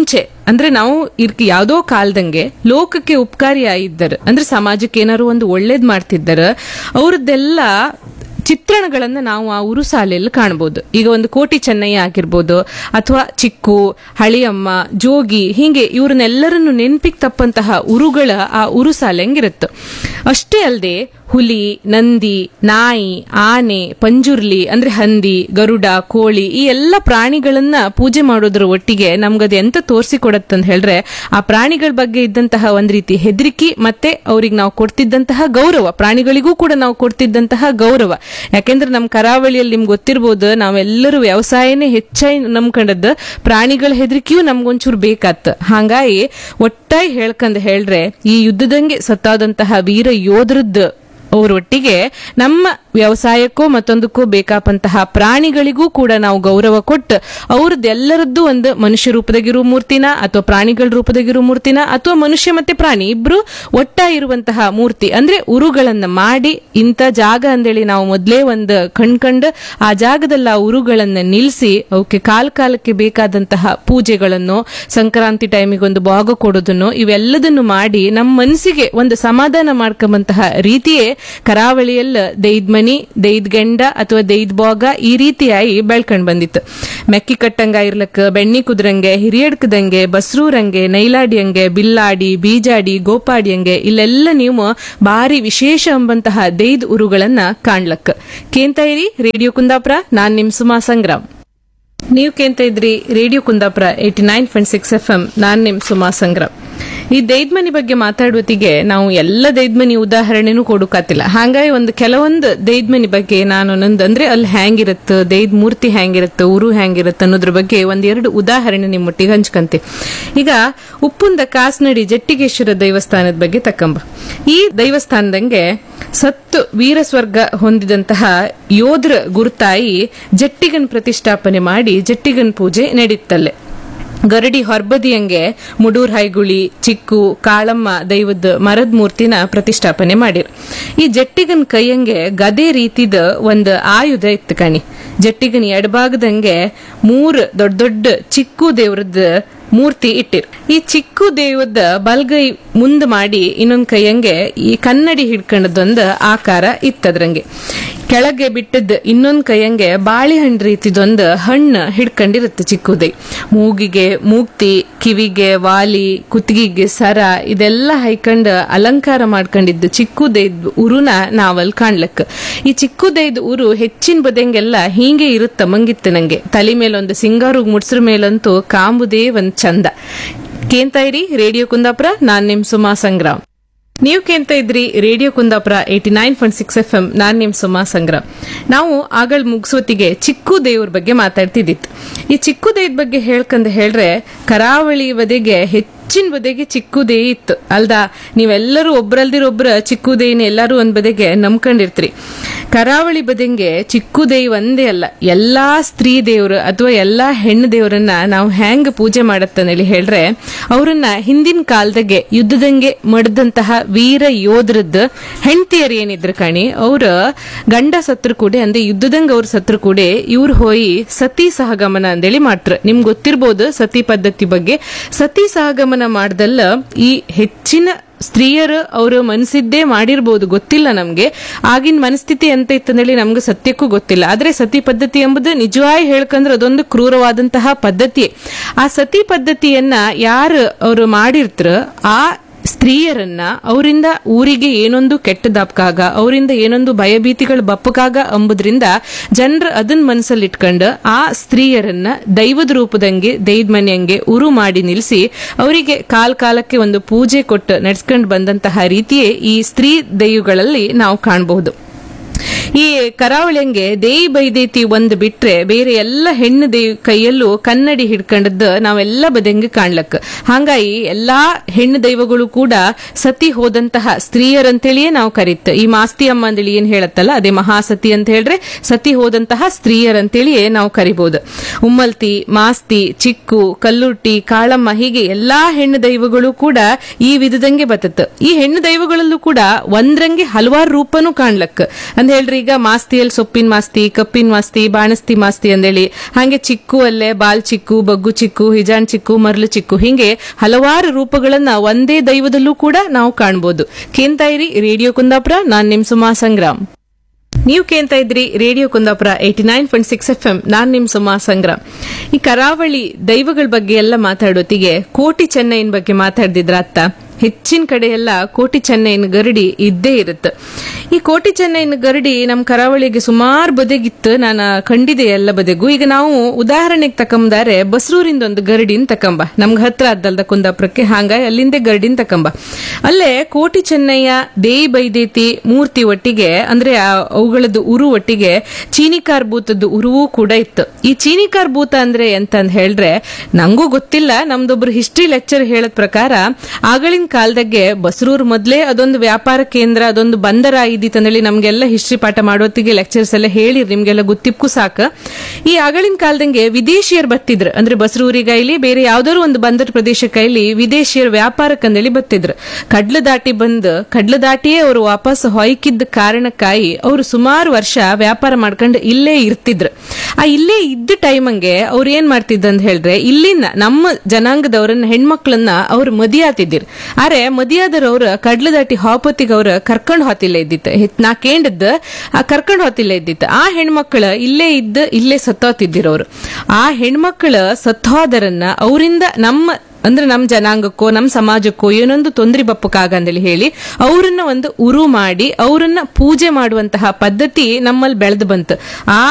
ಅಂದ್ರೆ ನಾವು ಇರ್ಕ ಯಾವ್ದೋ ಕಾಲದಂಗೆ ಲೋಕಕ್ಕೆ ಉಪಕಾರಿ ಆಗಿದ್ದಾರೆ, ಅಂದ್ರೆ ಸಮಾಜಕ್ಕೆ ಏನಾದ್ರು ಒಂದು ಒಳ್ಳೇದ್ ಮಾಡ್ತಿದ್ದಾರೆ, ಅವ್ರದ್ದೆಲ್ಲ ಚಿತ್ರಣಗಳನ್ನ ನಾವು ಆ ಉರುಸಾಲೆಯಲ್ಲಿ ಕಾಣಬಹುದು. ಈಗ ಒಂದು ಕೋಟಿ ಚೆನ್ನಯ್ಯ ಆಗಿರ್ಬೋದು, ಅಥವಾ ಚಿಕ್ಕು, ಹಳಿಯಮ್ಮ, ಜೋಗಿ, ಹೀಗೆ ಇವ್ರನ್ನೆಲ್ಲರನ್ನು ನೆನ್ಪಿಗೆ ತಪ್ಪಂತಹ ಉರುಗಳ ಆ ಉರುಸಾಲೆ ಹಂಗಿರುತ್ತೆ. ಅಷ್ಟೇ ಅಲ್ಲದೆ ಹುಲಿ, ನಂದಿ, ನಾಯಿ, ಆನೆ, ಪಂಜುರ್ಲಿ ಅಂದ್ರೆ ಹಂದಿ, ಗರುಡ, ಕೋಳಿ ಈ ಎಲ್ಲ ಪ್ರಾಣಿಗಳನ್ನ ಪೂಜೆ ಮಾಡೋದ್ರ ಒಟ್ಟಿಗೆ ನಮ್ಗದು ಎಂತ ತೋರಿಸಿಕೊಡತ್ತಂತ ಹೇಳಿದ್ರೆ ಆ ಪ್ರಾಣಿಗಳ ಬಗ್ಗೆ ಇದ್ದಂತಹ ಒಂದ್ ರೀತಿ ಹೆದರಿಕೆ, ಮತ್ತೆ ಅವ್ರಿಗೆ ನಾವು ಕೊಡ್ತಿದ್ದಂತಹ ಗೌರವ, ಪ್ರಾಣಿಗಳಿಗೂ ಕೂಡ ನಾವು ಕೊಡ್ತಿದ್ದಂತಹ ಗೌರವ. ಯಾಕೆಂದ್ರೆ ನಮ್ ಕರಾವಳಿಯಲ್ಲಿ ನಿಮ್ಗೆ ಗೊತ್ತಿರ್ಬೋದು, ನಾವೆಲ್ಲರೂ ವ್ಯವಸಾಯನೇ ಹೆಚ್ಚಾಗಿ ನಂಬ್ಕೊಂಡದ್ದು, ಪ್ರಾಣಿಗಳ ಹೆದರಿಕೆಯೂ ನಮ್ಗೊಂಚೂರು ಬೇಕಾತ್. ಹಾಗಾಗಿ ಒಟ್ಟಾಗಿ ಹೇಳ್ಕಂದ್ ಹೇಳ್ರೆ ಈ ಯುದ್ಧದಂಗೆ ಸತ್ತಾದಂತಹ ವೀರ ಯೋಧರದ್ದು ಅವರೊಟ್ಟಿಗೆ ನಮ್ಮ ವ್ಯವಸಾಯಕ್ಕೂ ಮತ್ತೊಂದಕ್ಕೂ ಬೇಕಾಪಂತಹ ಪ್ರಾಣಿಗಳಿಗೂ ಕೂಡ ನಾವು ಗೌರವ ಕೊಟ್ಟು ಅವ್ರದ್ದೆಲ್ಲರದ್ದು ಒಂದು ಮನುಷ್ಯ ರೂಪದಾಗಿರೋ ಮೂರ್ತಿನ ಅಥವಾ ಪ್ರಾಣಿಗಳ ರೂಪದಾಗಿರೋ ಮೂರ್ತಿನ ಅಥವಾ ಮನುಷ್ಯ ಮತ್ತೆ ಪ್ರಾಣಿ ಇಬ್ರು ಒಟ್ಟಾಗಿರುವಂತಹ ಮೂರ್ತಿ ಅಂದ್ರೆ ಉರುಗಳನ್ನ ಮಾಡಿ ಇಂಥ ಜಾಗ ಅಂದೇಳಿ ನಾವು ಮೊದ್ಲೇ ಒಂದು ಕಣ್ಕಂಡು ಆ ಜಾಗದಲ್ಲಿ ಆ ಉರುಗಳನ್ನ ನಿಲ್ಲಿಸಿ ಅವಕ್ಕೆ ಕಾಲ ಕಾಲಕ್ಕೆ ಬೇಕಾದಂತಹ ಪೂಜೆಗಳನ್ನು, ಸಂಕ್ರಾಂತಿ ಟೈಮಿಗೆ ಒಂದು ಭಾಗ ಕೊಡೋದನ್ನು, ಇವೆಲ್ಲದನ್ನು ಮಾಡಿ ನಮ್ಮ ಮನಸ್ಸಿಗೆ ಒಂದು ಸಮಾಧಾನ ಮಾಡ್ಕೊಂಬಂತಹ ರೀತಿಯೇ ಕರಾವಳಿಯಲ್ಲ ದೈದ್ ಮನಿ, ದೈದ್ ಗಂಡ ಅಥವಾ ದೈದ್ ಬಾಗ ಈ ರೀತಿಯಾಗಿ ಬೆಳ್ಕೊಂಡ್ ಬಂದಿತ್ತು. ಮೆಕ್ಕಿ ಕಟ್ಟಂಗ ಇರ್ಲಕ್ಕ, ಬೆಣ್ಣಿ ಕುದ್ರಂಗೆ, ಹಿರಿಯಡ್ಕದಂಗೆ, ಬಸ್ರೂರಂಗೆ, ನೈಲಾಡಿಯಂಗೆ, ಬಿಲ್ಲಾಡಿ, ಬೀಜಾಡಿ, ಗೋಪಾಡಿಯಂಗೆ ಇಲ್ಲೆಲ್ಲ ನೀವು ಬಾರಿ ವಿಶೇಷ ಎಂಬಂತಹ ದೈದ್ ಉರುಗಳನ್ನ ಕಾಣ್ಲಕ್ಕ. ಕೇಂತ ಇರಿ ರೇಡಿಯೋ ಕುಂದಾಪುರ, ನಾನ್ ನಿಮ್ ಸುಮಾ ಸಂಗ್ರಾಮ್. ನೀವು ಕೇಂತ ಇದ್ರಿ radio Kundapura eighty nine point six F M, ನಾನ್ ನಿಮ್ ಸುಮಾ ಸಂಗ್ರಾಮ್. ಈ ದೈದ್ಮನಿ ಬಗ್ಗೆ ಮಾತಾಡುವತ್ತಿಗೆ ನಾವು ಎಲ್ಲ ದೈದ್ಮನಿ ಉದಾಹರಣೆನೂ ಕೊಡೋಕಾತಿಲ್ಲ. ಹಾಗಾಗಿ ಒಂದು ಕೆಲವೊಂದು ದೈದ್ಮನಿ ಬಗ್ಗೆ ನಾನು ನಂದು ಅಂದ್ರೆ ಅಲ್ಲಿ ಹ್ಯಾಂಗಿರುತ್ತೆ, ದೈದ್ ಮೂರ್ತಿ ಹ್ಯಾಂಗಿರುತ್ತೆ, ಉರು ಹ್ಯಾಂಗಿರುತ್ತೆ ಅನ್ನೋದ್ರ ಬಗ್ಗೆ ಒಂದೆರಡು ಉದಾಹರಣೆ ನಿಮ್ಮೊಟ್ಟಿಗೆ ಹಂಚ್ಕಂತೆ. ಈಗ ಉಪ್ಪುಂದ ಕಾಸ್ನಡಿ ಜಟ್ಟಿಗೇಶ್ವರ ದೇವಸ್ಥಾನದ ಬಗ್ಗೆ ತಕ್ಕಂಬ. ಈ ದೇವಸ್ಥಾನದಂಗೆ ಸತ್ತು ವೀರಸ್ವರ್ಗ ಹೊಂದಿದಂತಹ ಯೋಧರ ಗುರುತಾಯಿ ಜಟ್ಟಿಗನ್ ಪ್ರತಿಷ್ಠಾಪನೆ ಮಾಡಿ ಜಟ್ಟಿಗನ್ ಪೂಜೆ ನಡೆಯುತ್ತಲ್ಲೇ. ಗರಡಿ ಹೊರಬದಿಯಂಗೆ ಮುಡೂರ್ ಹೈಗುಳಿ, ಚಿಕ್ಕು, ಕಾಳಮ್ಮ ದೈವದ ಮರದ ಮೂರ್ತಿನ ಪ್ರತಿಷ್ಠಾಪನೆ ಮಾಡಿರ್. ಈ ಜಟ್ಟಿಗನ್ ಕೈಯಂಗೆ ಗದೆ ರೀತಿದ ಒಂದು ಆಯುಧ ಇತ್ತು ಕಣಿ. ಜಟ್ಟಿಗನ್ ಎಡಭಾಗದಂಗೆ ಮೂರ್ ದೊಡ್ಡ ದೊಡ್ಡ ಚಿಕ್ಕು ದೇವ್ರದ ಮೂರ್ತಿ ಇಟ್ಟಿರ್. ಈ ಚಿಕ್ಕು ದೇವದ ಬಲ್ಗೈ ಮುಂದ್ ಮಾಡಿ ಇನ್ನೊಂದ್ ಕೈಯಂಗೆ ಈ ಕನ್ನಡಿ ಹಿಡ್ಕೊಂಡದೊಂದು ಆಕಾರ ಇತ್ತದ್ರಂಗೆ. ಕೆಳಗೆ ಬಿಟ್ಟದ್ ಇನ್ನೊಂದ್ ಕೈಯಂಗೆ ಬಾಳೆಹಣ್ಣು ರೀತಿದೊಂದು ಹಣ್ಣು ಹಿಡ್ಕೊಂಡಿರುತ್ತೆ ಚಿಕ್ಕುದೈ. ಮೂಗಿಗೆ ಮೂಗ್ತಿ, ಕಿವಿಗೆ ವಾಲಿ, ಕುತ್ತಿಗೆಗೆ ಸರ ಇದೆಲ್ಲ ಹೈಕಂಡ್ ಅಲಂಕಾರ ಮಾಡ್ಕೊಂಡಿದ್ದು ಚಿಕ್ಕುದೈದ್ ಉರುನ ನಾವಲ್ ಕಾಣ್ಲಕ್. ಈ ಚಿಕ್ಕುದೈದ್ ಉರು ಹೆಚ್ಚಿನ ಬದಂಗೆಲ್ಲ ಹೀಗೆ ಇರುತ್ತ ಮಂಗಿತ್ತು ನಂಗೆ. ತಲೆ ಮೇಲೊಂದು ಸಿಂಗಾರು ಮುಡ್ಸ್ರ ಮೇಲಂತೂ ಕಾಂಬುದೇ ಒಂದ್ ಚಂದ. ಕೇಂತ ಇರಿ ರೇಡಿಯೋ ಕುಂದಾಪುರ, ನಾನ್ ನಿಮ್ ಸುಮಾ ಸಂಗ್ರಾಮ್. ನೀವು ಕೇಳ್ತಾ ಇದ್ರಿ radio Kundapura eighty nine point six F M, ನಾನ್ ನಿಮ್ ಸುಮಾ ಸಂಗ್ರಾಮ್. ನಾವು ಆಗಳ್ ಮುಗಿಸೋತಿಗೆ ಚಿಕ್ಕು ದೇವ್ರ ಬಗ್ಗೆ ಮಾತಾಡ್ತಿದ್ದಿತ್ತು. ಈ ಚಿಕ್ಕು ದೇವ್ರ ಬಗ್ಗೆ ಹೇಳ್ಕಂದ್ ಹೇಳ್ರೆ ಕರಾವಳಿ ಬದೆಗೆ ಹೆಚ್ಚಿನ ಬದೆಗೆ ಚಿಕ್ಕುದೇ ಇತ್ತು ಅಲ್ದಾ. ನೀವೆಲ್ಲರೂ ಒಬ್ರಲ್ದಿರೊಬ್ರ ಚಿಕ್ಕುದೇನ ಎಲ್ಲಾರು ಒಂದ್ ಬದೆಗೆ ನಂಬ್ಕೊಂಡಿರ್ತೀರಿ. ಕರಾವಳಿ ಬದೆಂಗೆ ಚಿಕ್ಕುದೇವ್ ಒಂದೇ ಅಲ್ಲ, ಎಲ್ಲಾ ಸ್ತ್ರೀ ದೇವ್ರು ಅಥವಾ ಎಲ್ಲಾ ಹೆಣ್ಣು ದೇವ್ರನ್ನ ನಾವು ಹೆಂಗ್ ಪೂಜೆ ಮಾಡತ್ತಂದೇಳಿ ಹೇಳ್ರೆ ಅವ್ರನ್ನ ಹಿಂದಿನ ಕಾಲದಾಗೆ ಯುದ್ಧದಂಗೆ ಮಡ್ದಂತಹ ವೀರ ಯೋಧರದ್ದು ಹೆಂಡತಿಯರು ಏನಿದ್ರು ಕಣಿ, ಅವ್ರ ಗಂಡ ಸತ್ರು ಕೂಡ ಅಂದ್ರೆ ಯುದ್ಧದಂಗ ಅವ್ರ ಸತ್ರು ಕೂಡ ಇವ್ರು ಹೋಯಿ ಸತಿ ಸಹಗಮನ ಅಂದೇಳಿ ಮಾಡ್ತಾರೆ. ನಿಮ್ಗೆ ಗೊತ್ತಿರ್ಬೋದು ಸತಿ ಪದ್ಧತಿ ಬಗ್ಗೆ. ಸತಿ ಸಹಗಮನ ಮಾಡ್ದಲ್ಲ ಈ ಹೆಚ್ಚಿನ ಸ್ತ್ರೀಯರು ಅವರು ಮನಸ್ಸಿದ್ದೇ ಮಾಡಿರ್ಬೋದು, ಗೊತ್ತಿಲ್ಲ ನಮ್ಗೆ ಆಗಿನ ಮನಸ್ಥಿತಿ ಅಂತ ಇತ್ತಂದೇಳಿ ನಮ್ಗೆ ಸತ್ಯಕ್ಕೂ ಗೊತ್ತಿಲ್ಲ. ಆದ್ರೆ ಸತಿ ಪದ್ಧತಿ ಎಂಬುದು ನಿಜವಾಗಿ ಹೇಳ್ಕಂದ್ರೆ ಅದೊಂದು ಕ್ರೂರವಾದಂತಹ ಪದ್ಧತಿ. ಆ ಸತಿ ಪದ್ಧತಿಯನ್ನ ಯಾರು ಅವರು ಮಾಡಿರ್ತಾರ ಆ ಸ್ತ್ರೀಯರನ್ನ ಅವರಿಂದ ಊರಿಗೆ ಏನೊಂದು ಕೆಟ್ಟದಪ್ಕಾಗ, ಅವರಿಂದ ಏನೊಂದು ಭಯಭೀತಿಗಳು ಬಪ್ಪಕಾಗ ಅಂಬುದ್ರಿಂದ ಜನರು ಅದನ್ನ ಮನಸ್ಸಲ್ಲಿ ಇಟ್ಕೊಂಡು ಆ ಸ್ತ್ರೀಯರನ್ನ ದೈವದ ರೂಪದಂಗೆ ದೈದ್ ಮನೆಯಂಗೆ ಉರು ಮಾಡಿ ನಿಲ್ಲಿಸಿ ಅವರಿಗೆ ಕಾಲ ಕಾಲಕ್ಕೆ ಒಂದು ಪೂಜೆ ಕೊಟ್ಟು ನಡೆಸ್ಕೊಂಡು ಬಂದಂತಹ ರೀತಿಯೇ ಈ ಸ್ತ್ರೀ ದೈವಗಳಲ್ಲಿ ನಾವು ಕಾಣಬಹುದು. ಈ ಕರಾವಳಿಯಂಗೆ ದೇಯಿ ಬೈದೇತಿ ಒಂದು ಬಿಟ್ರೆ ಬೇರೆ ಎಲ್ಲ ಹೆಣ್ಣು ದೇವ್ ಕೈಯಲ್ಲೂ ಕನ್ನಡಿ ಹಿಡ್ಕೊಂಡದ್ದು ನಾವೆಲ್ಲ ಬದಂಗೆ ಕಾಣ್ಲಕ್. ಹಾಗಾಗಿ ಎಲ್ಲಾ ಹೆಣ್ಣು ದೈವಗಳು ಕೂಡ ಸತಿ ಹೋದಂತಹ ಸ್ತ್ರೀಯರಂತೇಳಿಯೇ ನಾವು ಕರೀತ. ಈ ಮಾಸ್ತಿ ಅಮ್ಮ ಅಂತೇಳಿ ಏನ್ ಹೇಳತ್ತಲ್ಲ ಅದೇ ಮಹಾಸತಿ ಅಂತ ಹೇಳ್ರೆ ಸತಿ ಹೋದಂತಹ ಸ್ತ್ರೀಯರಂತೇಳಿಯೇ ನಾವು ಕರಿಬಹುದು. ಉಮ್ಮಲ್ತಿ, ಮಾಸ್ತಿ, ಚಿಕ್ಕು, ಕಲ್ಲುಟ್ಟಿ, ಕಾಳಮ್ಮ ಹೀಗೆ ಎಲ್ಲಾ ಹೆಣ್ಣು ದೈವಗಳು ಕೂಡ ಈ ವಿಧದಂಗೆ ಬತ್ತತ್. ಈ ಹೆಣ್ಣು ದೈವಗಳಲ್ಲೂ ಕೂಡ ಒಂದ್ರಂಗೆ ಹಲವಾರು ರೂಪನೂ ಕಾಣ್ಲಕ್. ಅಂತ ಹೇಳ್ರಿ ಈಗ ಮಾಸ್ತಿಯಲ್ಲಿ ಸೊಪ್ಪಿನ ಮಾಸ್ತಿ, ಕಪ್ಪಿನ ಮಾಸ್ತಿ, ಬಾಣಸ್ತಿ ಮಾಸ್ತಿ ಅಂದೇಳಿ, ಹಾಗೆ ಚಿಕ್ಕು ಅಲ್ಲೇ ಬಾಲ್ ಚಿಕ್ಕು, ಬಗ್ಗು ಚಿಕ್ಕು, ಹಿಜಾನ್ ಚಿಕ್ಕು, ಮರ್ಲು ಚಿಕ್ಕು, ಹಿಂಗೆ ಹಲವಾರು ರೂಪಗಳನ್ನ ಒಂದೇ ದೈವದಲ್ಲೂ ಕೂಡ ನಾವು ಕಾಣಬಹುದು. ಕೇಂತಾ ಇರಿ ರೇಡಿಯೋ ಕುಂದಾಪುರ, ನಾನ್ ನಿಮ್ ಸುಮಾ ಸಂಗ್ರಾಮ್. ನೀವು ಕೇಳ್ತಾ ಇದ್ರಿ radio Kundapura eighty nine point six F M, ನಾನ್ ನಿಮ್ ಸುಮಾ ಸಂಗ್ರಾಮ್. ಈ ಕರಾವಳಿ ದೈವಗಳ ಬಗ್ಗೆ ಎಲ್ಲ ಮಾತಾಡೋತಿಗೆ ಕೋಟಿ ಚೆನ್ನೈನ ಬಗ್ಗೆ ಮಾತಾಡ್ದಿದ್ರ ಅತ್ತ. ಹೆಚ್ಚಿನ ಕಡೆ ಎಲ್ಲ ಕೋಟಿ ಚೆನ್ನೈನ ಗರಡಿ ಇದ್ದೇ ಇರುತ್ತೆ. ಈ ಕೋಟಿ ಚೆನ್ನೈನ ಗರಡಿ ನಮ್ ಕರಾವಳಿಗೆ ಸುಮಾರು ಬದೆಗಿತ್ತು, ನಾನು ಕಂಡಿದೆ ಎಲ್ಲ ಬದೆಗೂ. ಈಗ ನಾವು ಉದಾಹರಣೆಗೆ ತಕೊಂಬಾರೆ ಬಸ್ರೂರಿಂದ ಒಂದು ಗರಡಿನ ತಕೊಂಬ, ನಮ್ಗೆ ಹತ್ರ ಅದ್ದಲ್ದ ಕುಂದಾಪುರಕ್ಕೆ, ಹಾಂಗಾಗಿ ಅಲ್ಲಿಂದ ಗರಡಿನ ತಕೊಂಬ. ಅಲ್ಲೇ ಕೋಟಿ ಚೆನ್ನಯ್ಯ, ದೇಯಿ ಬೈದೇತಿ ಮೂರ್ತಿ ಒಟ್ಟಿಗೆ, ಅಂದ್ರೆ ಅವುಗಳದ್ದು ಉರು ಒಟ್ಟಿಗೆ ಚೀನಿಕಾರ್ ಭೂತದ್ದು ಉರುವೂ ಕೂಡ ಇತ್ತು. ಈ ಚೀನಿಕಾರ್ ಭೂತ ಅಂದ್ರೆ ಎಂತಂದ್ ಹೇಳ್ರೆ ನಂಗೂ ಗೊತ್ತಿಲ್ಲ, ನಮ್ದೊಬ್ರು ಹಿಸ್ಟ್ರಿ ಲೆಕ್ಚರ್ ಹೇಳದ ಪ್ರಕಾರ ಆಗಳಿನ ಕಾಲದಾಗೆ ಬಸ್ರೂರ್ ಮೊದ್ಲೇ ಅದೊಂದು ವ್ಯಾಪಾರ ಕೇಂದ್ರ, ಅದೊಂದು ಬಂದರ ಇದ್ದಿತ್ತಂದೇಳಿ ನಮ್ಗೆಲ್ಲ ಹಿಸ್ಟ್ರಿ ಪಾಠ ಮಾಡೋತ್ತಿಗೆ ಲೆಕ್ಚರ್ಸ್ ಎಲ್ಲ ಹೇಳಿರ್, ನಿಮ್ಗೆಲ್ಲ ಗೊತ್ತಿಪ್ಕು ಸಾಕ. ಈ ಆಗಳಿನ ಕಾಲದಂಗೆ ವಿದೇಶಿಯರು ಬತ್ತಿದ್ರು, ಅಂದ್ರೆ ಬಸ್ರೂರಿಗೈಲಿ ಬೇರೆ ಯಾವ್ದಾದ್ರು ಒಂದು ಬಂದರ್ ಪ್ರದೇಶಕ್ಕೈಲಿ ವಿದೇಶಿಯರು ವ್ಯಾಪಾರಕ್ಕಂದೇಳಿ ಬತ್ತಿದ್ರು. ಕಡ್ಲು ದಾಟಿ ಬಂದು ಕಡ್ಲು ದಾಟಿಯೇ ಅವರು ವಾಪಸ್ ಹೊಯ್ಕಿದ್ದ ಕಾರಣಕ್ಕಾಗಿ ಅವರು ಸುಮಾರು ವರ್ಷ ವ್ಯಾಪಾರ ಮಾಡ್ಕೊಂಡು ಇಲ್ಲೇ ಇರ್ತಿದ್ರು. ಆ ಇಲ್ಲೇ ಇದ್ದ ಟೈಮಂಗೆ ಅವ್ರು ಏನ್ ಮಾಡ್ತಿದ್ದಂತ ಹೇಳ್ರೆ, ಇಲ್ಲಿನ ನಮ್ಮ ಜನಾಂಗದವ್ರನ್ನ ಹೆಣ್ಮಕ್ಳನ್ನ ಅವ್ರು ಮದಿಯಾತಿದ್ರು. ಆದ್ರೆ ಮದಿಯಾದವ್ರ ಕಡ್ಲು ದಾಟಿ ಹಾಪತ್ತಿಗೆ ಅವ್ರ ಕರ್ಕೊಂಡ್ ಹೊತ್ತಿಲ್ಲ ಇದ್ದಿತ್ತು, ನಾ ಕೇಂಡದ್ ಆ ಕರ್ಕೊಂಡ್ ಹೊತ್ತಿಲ್ಲ ಇದ್ದಿತ್ತು. ಆ ಹೆಣ್ಮಕ್ಳ ಇಲ್ಲೇ ಇದ್ದ ಇಲ್ಲೇ ಸತ್ತೋತಿದ್ದಿರೋರು. ಆ ಹೆಣ್ಮಕ್ಳ ಸತ್ತೋದರನ್ನ ಅವರಿಂದ ನಮ್ಮ ಅಂದ್ರೆ ನಮ್ ಜನಾಂಗಕ್ಕೋ ನಮ್ ಸಮಾಜಕ್ಕೋ ಏನೊಂದು ತೊಂದ್ರೆ ಬಪ್ಪಕ್ಕಾಗಂದೇಳಿ ಹೇಳಿ ಅವರನ್ನ ಒಂದು ಉರು ಮಾಡಿ ಅವರನ್ನ ಪೂಜೆ ಮಾಡುವಂತಹ ಪದ್ಧತಿ ನಮ್ಮಲ್ಲಿ ಬೆಳೆದು ಬಂತು. ಆ